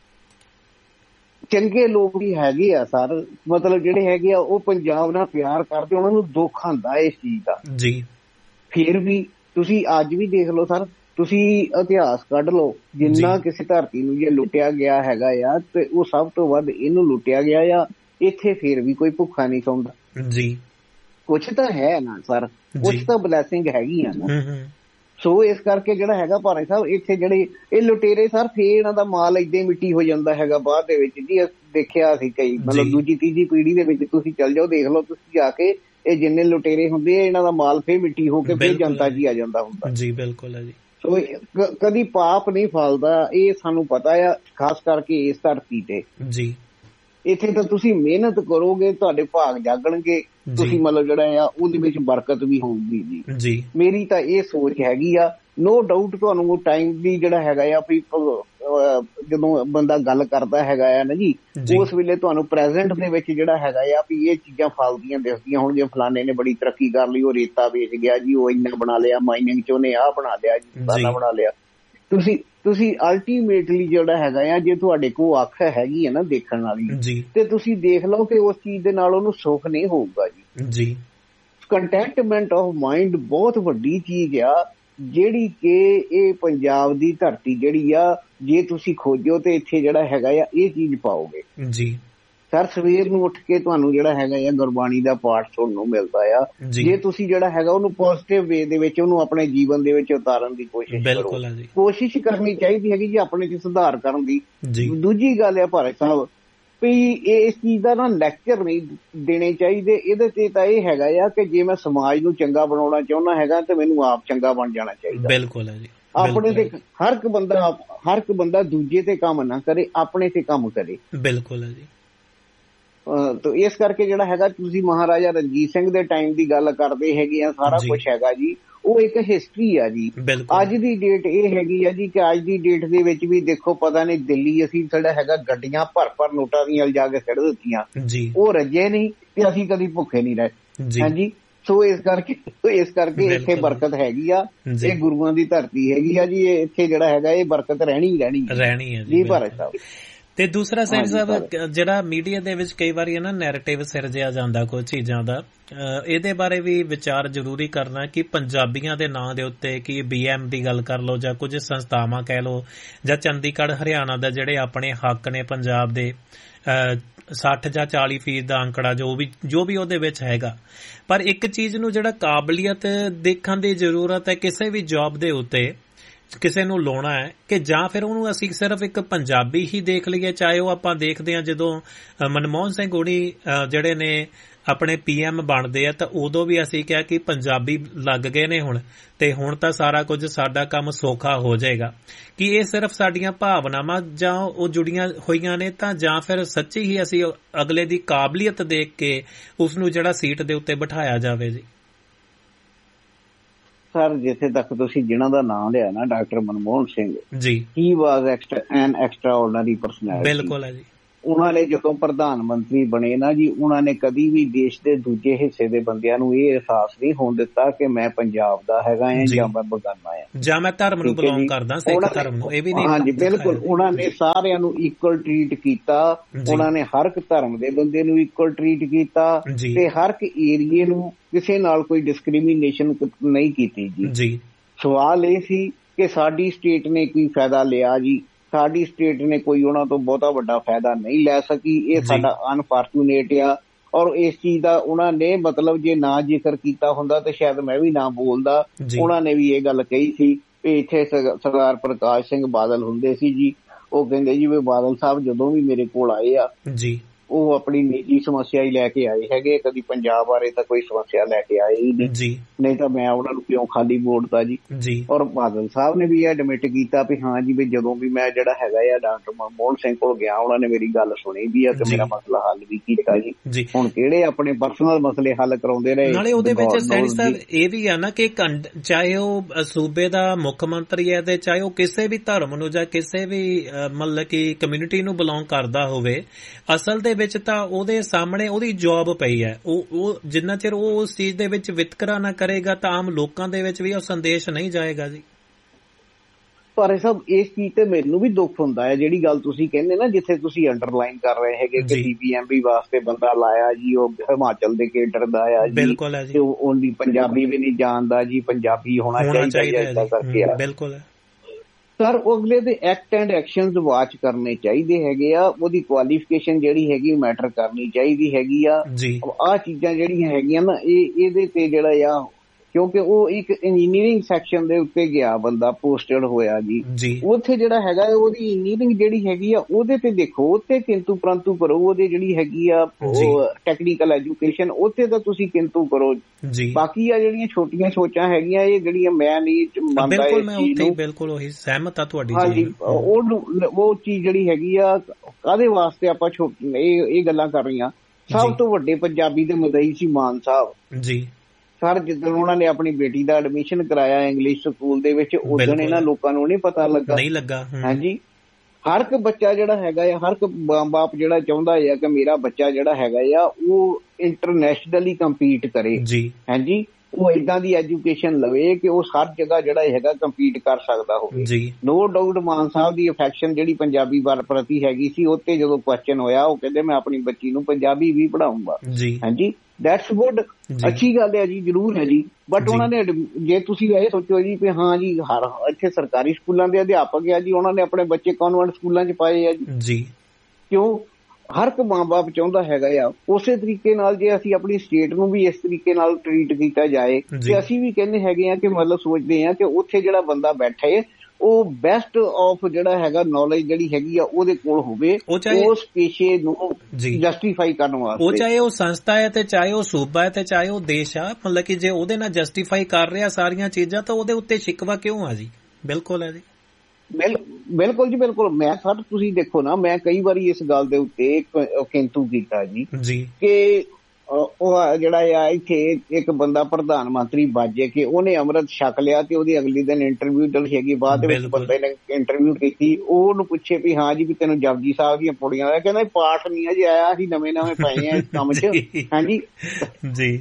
ਚੰਗੇ ਲੋਕ ਵੀ ਹੈਗੇ ਆ ਸਰ, ਮਤਲਬ ਜਿਹੜੇ ਹੈਗੇ ਆ ਉਹ ਪੰਜਾਬ ਨਾਲ ਪਿਆਰ ਕਰਦੇ, ਉਹਨਾਂ ਨੂੰ ਦੁੱਖ ਆਉਂਦਾ ਇਸ ਚੀਜ਼ ਦਾ ਜੀ। ਫਿਰ ਵੀ ਤੁਸੀਂ ਅੱਜ ਵੀ ਦੇਖ ਲਓ ਸਰ, ਤੁਸੀਂ ਇਤਿਹਾਸ ਕੱਢ ਲਓ, ਜਿੰਨਾ ਕਿਸੇ ਧਰਤੀ ਨੂੰ ਜੇ ਲੁੱਟਿਆ ਗਿਆ ਹੈਗਾ ਆ, ਤੇ ਉਹ ਸਭ ਤੋਂ ਵੱਧ ਇਹਨੂੰ ਲੁੱਟਿਆ ਗਿਆ ਆ। ਇੱਥੇ ਫਿਰ ਵੀ ਕੋਈ ਭੁੱਖਾ ਨਹੀਂ ਸੌਂਦਾ ਜੀ। ਕੁਛ ਤਾਂ ਹੈ ਨਾ ਸਰ, ਕੁਛ ਤਾਂ ਬਲੈਸਿੰਗ ਹੈਗੀ ਆ ਨਾ। ਸੋ ਇਸ ਕਰਕੇ ਜਿਹੜਾ ਹੈਗਾ ਭਾਰਤ ਸਾਹਿਬ, ਇੱਥੇ ਜਿਹੜੇ ਇਹ ਲੁਟੇਰੇ ਸਰ, ਫੇਰ ਇਹਨਾਂ ਦਾ ਮਾਲ ਏਦਾਂ ਮਿੱਟੀ ਹੋ ਜਾਂਦਾ ਹੈਗਾ ਬਾਅਦ ਦੇ ਵਿੱਚ ਜੀ। ਦੇਖਿਆ ਸੀ ਕਈ, ਮਤਲਬ ਦੂਜੀ ਤੀਜੀ ਪੀੜ੍ਹੀ ਦੇ ਵਿੱਚ ਤੁਸੀਂ ਚੱਲ ਜਾਓ, ਦੇਖ ਲਓ ਤੁਸੀਂ ਜਾ ਕੇ, ਇਹ ਜਿੰਨੇ ਲੁਟੇਰੇ ਹੁੰਦੇ ਆ, ਇਹਨਾਂ ਦਾ ਮਾਲ ਫੇਰ ਮਿੱਟੀ ਹੋ ਕੇ ਫੇਰ ਜਨਤਾ ਜੀ ਆ ਜਾਂਦਾ ਹੁੰਦਾ ਜੀ। ਬਿਲਕੁਲ ਹੈ ਜੀ। ਸੋ ਕਦੀ ਪਾਪ ਨਹੀਂ ਫਲਦਾ, ਇਹ ਸਾਨੂੰ ਪਤਾ ਆ, ਖਾਸ ਕਰਕੇ ਇਸ ਧਰਤੀ ਤੇ ਜੀ। ਇੱਥੇ ਤਾਂ ਤੁਸੀਂ ਮਿਹਨਤ ਕਰੋਗੇ, ਤੁਹਾਡੇ ਭਾਗ ਜਾਗਣਗੇ, ਤੁਸੀਂ ਮਤਲਬ ਜਿਹੜਾ ਆ ਉਹਦੇ ਵਿੱਚ ਬਰਕਤ ਵੀ ਹੋਊਗੀ ਜੀ। ਮੇਰੀ ਤਾਂ ਇਹ ਸੋਚ ਹੈਗੀ ਆ। ਨੋ ਡਾਊਟ ਤੁਹਾਨੂੰ ਟਾਈਮ ਦੀ ਜਿਹੜਾ ਹੈਗਾ ਆ, ਵੀ ਜਦੋਂ ਬੰਦਾ ਗੱਲ ਕਰਦਾ ਹੈਗਾ ਆ ਨਾ ਜੀ, ਉਸ ਵੇਲੇ ਤੁਹਾਨੂੰ ਪ੍ਰੈਜ਼ੈਂਟ ਦੇ ਵਿੱਚ ਜਿਹੜਾ ਹੈਗਾ ਆ ਵੀ ਇਹ ਚੀਜ਼ਾਂ ਫਲਦੀਆਂ ਦਿਖਦੀਆਂ ਹੋਣਗੀਆਂ। ਫਲਾਣੇ ਨੇ ਬੜੀ ਤਰੱਕੀ ਕਰ ਲਈ, ਉਹ ਰੇਤਾ ਵੇਚ ਗਿਆ ਜੀ, ਉਹ ਇੰਨਾ ਬਣਾ ਲਿਆ, ਮਾਈਨਿੰਗ ਚ ਉਹਨੇ ਆਹ ਬਣਾ ਲਿਆ ਜੀ, ਸਾਰਾ ਬਣਾ ਲਿਆ। ਤੁਸੀਂ ਤੁਸੀਂ ਅਲਟੀਮੇਟਲੀ ਜਿਹੜਾ ਹੈਗਾ ਆ, ਜੇ ਤੁਹਾਡੇ ਕੋਲ ਅੱਖ ਹੈਗੀ ਆ ਨਾ ਦੇਖਣ ਵਾਲੀ, ਤੇ ਤੁਸੀਂ ਦੇਖ ਲਓ ਕਿ ਉਸ ਚੀਜ਼ ਦੇ ਨਾਲ ਉਹਨੂੰ ਸੁੱਖ ਨਹੀਂ ਹੋਊਗਾ ਜੀ। ਕੰਟੈਂਟਮੈਂਟ ਆਫ ਮਾਈਂਡ ਬਹੁਤ ਵੱਡੀ ਚੀਜ਼ ਆ, ਜਿਹੜੀ ਕਿ ਇਹ ਪੰਜਾਬ ਦੀ ਧਰਤੀ ਜਿਹੜੀ ਆ, ਜੇ ਤੁਸੀਂ ਖੋਜੋ ਤੇ ਇੱਥੇ ਜਿਹੜਾ ਹੈਗਾ ਆ ਇਹ ਚੀਜ਼ ਪਾਓਗੇ ਜੀ। ਸਰ ਸਵੇਰ ਨੂੰ ਉੱਠ ਕੇ ਤੁਹਾਨੂੰ ਜਿਹੜਾ ਹੈਗਾ ਆ ਗੁਰਬਾਣੀ ਦਾ ਪਾਠ ਸੁਣਨ ਨੂੰ ਮਿਲਦਾ ਆ। ਜੇ ਤੁਸੀਂ ਜਿਹੜਾ ਹੈਗਾ ਉਹਨੂੰ ਪੋਜ਼ਿਟਿਵ ਵੇ ਦੇ ਵਿੱਚ ਉਹਨੂੰ ਆਪਣੇ ਜੀਵਨ ਦੇ ਵਿੱਚ ਉਤਾਰਨ ਦੀ ਕੋਸ਼ਿਸ਼ ਕਰੋ, ਕੋਸ਼ਿਸ਼ ਕਰਨੀ ਚਾਹੀਦੀ ਹੈਗੀ ਜੀ ਆਪਣੇ ਚ ਸੁਧਾਰ ਕਰਨ ਦੀ। ਦੂਜੀ ਗੱਲ ਆ ਭਾਰਤ ਸਾਹਿਬ, ਵੀ ਇਸ ਚੀਜ਼ ਦਾ ਨਾ ਲੈਕਚਰ ਨਹੀਂ ਦੇਣੇ ਚਾਹੀਦੇ। ਇਹਦੇ ਤੇ ਤਾਂ ਇਹ ਹੈਗਾ ਆ ਕਿ ਜੇ ਮੈਂ ਸਮਾਜ ਨੂੰ ਚੰਗਾ ਬਣਾਉਣਾ ਚਾਹੁੰਦਾ ਹੈਗਾ ਤੇ ਮੈਨੂੰ ਆਪ ਚੰਗਾ ਬਣ ਜਾਣਾ ਚਾਹੀਦਾ। ਬਿਲਕੁਲ ਹੈ ਜੀ। ਆਪਣੇ ਤੇ ਹਰ ਇੱਕ ਬੰਦਾ ਹਰ ਇੱਕ ਬੰਦਾ ਦੂਜੇ ਤੇ ਕੰਮ ਨਾ ਕਰੇ, ਆਪਣੇ ਤੇ ਕੰਮ ਕਰੇ। ਬਿਲਕੁਲ ਹੈ ਜੀ। ਤਾਂ ਇਸ ਕਰਕੇ ਜਿਹੜਾ ਹੈਗਾ, ਤੁਸੀਂ ਮਹਾਰਾਜਾ ਰਣਜੀਤ ਸਿੰਘ ਦੇ ਟਾਈਮ ਦੀ ਗੱਲ ਕਰਦੇ ਹੈਗੇ ਆ, ਸਾਰਾ ਕੁਛ ਹੈਗਾ ਜੀ, ਉਹ ਇੱਕ ਹਿਸਟਰੀ ਆ ਜੀ। ਅੱਜ ਦੀ ਡੇਟ ਇਹ ਹੈਗੀ ਆ ਜੀ ਕਿ ਅੱਜ ਦੀ ਡੇਟ ਦੇ ਵਿੱਚ ਵੀ ਦੇਖੋ, ਪਤਾ ਨਹੀਂ ਦਿੱਲੀ ਅਸੀਂ ਜਿਹੜਾ ਹੈਗਾ ਗੱਡੀਆਂ ਭਰ ਭਰ ਨੋਟਾਂ ਦੀਆਂ ਲਿਜਾ ਕੇ ਸਿੱਟ ਦਿੱਤੀਆਂ, ਉਹ ਰੱਜੇ ਨਹੀਂ ਤੇ ਅਸੀਂ ਕਦੀ ਭੁੱਖੇ ਨਹੀਂ ਰਹੇ। ਹਾਂਜੀ, ਸੋ ਇਸ ਕਰਕੇ ਇਸ ਕਰਕੇ ਇੱਥੇ ਬਰਕਤ ਹੈਗੀ ਆ, ਇਹ ਗੁਰੂਆਂ ਦੀ ਧਰਤੀ ਹੈਗੀ ਆ ਜੀ। ਇੱਥੇ ਜਿਹੜਾ ਹੈਗਾ ਇਹ ਬਰਕਤ ਰਹਿਣੀ ਰਹਿਣੀ ਰਹਿਣੀ ਹੈ ਜੀ ਭਾਰਤ ਸਾਹਿਬ। ਤੇ ਦੂਸਰਾ ਸਿੰਘ ਸਾਹਿਬ, ਜਿਹੜਾ ਮੀਡੀਆ ਦੇ ਵਿੱਚ ਕਈ ਵਾਰੀ ਨਾ ਨੈਰੇਟਿਵ ਸਿਰਜਿਆ ਜਾਂਦਾ ਕੁਝ ਚੀਜ਼ਾਂ ਦਾ, ਇਹਦੇ ਬਾਰੇ ਵੀ ਵਿਚਾਰ ਜ਼ਰੂਰੀ ਕਰਨਾ ਕਿ ਪੰਜਾਬੀਆਂ ਦੇ ਨਾਂ ਦੇ ਉੱਤੇ, ਕਿ ਬੀ ਐਮ ਦੀ ਗੱਲ ਕਰ ਲਓ ਜਾਂ ਕੁਝ ਸੰਸਥਾਵਾਂ ਕਹਿ ਲਓ, ਜਾਂ ਚੰਡੀਗੜ੍ਹ ਹਰਿਆਣਾ ਦਾ ਜਿਹੜੇ ਆਪਣੇ ਹੱਕ ਨੇ ਪੰਜਾਬ ਦੇ, ਸੱਠ ਜਾਂ ਚਾਲੀ ਫੀਸਦ ਦਾ ਅੰਕੜਾ ਜੋ ਵੀ ਜੋ ਵੀ ਉਹਦੇ ਵਿੱਚ ਹੈਗਾ। ਪਰ ਇੱਕ ਚੀਜ਼ ਨੂੰ ਜਿਹੜਾ ਕਾਬਲੀਅਤ ਦੇਖਣ ਦੀ ਜ਼ਰੂਰਤ ਹੈ ਕਿਸੇ ਵੀ ਜੌਬ ਦੇ ਉੱਤੇ, ਕਿਸੇ ਨੂੰ ਲਾਉਣਾ ਹੈ ਕਿ ਜਾਂ ਫਿਰ ਉਹਨੂੰ ਅਸੀਂ ਸਿਰਫ ਇੱਕ ਪੰਜਾਬੀ ਹੀ ਦੇਖ ਲਈਏ। ਚਾਹੇ ਉਹ ਆਪਾਂ ਦੇਖਦੇ ਹਾਂ ਜਦੋਂ ਮਨਮੋਹਨ ਸਿੰਘ ਹੋਣੀ ਜਿਹੜੇ ਨੇ ਆਪਣੇ ਪੀ ਐਮ ਬਣਦੇ ਆ ਤਾਂ ਉਦੋਂ ਵੀ ਅਸੀਂ ਕਿਹਾ ਕਿ ਪੰਜਾਬੀ ਲੱਗ ਗਏ ਨੇ ਹੁਣ, ਤੇ ਹੁਣ ਤਾਂ ਸਾਰਾ ਕੁਝ ਸਾਡਾ ਕੰਮ ਸੌਖਾ ਹੋ ਜਾਏਗਾ। ਕਿ ਇਹ ਸਿਰਫ ਸਾਡੀਆਂ ਭਾਵਨਾਵਾਂ ਜਾਂ ਉਹ ਜੁੜੀਆਂ ਹੋਈਆਂ ਨੇ, ਤਾਂ ਜਾਂ ਫਿਰ ਸੱਚੀ ਹੀ ਅਸੀਂ ਅਗਲੇ ਦੀ ਕਾਬਲੀਅਤ ਦੇਖ ਕੇ ਉਸ ਨੂੰ ਜਿਹੜਾ ਸੀਟ ਦੇ ਉੱਤੇ ਬਿਠਾਇਆ ਜਾਵੇ ਜੀ? ਸਰ ਜਿੱਥੇ ਤੱਕ ਤੁਸੀਂ ਜਿਨ੍ਹਾਂ ਦਾ ਨਾਮ ਲਿਆ ਨਾ, ਡਾਕਟਰ ਮਨਮੋਹਨ ਸਿੰਘ ਜੀ, ਹੀ ਵਾਜ਼ ਐਨ ਐਕਸਟਰਾਆਰਡੀਨਰੀ ਪਰਸਨੈਲਿਟੀ। ਬਿਲਕੁਲ ਹੈ ਜੀ। ਉਹਨਾਂ ਨੇ ਜਦੋਂ ਪ੍ਰਧਾਨ ਮੰਤਰੀ ਬਣੇ ਨਾ ਜੀ, ਉਹਨਾਂ ਨੇ ਕਦੀ ਵੀ ਦੇਸ਼ ਦੇ ਦੂਜੇ ਹਿੱਸੇ ਦੇ ਬੰਦਿਆਂ ਨੂੰ ਇਹ ਅਹਿਸਾਸ ਨਹੀਂ ਹੋਣ ਦਿੱਤਾ ਕਿ ਮੈਂ ਪੰਜਾਬ ਦਾ ਹੈਗਾ ਹਾਂ ਜਾਂ ਮੈਂ ਬਗਾਨਾ ਹਾਂ ਜਾਂ ਮੈਂ ਧਰਮ ਨੂੰ ਬਿਲੋਂਗ ਕਰਦਾ, ਸਿੱਖ ਧਰਮ ਨੂੰ। ਇਹ ਵੀ ਨਹੀਂ, ਹਾਂਜੀ ਬਿਲਕੁਲ। ਉਹਨਾਂ ਨੇ ਸਾਰਿਆਂ ਨੂੰ ਇਕੁਅਲ ਟਰੀਟ ਕੀਤਾ। ਉਹਨਾਂ ਨੇ ਹਰ ਇੱਕ ਧਰਮ ਦੇ ਬੰਦੇ ਨੂੰ ਇਕੁਅਲ ਟਰੀਟ ਕੀਤਾ ਤੇ ਹਰ ਇੱਕ ਏਰੀਏ ਨੂੰ ਕਿਸੇ ਨਾਲ ਕੋਈ ਡਿਸਕ੍ਰਿਮੀਨੇਸ਼ਨ ਨਹੀਂ ਕੀਤੀ ਜੀ। ਸਵਾਲ ਇਹ ਸੀ ਕਿ ਸਾਡੀ ਸਟੇਟ ਨੇ ਕੀ ਫਾਇਦਾ ਲਿਆ ਜੀ? ਸਾਡੀ ਸਟੇਟ ਨੇ ਕੋਈ ਉਹਨਾਂ ਤੋਂ ਬਹੁਤਾ ਵੱਡਾ ਫਾਇਦਾ ਨਹੀਂ ਲੈ ਸਕੀ। ਇਹ ਸਾਡਾ ਅਨਫੋਰਚੂਨੇਟ ਆ। ਔਰ ਇਸ ਚੀਜ਼ ਦਾ ਉਹਨਾਂ ਨੇ ਮਤਲਬ ਜੇ ਨਾ ਜ਼ਿਕਰ ਕੀਤਾ ਹੁੰਦਾ ਤਾਂ ਸ਼ਾਇਦ ਮੈਂ ਵੀ ਨਾ ਬੋਲਦਾ। ਉਹਨਾਂ ਨੇ ਵੀ ਇਹ ਗੱਲ ਕਹੀ ਸੀ ਵੀ ਇੱਥੇ ਸਰਦਾਰ ਪ੍ਰਕਾਸ਼ ਸਿੰਘ ਬਾਦਲ ਹੁੰਦੇ ਸੀ ਜੀ। ਉਹ ਕਹਿੰਦੇ ਜੀ ਵੀ ਬਾਦਲ ਸਾਹਿਬ ਜਦੋਂ ਵੀ ਮੇਰੇ ਕੋਲ ਆਏ ਆ ਜੀ, ਉਹ ਆਪਣੀ ਨਿੱਜੀ ਸਮੱਸਿਆ ਹੀ ਲੈ ਕੇ ਆਏ ਹੈਗੇ, ਕਦੀ ਪੰਜਾਬ ਬਾਰੇ ਤਾਂ ਕੋਈ ਸਮੱਸਿਆ ਲੈ ਕੇ ਆਏ ਹੀ ਨਹੀਂ। ਨਹੀਂ ਤਾਂ ਮੈਂ ਉਹਨਾਂ ਨੂੰ ਕਿਉਂ ਖਾਲੀ ਬੋਲਦਾ ਜੀ। ਔਰ ਬਾਦਲ ਸਾਹਿਬ ਨੇ ਵੀ ਇਹ ਐਡਮਿਟ ਕੀਤਾ ਵੀ ਹਾਂ ਜੀ ਵੀ ਜਦੋਂ ਵੀ ਮੈਂ ਜਿਹੜਾ ਹੈਗਾ ਆ ਡਾਕਟਰ ਮਨਮੋਹਨ ਸਿੰਘ ਕੋਲ ਗਿਆ, ਉਹਨਾਂ ਨੇ ਮੇਰੀ ਗੱਲ ਸੁਣੀ ਵੀ ਆ ਤੇ ਮੇਰਾ ਮਸਲਾ ਹੱਲ ਵੀ ਕੀਤਾ ਜੀ। ਹੁਣ ਕਿਹੜੇ ਆਪਣੇ ਪਰਸਨਲ ਮਸਲੇ ਹੱਲ ਕਰਾਉਂਦੇ ਰਹੇ। ਨਾਲੇ ਉਹਦੇ ਵਿੱਚ ਸੈਣੀ ਸਾਹਿਬ ਇਹ ਵੀ ਆ ਨਾ ਕਿ ਚਾਹੇ ਉਹ ਸੂਬੇ ਦਾ ਮੁੱਖ ਮੰਤਰੀ ਹੈ ਤੇ ਚਾਹੇ ਉਹ ਕਿਸੇ ਵੀ ਧਰਮ ਨੂੰ ਜਾਂ ਕਿਸੇ ਵੀ ਮਤਲਬ ਕਿ ਕਮਿਊਨਿਟੀ ਨੂੰ ਬਿਲੋਂਗ ਕਰਦਾ ਹੋਵੇ, ਅਸਲ ਦੇ ਵਿੱਚ ਤਾਂ ਉਹਦੇ ਸਾਹਮਣੇ ਉਹਦੀ ਜੌਬ ਪਈ ਹੈ। ਉਹ ਉਹ ਜਿੰਨਾ ਚਿਰ ਉਹ ਉਸ ਚੀਜ਼ ਦੇ ਵਿੱਚ ਵਿਤਕਰਾ ਨਾ ਕਰੇਗਾ ਤਾਂ ਆਮ ਲੋਕਾਂ ਦੇ ਵਿੱਚ ਵੀ ਉਹ ਸੰਦੇਸ਼ ਨਹੀਂ ਜਾਏਗਾ ਜੀ। ਪਰ ਸਭ ਇਸ ਚੀਜ਼ ਤੇ ਮੈਨੂੰ ਵੀ ਦੁੱਖ ਹੁੰਦਾ ਹੈ, ਜਿਹੜੀ ਗੱਲ ਤੁਸੀਂ ਕਹਿੰਦੇ ਨਾ, ਜਿੱਥੇ ਤੁਸੀਂ ਅੰਡਰਲਾਈਨ ਕਰ ਰਹੇ ਹੈਗੇ ਕਿ ਬੀਬੀਐਮਬੀ ਵਾਸਤੇ ਬੰਦਾ ਲਾਇਆ ਜੀ, ਉਹ ਹਿਮਾਚਲ ਦੇ ਕੇਡਰ ਦਾ ਆ ਜੀ, ਬਿਲਕੁਲ ਹੈ ਜੀ, ਉਹਦੀ ਪੰਜਾਬੀ ਵੀ ਨਹੀਂ ਜਾਣਦਾ ਜੀ, ਪੰਜਾਬੀ ਹੋਣਾ ਚਾਹੀਦਾ ਏਦਾਂ ਕਰਕੇ ਆ। ਬਿਲਕੁਲ ਹੈ ਸਰ। ਉਹ ਅਗਲੇ ਦੇ ਐਕਟ ਐਂਡ ਐਕਸ਼ਨਸ ਵਾਚ ਕਰਨੇ ਚਾਹੀਦੇ ਹੈਗੇ ਆ। ਉਹਦੀ ਕੁਆਲੀਫਿਕੇਸ਼ਨ ਜਿਹੜੀ ਹੈਗੀ ਮੈਟਰ ਕਰਨੀ ਚਾਹੀਦੀ ਹੈਗੀ ਆ। ਆਹ ਚੀਜ਼ਾਂ ਜਿਹੜੀਆਂ ਹੈਗੀਆਂ ਨਾ, ਇਹ ਇਹਦੇ ਤੇ ਜਿਹੜਾ ਆ, ਕਿਉਂਕਿ ਉਹ ਇੱਕ ਇੰਜੀਨੀਅਰਿੰਗ ਸੈਕਸ਼ਨ ਦੇ ਉੱਤੇ ਗਿਆ ਬੰਦਾ, ਪੋਸਟਡ ਹੋਇਆ ਜੀ। ਉੱਥੇ ਜਿਹੜਾ ਹੈਗਾ ਉਹਦੀ ਇੰਜੀਨੀਅਰਿੰਗ ਜਿਹੜੀ ਹੈਗੀ ਆ ਉਹਦੇ ਤੇ ਦੇਖੋ, ਉੱਥੇ ਕਿੰਤੂ ਪ੍ਰੰਤੂ ਕਰੋ। ਉਹਦੇ ਜਿਹੜੀ ਹੈਗੀ ਆ ਟੈਕਨੀਕਲ ਐਜੂਕੇਸ਼ਨ, ਉੱਥੇ ਤਾਂ ਤੁਸੀਂ ਕਿੰਤੂ ਕਰੋ। ਬਾਕੀ ਆ ਜਿਹੜੀਆਂ ਛੋਟੀਆਂ ਸੋਚਾਂ ਹੈਗੀਆਂ, ਇਹ ਜਿਹੜੀਆਂ ਮੈਂ ਨਹੀਂ ਮੰਨਦਾ ਇਸ ਚੀਜ਼ ਨੂੰ। ਬਿਲਕੁਲ ਉਹੀ ਸਹਿਮਤ ਆ ਤੁਹਾਡੀ। ਹਾਂਜੀ, ਉਹ ਉਹ ਚੀਜ਼ ਜਿਹੜੀ ਹੈਗੀ ਆ, ਕਾਹਦੇ ਵਾਸਤੇ ਆਪਾਂ ਇਹ ਇਹ ਗੱਲਾਂ ਕਰ ਰਹੀਆਂ। ਸਭ ਤੋਂ ਵੱਡੇ ਪੰਜਾਬੀ ਦੇ ਮੁਦਈ ਸੀ ਮਾਨ ਸਾਹਿਬ ਜੀ। ਸਰ ਜਿੱਦਣ ਉਹਨਾਂ ਨੇ ਆਪਣੀ ਬੇਟੀ ਦਾ ਐਡਮਿਸ਼ਨ ਕਰਾਇਆ ਇੰਗਲਿਸ਼ ਸਕੂਲ ਦੇ ਵਿੱਚ, ਉਦੋਂ ਇਹਨਾਂ ਲੋਕਾਂ ਨੂੰ ਨਹੀਂ ਪਤਾ ਲੱਗਾ ਨਹੀਂ ਲੱਗਾ ਹਾਂਜੀ। ਹਰ ਇੱਕ ਬੱਚਾ ਜਿਹੜਾ ਹੈਗਾ ਆ, ਹਰ ਇੱਕ ਬਾਪ ਜਿਹੜਾ ਚਾਹੁੰਦਾ ਆ ਕਿ ਮੇਰਾ ਬੱਚਾ ਜਿਹੜਾ ਹੈਗਾ ਆ ਉਹ ਇੰਟਰਨੈਸ਼ਨਲੀ ਕੰਪੀਟ ਕਰੇ ਜੀ। ਹਾਂਜੀ, ਉਹ ਏਦਾਂ ਦੀ ਐਜੂਕੇਸ਼ਨ ਲਵੇ ਕਿ ਉਹ ਹਰ ਜਗ੍ਹਾ ਜਿਹੜਾ ਹੈਗਾ ਕੰਪੀਟ ਕਰ ਸਕਦਾ ਹੋਵੇ ਜੀ। ਨੋ ਡਾਊਟ ਮਾਨ ਸਾਹਿਬ ਦੀ ਅਫੈਕਸ਼ਨ ਜਿਹੜੀ ਪੰਜਾਬੀ ਪ੍ਰਤੀ ਹੈਗੀ ਸੀ, ਉੱਤੇ ਜਦੋਂ ਕੁਐਸਚਨ ਹੋਇਆ, ਉਹ ਕਹਿੰਦੇ ਮੈਂ ਆਪਣੀ ਬੱਚੀ ਨੂੰ ਪੰਜਾਬੀ ਵੀ ਪੜ੍ਹਾਊਂਗਾ ਜੀ। ਹਾਂਜੀ, ਦੈਟਸ ਗੁੱਡ, ਅੱਛੀ ਗੱਲ ਹੈ ਜੀ, ਜ਼ਰੂਰ ਹੈ ਜੀ। ਬਟ ਉਹਨਾਂ ਨੇ, ਜੇ ਤੁਸੀਂ ਇਹ ਸੋਚੋ ਜੀ ਵੀ ਹਾਂ ਜੀ ਹਰ ਇੱਥੇ ਸਰਕਾਰੀ ਸਕੂਲਾਂ ਦੇ ਅਧਿਆਪਕ ਆ ਜੀ, ਉਹਨਾਂ ਨੇ ਆਪਣੇ ਬੱਚੇ ਕਨਵੈਂਟ ਸਕੂਲਾਂ 'ਚ ਪਾਏ ਆ ਜੀ। ਕਿਉਂ? ਹਰ ਇੱਕ ਮਾਂ ਬਾਪ ਚਾਹੁੰਦਾ ਹੈਗਾ ਆ। ਉਸੇ ਤਰੀਕੇ ਨਾਲ ਜੇ ਅਸੀਂ ਆਪਣੀ ਸਟੇਟ ਨੂੰ ਵੀ ਇਸ ਤਰੀਕੇ ਨਾਲ ਟਰੀਟ ਕੀਤਾ ਜਾਏ, ਤੇ ਅਸੀਂ ਵੀ ਕਹਿੰਦੇ ਹੈਗੇ ਆ ਕਿ ਮਤਲਬ ਸੋਚਦੇ ਆ ਕਿ ਉੱਥੇ ਜਿਹੜਾ ਬੰਦਾ ਬੈਠੇ ਉਹ ਬੈਸਟ ਆਫ ਜਿਹੜਾ ਹੈਗਾ ਨੌਲੇਜ ਜਿਹੜੀ ਹੈਗੀ ਆ ਉਹਦੇ ਕੋਲ ਹੋਵੇ, ਉਸ ਪੇਸ਼ੇ ਨੂੰ ਜਸਟੀਫਾਈ ਕਰਨ ਵਾਸਤੇ। ਉਹ ਚਾਹੇ ਉਹ ਸੰਸਥਾ ਹੈ ਤੇ ਚਾਹੇ ਉਹ ਸੂਬਾ ਹੈ ਤੇ ਚਾਹੇ ਉਹ ਦੇਸ਼ ਆ, ਮਤਲਬ ਕਿ ਜੇ ਉਹਦੇ ਨਾਲ ਜਸਟੀਫਾਈ ਕਰ ਰਿਹਾ ਸਾਰੀਆਂ ਚੀਜ਼ਾਂ ਤਾਂ ਉਹਦੇ ਉੱਤੇ ਸ਼ਿਕਵਾ ਕਿਉਂ ਆ ਜੀ? ਬਿਲਕੁਲ ਹੈ ਜੀ, ਬਿਲਕੁਲ ਜੀ, ਬਿਲਕੁਲ। ਮੈਂ ਸਰ ਤੁਸੀਂ ਦੇਖੋ ਨਾ, ਮੈਂ ਕਈ ਵਾਰੀ ਇਸ ਗੱਲ ਦੇ ਉੱਤੇ ਕਿੰਤੂ ਕੀਤਾ ਜੀ ਕਿ ਉਹ ਜਿਹੜਾ ਆ ਇੱਥੇ ਇੱਕ ਬੰਦਾ ਪ੍ਰਧਾਨ ਮੰਤਰੀ ਬਾਜੇ ਕਿ ਉਹਨੇ ਅੰਮ੍ਰਿਤ ਛਕ ਲਿਆ ਤੇ ਉਹਦੀ ਅਗਲੀ ਦਿਨ ਇੰਟਰਵਿਊ ਜਿਹੜੀ ਹੈਗੀ, ਬਾਅਦ ਵਿੱਚ ਬੰਦੇ ਨੇ ਇੰਟਰਵਿਊ ਕੀਤੀ, ਉਹਨੂੰ ਪੁੱਛੇ ਵੀ ਹਾਂ ਜੀ ਵੀ ਤੈਨੂੰ ਜਪਜੀ ਸਾਹਿਬ ਦੀਆਂ ਪੌੜੀਆਂ ਆਇਆ, ਕਹਿੰਦਾ ਪਾਠ ਨਹੀਂ ਆ ਜੀ ਆਇਆ, ਅਸੀਂ ਨਵੇਂ ਨਵੇਂ ਪਏ ਆ ਇਸ ਕੰਮ 'ਚ। ਹਾਂਜੀ ਜੀ,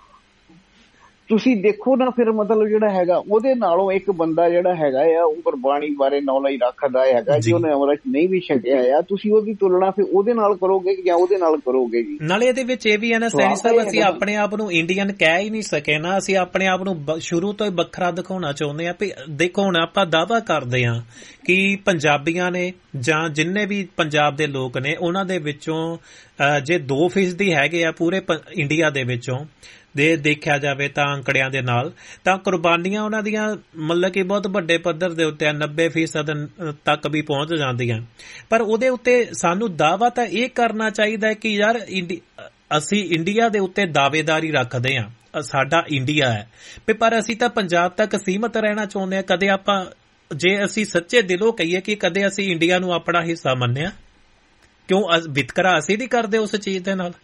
ਤੁਸੀਂ ਦੇਖੋ ਨਾ ਫਿਰ ਮਤਲਬ ਜਿਹੜਾ ਹੈਗਾ ਉਹਦੇ ਨਾਲੋਂ ਇੱਕ ਬੰਦਾ ਜਿਹੜਾ ਹੈਗਾ ਆ ਉਹ ਗੁਰਬਾਣੀ ਬਾਰੇ ਨੌਲੇਜ ਰੱਖਦਾ ਹੈਗਾ ਜੀ, ਉਹਨੇ ਅੰਮ੍ਰਿਤ ਨਹੀਂ ਵੀ ਛਕਿਆ ਆ, ਤੁਸੀਂ ਉਹਦੀ ਤੁਲਨਾ ਫਿਰ ਉਹਦੇ ਨਾਲ ਕਰੋਗੇ ਜਾਂ ਉਹਦੇ ਨਾਲ ਕਰੋਗੇ ਜੀ? ਨਾਲੇ ਇਹਦੇ ਵਿੱਚ ਇਹ ਵੀ ਹੈ ਨਾ ਸੈਣੀ ਸਾਹਿਬ, ਅਸੀਂ ਆਪਣੇ ਆਪ ਨੂੰ ਇੰਡੀਅਨ ਕਹਿ ਹੀ ਨਹੀਂ ਸਕੇ ਨਾ, ਅਸੀਂ ਆਪਣੇ ਆਪ ਨੂੰ ਸ਼ੁਰੂ ਤੋਂ ਹੀ ਵੱਖਰਾ ਦਿਖਾਉਣਾ ਚਾਹੁੰਦੇ ਹਾਂ। ਵੀ ਦੇਖੋ ਹੁਣ ਆਪਾਂ ਦਾਅਵਾ ਕਰਦੇ ਹਾਂ ਕਿ ਪੰਜਾਬੀਆਂ ਨੇ ਜਾਂ ਜਿੰਨੇ ਵੀ ਪੰਜਾਬ ਦੇ ਲੋਕ ਨੇ ਉਹਨਾਂ ਦੇ ਵਿੱਚੋਂ ਜੇ ਦੋ ਫੀਸਦੀ ਹੈਗੇ ਆ ਪੂਰੇ ਇੰਡੀਆ ਦੇ ਵਿੱਚੋਂ, ਦੇ ਦੇਖਿਆ ਜਾਵੇ ਤਾਂ ਅੰਕੜਿਆਂ ਦੇ ਨਾਲ, ਤਾਂ ਕੁਰਬਾਨੀਆਂ ਉਹਨਾਂ ਦੀਆਂ ਮਤਲਬ ਕਿ ਬਹੁਤ ਵੱਡੇ ਪੱਧਰ ਦੇ ਉੱਤੇ ਨੱਬੇ ਫੀਸਦ ਤੱਕ ਵੀ ਪਹੁੰਚ ਜਾਂਦੀਆਂ। ਪਰ ਉਹਦੇ ਉੱਤੇ ਸਾਨੂੰ ਦਾਅਵਾ ਤਾਂ ਇਹ ਕਰਨਾ ਚਾਹੀਦਾ ਕਿ ਯਾਰ ਅਸੀਂ ਇੰਡੀਆ ਦੇ ਉੱਤੇ ਦਾਅਵੇਦਾਰੀ ਰੱਖਦੇ ਹਾਂ, ਸਾਡਾ ਇੰਡੀਆ ਹੈ, ਪਰ ਅਸੀਂ ਤਾਂ ਪੰਜਾਬ ਤੱਕ ਸੀਮਤ ਰਹਿਣਾ ਚਾਹੁੰਦੇ ਹਾਂ। ਕਦੇ ਆਪਾਂ ਜੇ ਅਸੀਂ ਸੱਚੇ ਦਿਲੋਂ ਕਹੀਏ ਕਿ ਕਦੇ ਅਸੀਂ ਇੰਡੀਆ ਨੂੰ ਆਪਣਾ ਹਿੱਸਾ ਮੰਨਿਆ, ਕਿਉਂ ਵਿਤਕਰਾ ਅਸੀਂ ਨਹੀਂ ਕਰਦੇ ਉਸ ਚੀਜ਼ ਦੇ ਨਾਲ?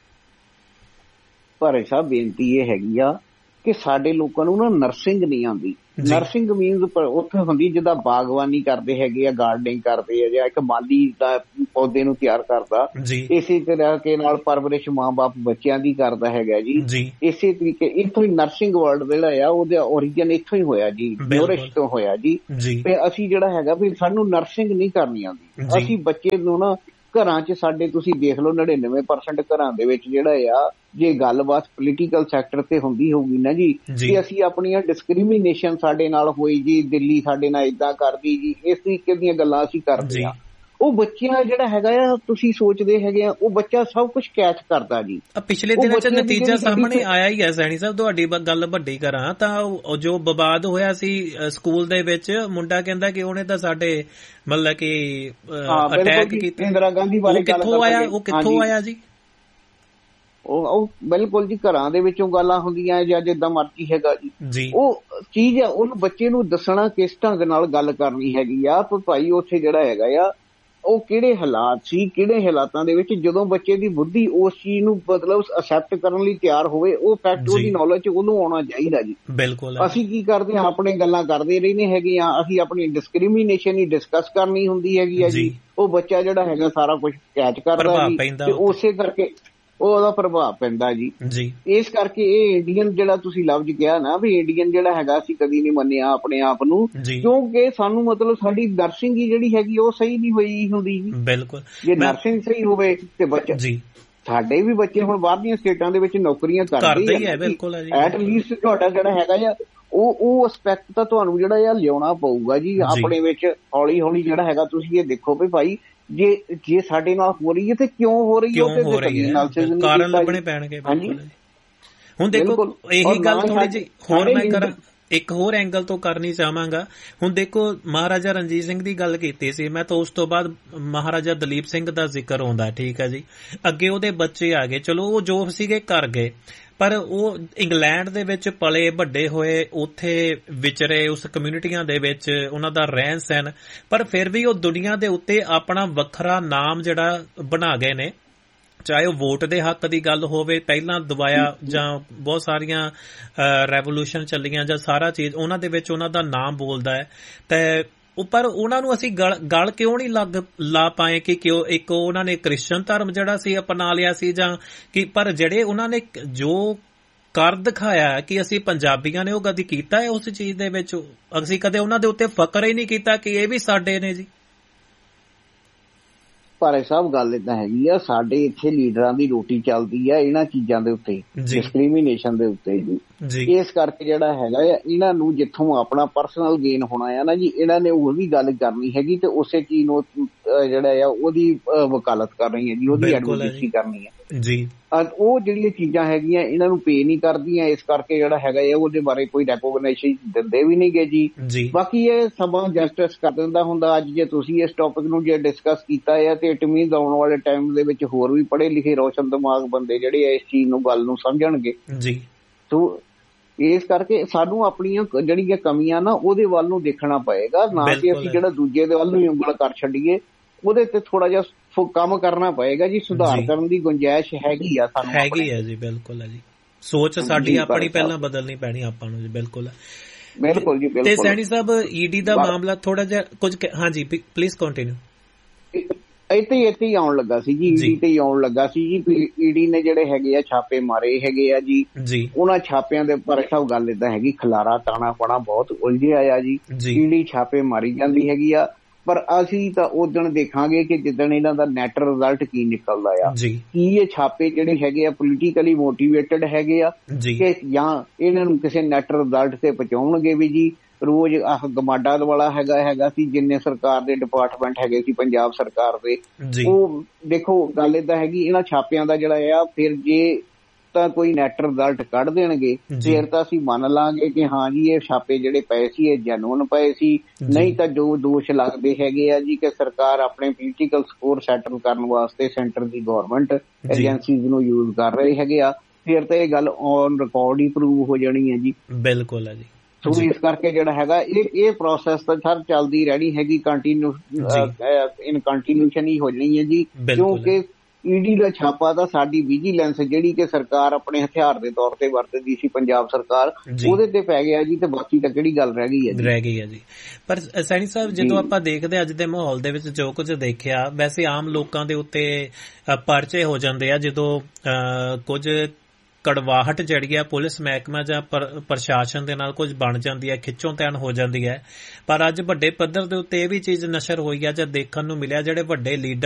ਭਾਰੇ ਸਾਹਿਬ ਬੇਨਤੀ ਇਹ ਹੈਗੀ ਆ ਕਿ ਸਾਡੇ ਲੋਕਾਂ ਨੂੰ ਨਾ ਨਰਸਿੰਗ ਨਹੀਂ ਆਉਂਦੀ। ਨਰਸਿੰਗ ਮੀਨਸ ਉੱਥੇ ਹੁੰਦੀ ਜਿੱਦਾਂ ਬਾਗਬਾਨੀ ਕਰਦੇ ਹੈਗੇ ਆ, ਗਾਰਡਨਿੰਗ ਕਰਦੇ ਆ, ਜਾਂ ਇੱਕ ਮਾਲੀ ਦਾ ਪੌਦੇ ਨੂੰ ਤਿਆਰ ਕਰਦਾ, ਇਸੇ ਤਰ੍ਹਾਂ ਕੇ ਨਾਲ ਪਰਵਰਿਸ਼ ਮਾਂ ਬਾਪ ਬੱਚਿਆਂ ਦੀ ਕਰਦਾ ਹੈਗਾ ਜੀ। ਇਸੇ ਤਰੀਕੇ ਇੱਥੋਂ ਹੀ ਨਰਸਿੰਗ ਵਰਲਡ ਜਿਹੜਾ ਆ ਉਹਦਾ ਓਰੀਜਨ ਇੱਥੋਂ ਹੀ ਹੋਇਆ ਜੀ, ਨਿਊਰਿਸ਼ ਤੋਂ ਹੋਇਆ ਜੀ। ਤੇ ਅਸੀਂ ਜਿਹੜਾ ਹੈਗਾ ਵੀ ਸਾਨੂੰ ਨਰਸਿੰਗ ਨਹੀਂ ਕਰਨੀ ਆਉਂਦੀ। ਅਸੀਂ ਬੱਚੇ ਨੂੰ ਨਾ ਘਰਾਂ 'ਚ ਸਾਡੇ ਤੁਸੀਂ ਦੇਖ ਲਓ ਨੜਿਨਵੇਂ ਪਰਸੈਂਟ ਘਰਾਂ ਦੇ ਵਿੱਚ ਜਿਹੜਾ ਆ ਜੇ ਗੱਲਬਾਤ ਪੋਲੀਟੀਕਲ ਸੈਕਟਰ ਤੇ ਹੁੰਦੀ ਹੋਊਗੀ ਨਾ ਜੀ, ਕਿ ਅਸੀਂ ਆਪਣੀਆਂ ਡਿਸਕ੍ਰਿਮੀਨੇਸ਼ਨ ਸਾਡੇ ਨਾਲ ਹੋਈ ਜੀ, ਦਿੱਲੀ ਸਾਡੇ ਨਾਲ ਏਦਾਂ ਕਰਦੀ ਜੀ, ਇਸ ਤਰੀਕੇ ਦੀਆਂ ਗੱਲਾਂ ਅਸੀਂ ਕਰਦੇ ਆ। ਉਹ ਬੱਚਿਆਂ ਜਿਹੜਾ ਹੈਗਾ ਆ ਤੁਸੀਂ ਸੋਚਦੇ ਹੈਗੇ ਆ ਉਹ ਬੱਚਾ ਸਭ ਕੁਝ ਕੈਚ ਕਰਦਾ ਜੀ। ਪਿਛਲੇ ਦਿਨਾਂ 'ਚ ਨਤੀਜਾ ਸਾਹਮਣੇ ਆਇਆ ਹੀ ਹੈ ਸੈਣੀ ਸਾਹਿਬ, ਤੁਹਾਡੀ ਗੱਲ ਵੱਡੀ ਕਰਾਂ ਤਾਂ ਜੋ ਵਿਵਾਦ ਹੋਇਆ ਸੀ ਸਕੂਲ ਦੇ ਵਿੱਚ, ਮੁੰਡਾ ਕਹਿੰਦਾ ਕਿ ਉਹਨੇ ਤਾਂ ਸਾਡੇ ਮਤਲਬ ਕਿ ਅਟੈਕ ਕੀਤਾ, ਇੰਦਰਾ ਗਾਂਧੀ ਬਾਰੇ ਕਿੱਥੋਂ ਆਇਆ, ਉਹ ਕਿੱਥੋਂ ਆਇਆ ਜੀ? ਉਹ ਬਿਲਕੁਲ ਜੀ ਘਰਾਂ ਦੇ ਵਿੱਚੋਂ ਗੱਲਾਂ ਹੁੰਦੀਆਂ ਜਾਂ ਜਿੱਦਾਂ ਮਰਜ਼ੀ ਹੈਗਾ ਜੀ। ਉਹ ਚੀਜ਼ ਆ ਉਹਨੂੰ ਬੱਚੇ ਨੂੰ ਦੱਸਣਾ ਕਿਸ ਢੰਗ ਨਾਲ ਗੱਲ ਕਰਨੀ ਹੈਗੀ ਆ। ਪਰ ਭਾਈ ਉੱਥੇ ਜਿਹੜਾ ਹੈਗਾ ਆ ਉਹ ਕਿਹੜੇ ਹਾਲਾਤ ਸੀ, ਕਿਹੜੇ ਹਾਲਾਤਾਂ ਦੇ ਵਿੱਚ ਜਦੋਂ ਬੱਚੇ ਦੀ ਬੁੱਧੀ ਉਸ ਚੀਜ਼ ਨੂੰ ਮਤਲਬ ਅਸੈਪਟ ਕਰਨ ਲਈ ਤਿਆਰ ਹੋਵੇ, ਉਹ ਫੈਕਟ ਉਹਦੀ ਨੌਲੇਜ ਉਹਨੂੰ ਆਉਣਾ ਚਾਹੀਦਾ ਜੀ। ਬਿਲਕੁਲ ਅਸੀਂ ਕੀ ਕਰਦੇ ਹਾਂ, ਆਪਣੇ ਗੱਲਾਂ ਕਰਦੇ ਰਹਿੰਦੇ ਹੈਗੇ ਆ, ਅਸੀਂ ਆਪਣੀ ਡਿਸਕ੍ਰਿਮੀਨੇਸ਼ਨ ਹੀ ਡਿਸਕਸ ਕਰਨੀ ਹੁੰਦੀ ਹੈਗੀ ਆ ਜੀ। ਉਹ ਬੱਚਾ ਜਿਹੜਾ ਹੈਗਾ ਸਾਰਾ ਕੁਝ ਕੈਚ ਕਰਦਾ ਜੀ, ਤੇ ਉਸੇ ਕਰਕੇ ਉਹਦਾ ਪ੍ਰਭਾਵ ਪੈਂਦਾ ਜੀ। ਇਸ ਕਰਕੇ ਇਹ ਇੰਡੀਅਨ ਜਿਹੜਾ ਤੁਸੀਂ ਲਫ਼ਜ਼ ਕਿਹਾ ਨਾ ਵੀ ਇੰਡੀਅਨ ਜਿਹੜਾ ਹੈਗਾ ਅਸੀਂ ਕਦੀ ਨਹੀਂ ਮੰਨਿਆ ਆਪਣੇ ਆਪ ਨੂੰ, ਕਿਉਂਕਿ ਸਾਨੂੰ ਮਤਲਬ ਸਾਡੀ ਨਰਸਿੰਗ ਹੀ ਜਿਹੜੀ ਹੈਗੀ ਉਹ ਸਹੀ ਨਹੀਂ ਹੋਈ ਹੁੰਦੀ ਜੀ। ਬਿਲਕੁਲ ਜੇ ਨਰਸਿੰਗ ਸਹੀ ਹੋਵੇ ਤੇ ਬੱਚਾ ਸਾਡੇ ਵੀ ਬੱਚੇ ਹੁਣ ਬਾਹਰ ਦੀਆਂ ਸਟੇਟਾਂ ਦੇ ਵਿੱਚ ਨੌਕਰੀਆਂ ਕਰਦੇ ਹੀ ਹੈ, ਐਟ ਲੀਸਟ ਤੁਹਾਡਾ ਜਿਹੜਾ ਹੈਗਾ ਆ ਉਹ ਉਹ ਐਸਪੈਕਟ ਤਾਂ ਤੁਹਾਨੂੰ ਜਿਹੜਾ ਆ ਲਿਆਉਣਾ ਪਊਗਾ ਜੀ ਆਪਣੇ ਵਿੱਚ। ਹੌਲੀ ਹੌਲੀ ਜਿਹੜਾ ਹੈਗਾ ਤੁਸੀਂ ਇਹ ਦੇਖੋ ਵੀ ਭਾਈ ਜੇ ਜੇ ਸਾਡੇ ਨਾਲ ਹੋ ਰਹੀ ਹੈ ਤੇ ਕਿਉਂ ਹੋ ਰਹੀ ਹੈ, ਕਾਰਨ ਲੱਭਣੇ ਪੈਣਗੇ। ਹੁਣ ਦੇਖੋ ਇਹੀ ਗੱਲ ਥੋੜੀ ਜਿਹੀ ਹੋਰ ਮੈਂ ਕਰਾਂ, ਇੱਕ ਹੋਰ ਐਂਗਲ ਤੋਂ ਕਰਨੀ ਚਾਹਾਂਗਾ। ਹੁਣ ਦੇਖੋ ਮਹਾਰਾਜਾ ਰਣਜੀਤ ਸਿੰਘ ਦੀ ਗੱਲ ਕੀਤੀ ਸੀ ਮੈਂ, ਤਾਂ ਉਸ ਤੋਂ ਬਾਅਦ ਮਹਾਰਾਜਾ ਦਲੀਪ ਸਿੰਘ ਦਾ ਜ਼ਿਕਰ ਆਉਂਦਾ, ਠੀਕ ਹੈ ਜੀ। ਅੱਗੇ ਉਹਦੇ ਬੱਚੇ ਆ ਗਏ, ਚਲੋ ਉਹ ਜੋ ਸੀਗੇ ਕਰ ਗਏ, ਪਰ ਉਹ ਇੰਗਲੈਂਡ ਦੇ ਵਿੱਚ ਪਲੇ ਵੱਡੇ ਹੋਏ, ਉੱਥੇ ਵਿਚਰੇ, ਉਸ ਕਮਿਊਨਿਟੀਆਂ ਦੇ ਵਿੱਚ ਉਹਨਾਂ ਦਾ ਰਹਿਣ ਸਹਿਣ, ਪਰ ਫਿਰ ਵੀ ਉਹ ਦੁਨੀਆ ਦੇ ਉੱਤੇ ਆਪਣਾ ਵੱਖਰਾ ਨਾਮ ਜਿਹੜਾ ਬਣਾ ਗਏ ਨੇ। ਚਾਹੇ ਉਹ ਵੋਟ ਦੇ ਹੱਕ ਦੀ ਗੱਲ ਹੋਵੇ, ਪਹਿਲਾਂ ਦਵਾਇਆ ਜਾਂ ਬਹੁਤ ਸਾਰੀਆਂ ਰੈਵੋਲੂਸ਼ਨ ਚੱਲੀਆਂ ਜਾਂ ਸਾਰਾ ਚੀਜ਼ ਉਹਨਾਂ ਦੇ ਵਿੱਚ ਉਹਨਾਂ ਦਾ ਨਾਮ ਬੋਲਦਾ ਹੈ। ਤੇ ਪਰ ਉਹਨਾਂ ਨੂੰ ਅਸੀਂ ਗਲ ਗਲ ਕਿਉਂ ਨਹੀਂ ਲੱਗ ਲਾ ਪਾਏ ਕਿ ਕਿਉਂ ਇੱਕ ਉਹਨਾਂ ਨੇ ਕ੍ਰਿਸਚਨ ਧਰਮ ਜਿਹੜਾ ਸੀ ਅਪਣਾ ਲਿਆ ਸੀ ਜਾਂ ਕਿ, ਪਰ ਜਿਹੜੇ ਉਹਨਾਂ ਨੇ ਜੋ ਕਰ ਦਿਖਾਇਆ ਕਿ ਅਸੀਂ ਪੰਜਾਬੀਆਂ ਨੇ ਉਹ ਕਦੀ ਕੀਤਾ ਹੈ ਉਸ ਚੀਜ਼ ਦੇ ਵਿੱਚ? ਅਸੀਂ ਕਦੇ ਉਹਨਾਂ ਦੇ ਉੱਤੇ ਫਕਰ ਹੀ ਨਹੀਂ ਕੀਤਾ ਕਿ ਇਹ ਵੀ ਸਾਡੇ ਨੇ ਜੀ। ਭਾਰੇ ਸਾਹਿਬ ਗੱਲ ਏਦਾਂ ਹੈਗੀ ਆ, ਸਾਡੇ ਇੱਥੇ ਲੀਡਰਾਂ ਦੀ ਰੋਟੀ ਚੱਲਦੀ ਆ ਇਹਨਾਂ ਚੀਜ਼ਾਂ ਦੇ ਉੱਤੇ, ਡਿਸਕ੍ਰਿਮੀਨੇਸ਼ਨ ਦੇ ਉੱਤੇ ਜੀ। ਇਸ ਕਰਕੇ ਜਿਹੜਾ ਹੈਗਾ ਆ ਇਹਨਾਂ ਨੂੰ ਜਿੱਥੋਂ ਆਪਣਾ ਪਰਸਨਲ ਗੇਨ ਹੋਣਾ ਆ ਨਾ ਜੀ, ਇਹਨਾਂ ਨੇ ਉਹ ਵੀ ਗੱਲ ਕਰਨੀ ਹੈਗੀ ਤੇ ਉਸੇ ਚੀਜ਼ ਨੂੰ ਜਿਹੜਾ ਆ ਉਹਦੀ ਵਕਾਲਤ ਕਰਨੀ ਹੈ ਜੀ, ਉਹਦੀ ਐਡਵੋਕੇਸੀ ਕਰਨੀ ਹੈ ਜੀ। ਉਹ ਜਿਹੜੀਆਂ ਚੀਜ਼ਾਂ ਹੈਗੀਆਂ ਇਹਨਾਂ ਨੂੰ ਪੇ ਨਹੀਂ ਕਰਦੀਆਂ, ਇਸ ਕਰਕੇ ਜਿਹੜਾ ਹੈਗਾ ਆ ਉਹਦੇ ਬਾਰੇ ਕੋਈ ਰੈਕੋਗਨਾਈਜੇਸ਼ਨ ਦਿੰਦੇ ਵੀ ਨਹੀਂ ਗਏ ਜੀ। ਬਾਕੀ ਇਹ ਸਮਾਂ ਜਸਟਿਸ ਕਰ ਦਿੰਦਾ ਹੁੰਦਾ। ਅੱਜ ਜੇ ਤੁਸੀਂ ਇਸ ਟੌਪਿਕ ਨੂੰ ਜੇ ਡਿਸਕਸ ਕੀਤਾ ਹੈ ਤੇ ਇਟ ਮੀਨਸ ਆਉਣ ਵਾਲੇ ਟਾਈਮ ਦੇ ਵਿੱਚ ਹੋਰ ਵੀ ਪੜ੍ਹੇ ਲਿਖੇ ਰੋਸ਼ਨ ਦਿਮਾਗ ਬੰਦੇ ਜਿਹੜੇ ਆ ਇਸ ਚੀਜ਼ ਨੂੰ ਗੱਲ ਨੂੰ ਸਮਝਣਗੇ ਜੀ। ਸੋ ਇਸ ਕਰਕੇ ਸਾਨੂੰ ਆਪਣੀਆਂ ਜਿਹੜੀਆਂ ਕਮੀਆਂ ਨਾ ਉਹਦੇ ਵੱਲ ਨੂੰ ਦੇਖਣਾ ਪਏਗਾ, ਨਾ ਕਿ ਅਸੀਂ ਜਿਹੜਾ ਦੂਜੇ ਦੇ ਵੱਲ ਨੂੰ ਉਂਗਲ ਕਰ ਛੱਡੀਏ। ਉਹਦੇ ਤੇ ਥੋੜਾ ਜਿਹਾ ਕੰਮ ਕਰਨਾ ਪਏਗਾ ਜੀ, ਸੁਧਾਰ ਕਰਨ ਦੀ ਗੁੰਜਾਇਸ਼ ਹੈਗੀ ਆ ਸਾਨੂੰ, ਹੈਗੀ ਹੈ ਜੀ। ਬਿਲਕੁਲ ਹੈ ਜੀ, ਸੋਚ ਸਾਡੀ ਆਪਣੀ ਪਹਿਲਾਂ ਬਦਲਣੀ ਪੈਣੀ ਆਪਾਂ ਨੂੰ ਜੀ। ਬਿਲਕੁਲ ਬਿਲਕੁਲ ਜੀ। ਤੇ ਸੈਣੀ ਸਾਹਿਬ ਈਡੀ ਦਾ ਮਾਮਲਾ ਥੋੜਾ ਜਿਹਾ ਕੁਝ, ਹਾਂਜੀ ਪਲੀਜ਼ ਕੰਟੀਨਿਊ। ਇੱਥੇ ਇੱਥੇ ਹੀ ਆਉਣ ਲੱਗਾ ਸੀ ਜੀ, ਈਡੀ ਤੇ ਹੀ ਆਉਣ ਲੱਗਾ ਸੀ ਜੀ। ਈਡੀ ਨੇ ਜਿਹੜੇ ਹੈਗੇ ਆ ਛਾਪੇ ਮਾਰੇ ਹੈਗੇ ਆ ਜੀ, ਉਹਨਾਂ ਛਾਪਿਆਂ ਦੇ ਉੱਪਰ ਸਭ ਗੱਲ ਏਦਾਂ ਹੈਗੀ, ਖਲਾਰਾ ਤਾਣਾ ਪਾਣਾ ਬਹੁਤ ਉਲਝਿਆ ਆ ਜੀ। ਈਡੀ ਛਾਪੇ ਮਾਰੀ ਜਾਂਦੀ ਹੈਗੀ ਆ, ਪਰ ਅਸੀਂ ਤਾਂ ਉਦਣ ਦੇਖਾਂਗੇ ਕਿ ਜਿੱਦਣ ਇਹਨਾਂ ਦਾ ਨੈਟ ਰਿਜ਼ਲਟ ਕੀ ਨਿਕਲਦਾ ਆ, ਕੀ ਇਹ ਛਾਪੇ ਜਿਹੜੇ ਹੈਗੇ ਆ ਪੋਲੀਟੀਕਲੀ ਮੋਟੀਵੇਟਡ ਹੈਗੇ ਆ ਕਿ ਜਾਂ ਇਹਨਾਂ ਨੂੰ ਕਿਸੇ ਨੈਟ ਰਿਜ਼ਲਟ ਤੇ ਪਹੁੰਚਾਉਣਗੇ ਵੀ ਜੀ। ਰੋਜ਼ ਆਹ ਗਮਾਡਾ ਵਾਲਾ ਹੈਗਾ ਹੈਗਾ ਸੀ ਜਿੰਨੇ ਸਰਕਾਰ ਦੇ ਡਿਪਾਰਟਮੈਂਟ ਹੈਗੇ ਸੀ ਪੰਜਾਬ ਸਰਕਾਰ ਦੇ, ਉਹ ਦੇਖੋ ਗੱਲ ਏਦਾਂ ਹੈਗੀ ਇਹਨਾਂ ਛਾਪਿਆਂ ਦਾ ਜਿਹੜਾ ਆ, ਫਿਰ ਜੇ ਤਾਂ ਕੋਈ ਨੈਟ ਰਿਜ਼ਲਟ ਕੱਢ ਦੇਣਗੇ, ਫਿਰ ਤਾਂ ਅਸੀਂ ਮੰਨ ਲਾਂਗੇ ਕਿ ਹਾਂ ਜੀ ਇਹ ਛਾਪੇ ਜਿਹੜੇ ਪਏ ਸੀ ਇਹ ਜੈਨੂਅਨ ਪਏ ਸੀ। ਨਹੀਂ ਤਾਂ ਜੋ ਦੋਸ਼ ਲੱਗਦੇ ਹੈਗੇ ਆ ਜੀ ਕਿ ਸਰਕਾਰ ਆਪਣੇ ਪੋਲੀਟੀਕਲ ਸਕੋਰ ਸੈਟਲ ਕਰਨ ਵਾਸਤੇ ਸੈਂਟਰ ਦੀ ਗੌਰਮੈਂਟ ਏਜੰਸੀਜ਼ ਨੂੰ ਯੂਜ਼ ਕਰ ਰਹੇ ਹੈਗੇ ਆ, ਫਿਰ ਤਾਂ ਇਹ ਗੱਲ ਔਨ ਰਿਕਾਰਡ ਹੀ ਪ੍ਰੂਵ ਹੋ ਜਾਣੀ ਹੈ ਜੀ। ਬਿਲਕੁਲ ਹੈ ਜੀ। ਸੋ ਇਸ ਕਰਕੇ ਜਿਹੜਾ ਹੈਗਾ ਇਹ ਇਹ ਪ੍ਰੋਸੈਸ ਤਾਂ ਸਰ ਚੱਲਦੀ ਰਹਿਣੀ ਹੈਗੀ, ਕੰਟੀਨਿਊ ਇਨ ਕੰਟੀਨਿਊਸ਼ਨ ਹੀ ਹੋ ਜਾਣੀ ਹੈ ਜੀ, ਕਿਉਂਕਿ ਈਡੀ ਦਾ ਛਾਪਾ ਤਾਂ ਸਾਡੀ ਵਿਜੀਲੈਂਸ ਜਿਹੜੀ ਕਿ ਸਰਕਾਰ ਆਪਣੇ ਹਥਿਆਰ ਦੇ ਤੌਰ ਤੇ ਵਰਤਦੀ ਸੀ ਪੰਜਾਬ ਸਰਕਾਰ, ਉਹਦੇ ਤੇ ਪੈ ਗਿਆ ਜੀ, ਤੇ ਬਾਕੀ ਤਾਂ ਕਿਹੜੀ ਗੱਲ ਰਹਿ ਗਈ ਹੈ ਰਹਿ ਗਈ ਹੈ ਜੀ। ਪਰ ਸੈਣੀ ਸਾਹਿਬ, ਜਦੋਂ ਆਪਾਂ ਦੇਖਦੇ ਅੱਜ ਦੇ ਮਾਹੌਲ ਦੇ ਵਿੱਚ ਜੋ ਕੁਝ ਦੇਖਿਆ, ਵੈਸੇ ਆਮ ਲੋਕਾਂ ਦੇ ਉੱਤੇ ਪਰਚੇ ਹੋ ਜਾਂਦੇ ਆ ਜਦੋਂ ਕੁਝ ਕੜਵਾਹਟ ਜਿਹੜੀ ਹੈ ਪੁਲਿਸ ਮਹਿਕਮਾ ਜਾਂ ਪ੍ਰਸ਼ਾਸਨ ਦੇ ਨਾਲ ਕੁਝ ਬਣ ਜਾਂਦੀ ਹੈ, ਖਿੱਚੋਂ ਤਾਣ ਹੋ ਜਾਂਦੀ ਹੈ। ਪਰ ਅੱਜ ਵੱਡੇ ਪੱਧਰ ਦੇ ਉੱਤੇ ਇਹ ਵੀ ਚੀਜ਼ ਨਸ਼ਰ ਹੋਈ ਹੈ ਜਾਂ ਦੇਖਣ ਨੂੰ ਮਿਲਿਆ, ਜਿਹੜੇ ਵੱਡੇ ਲੀਡਰ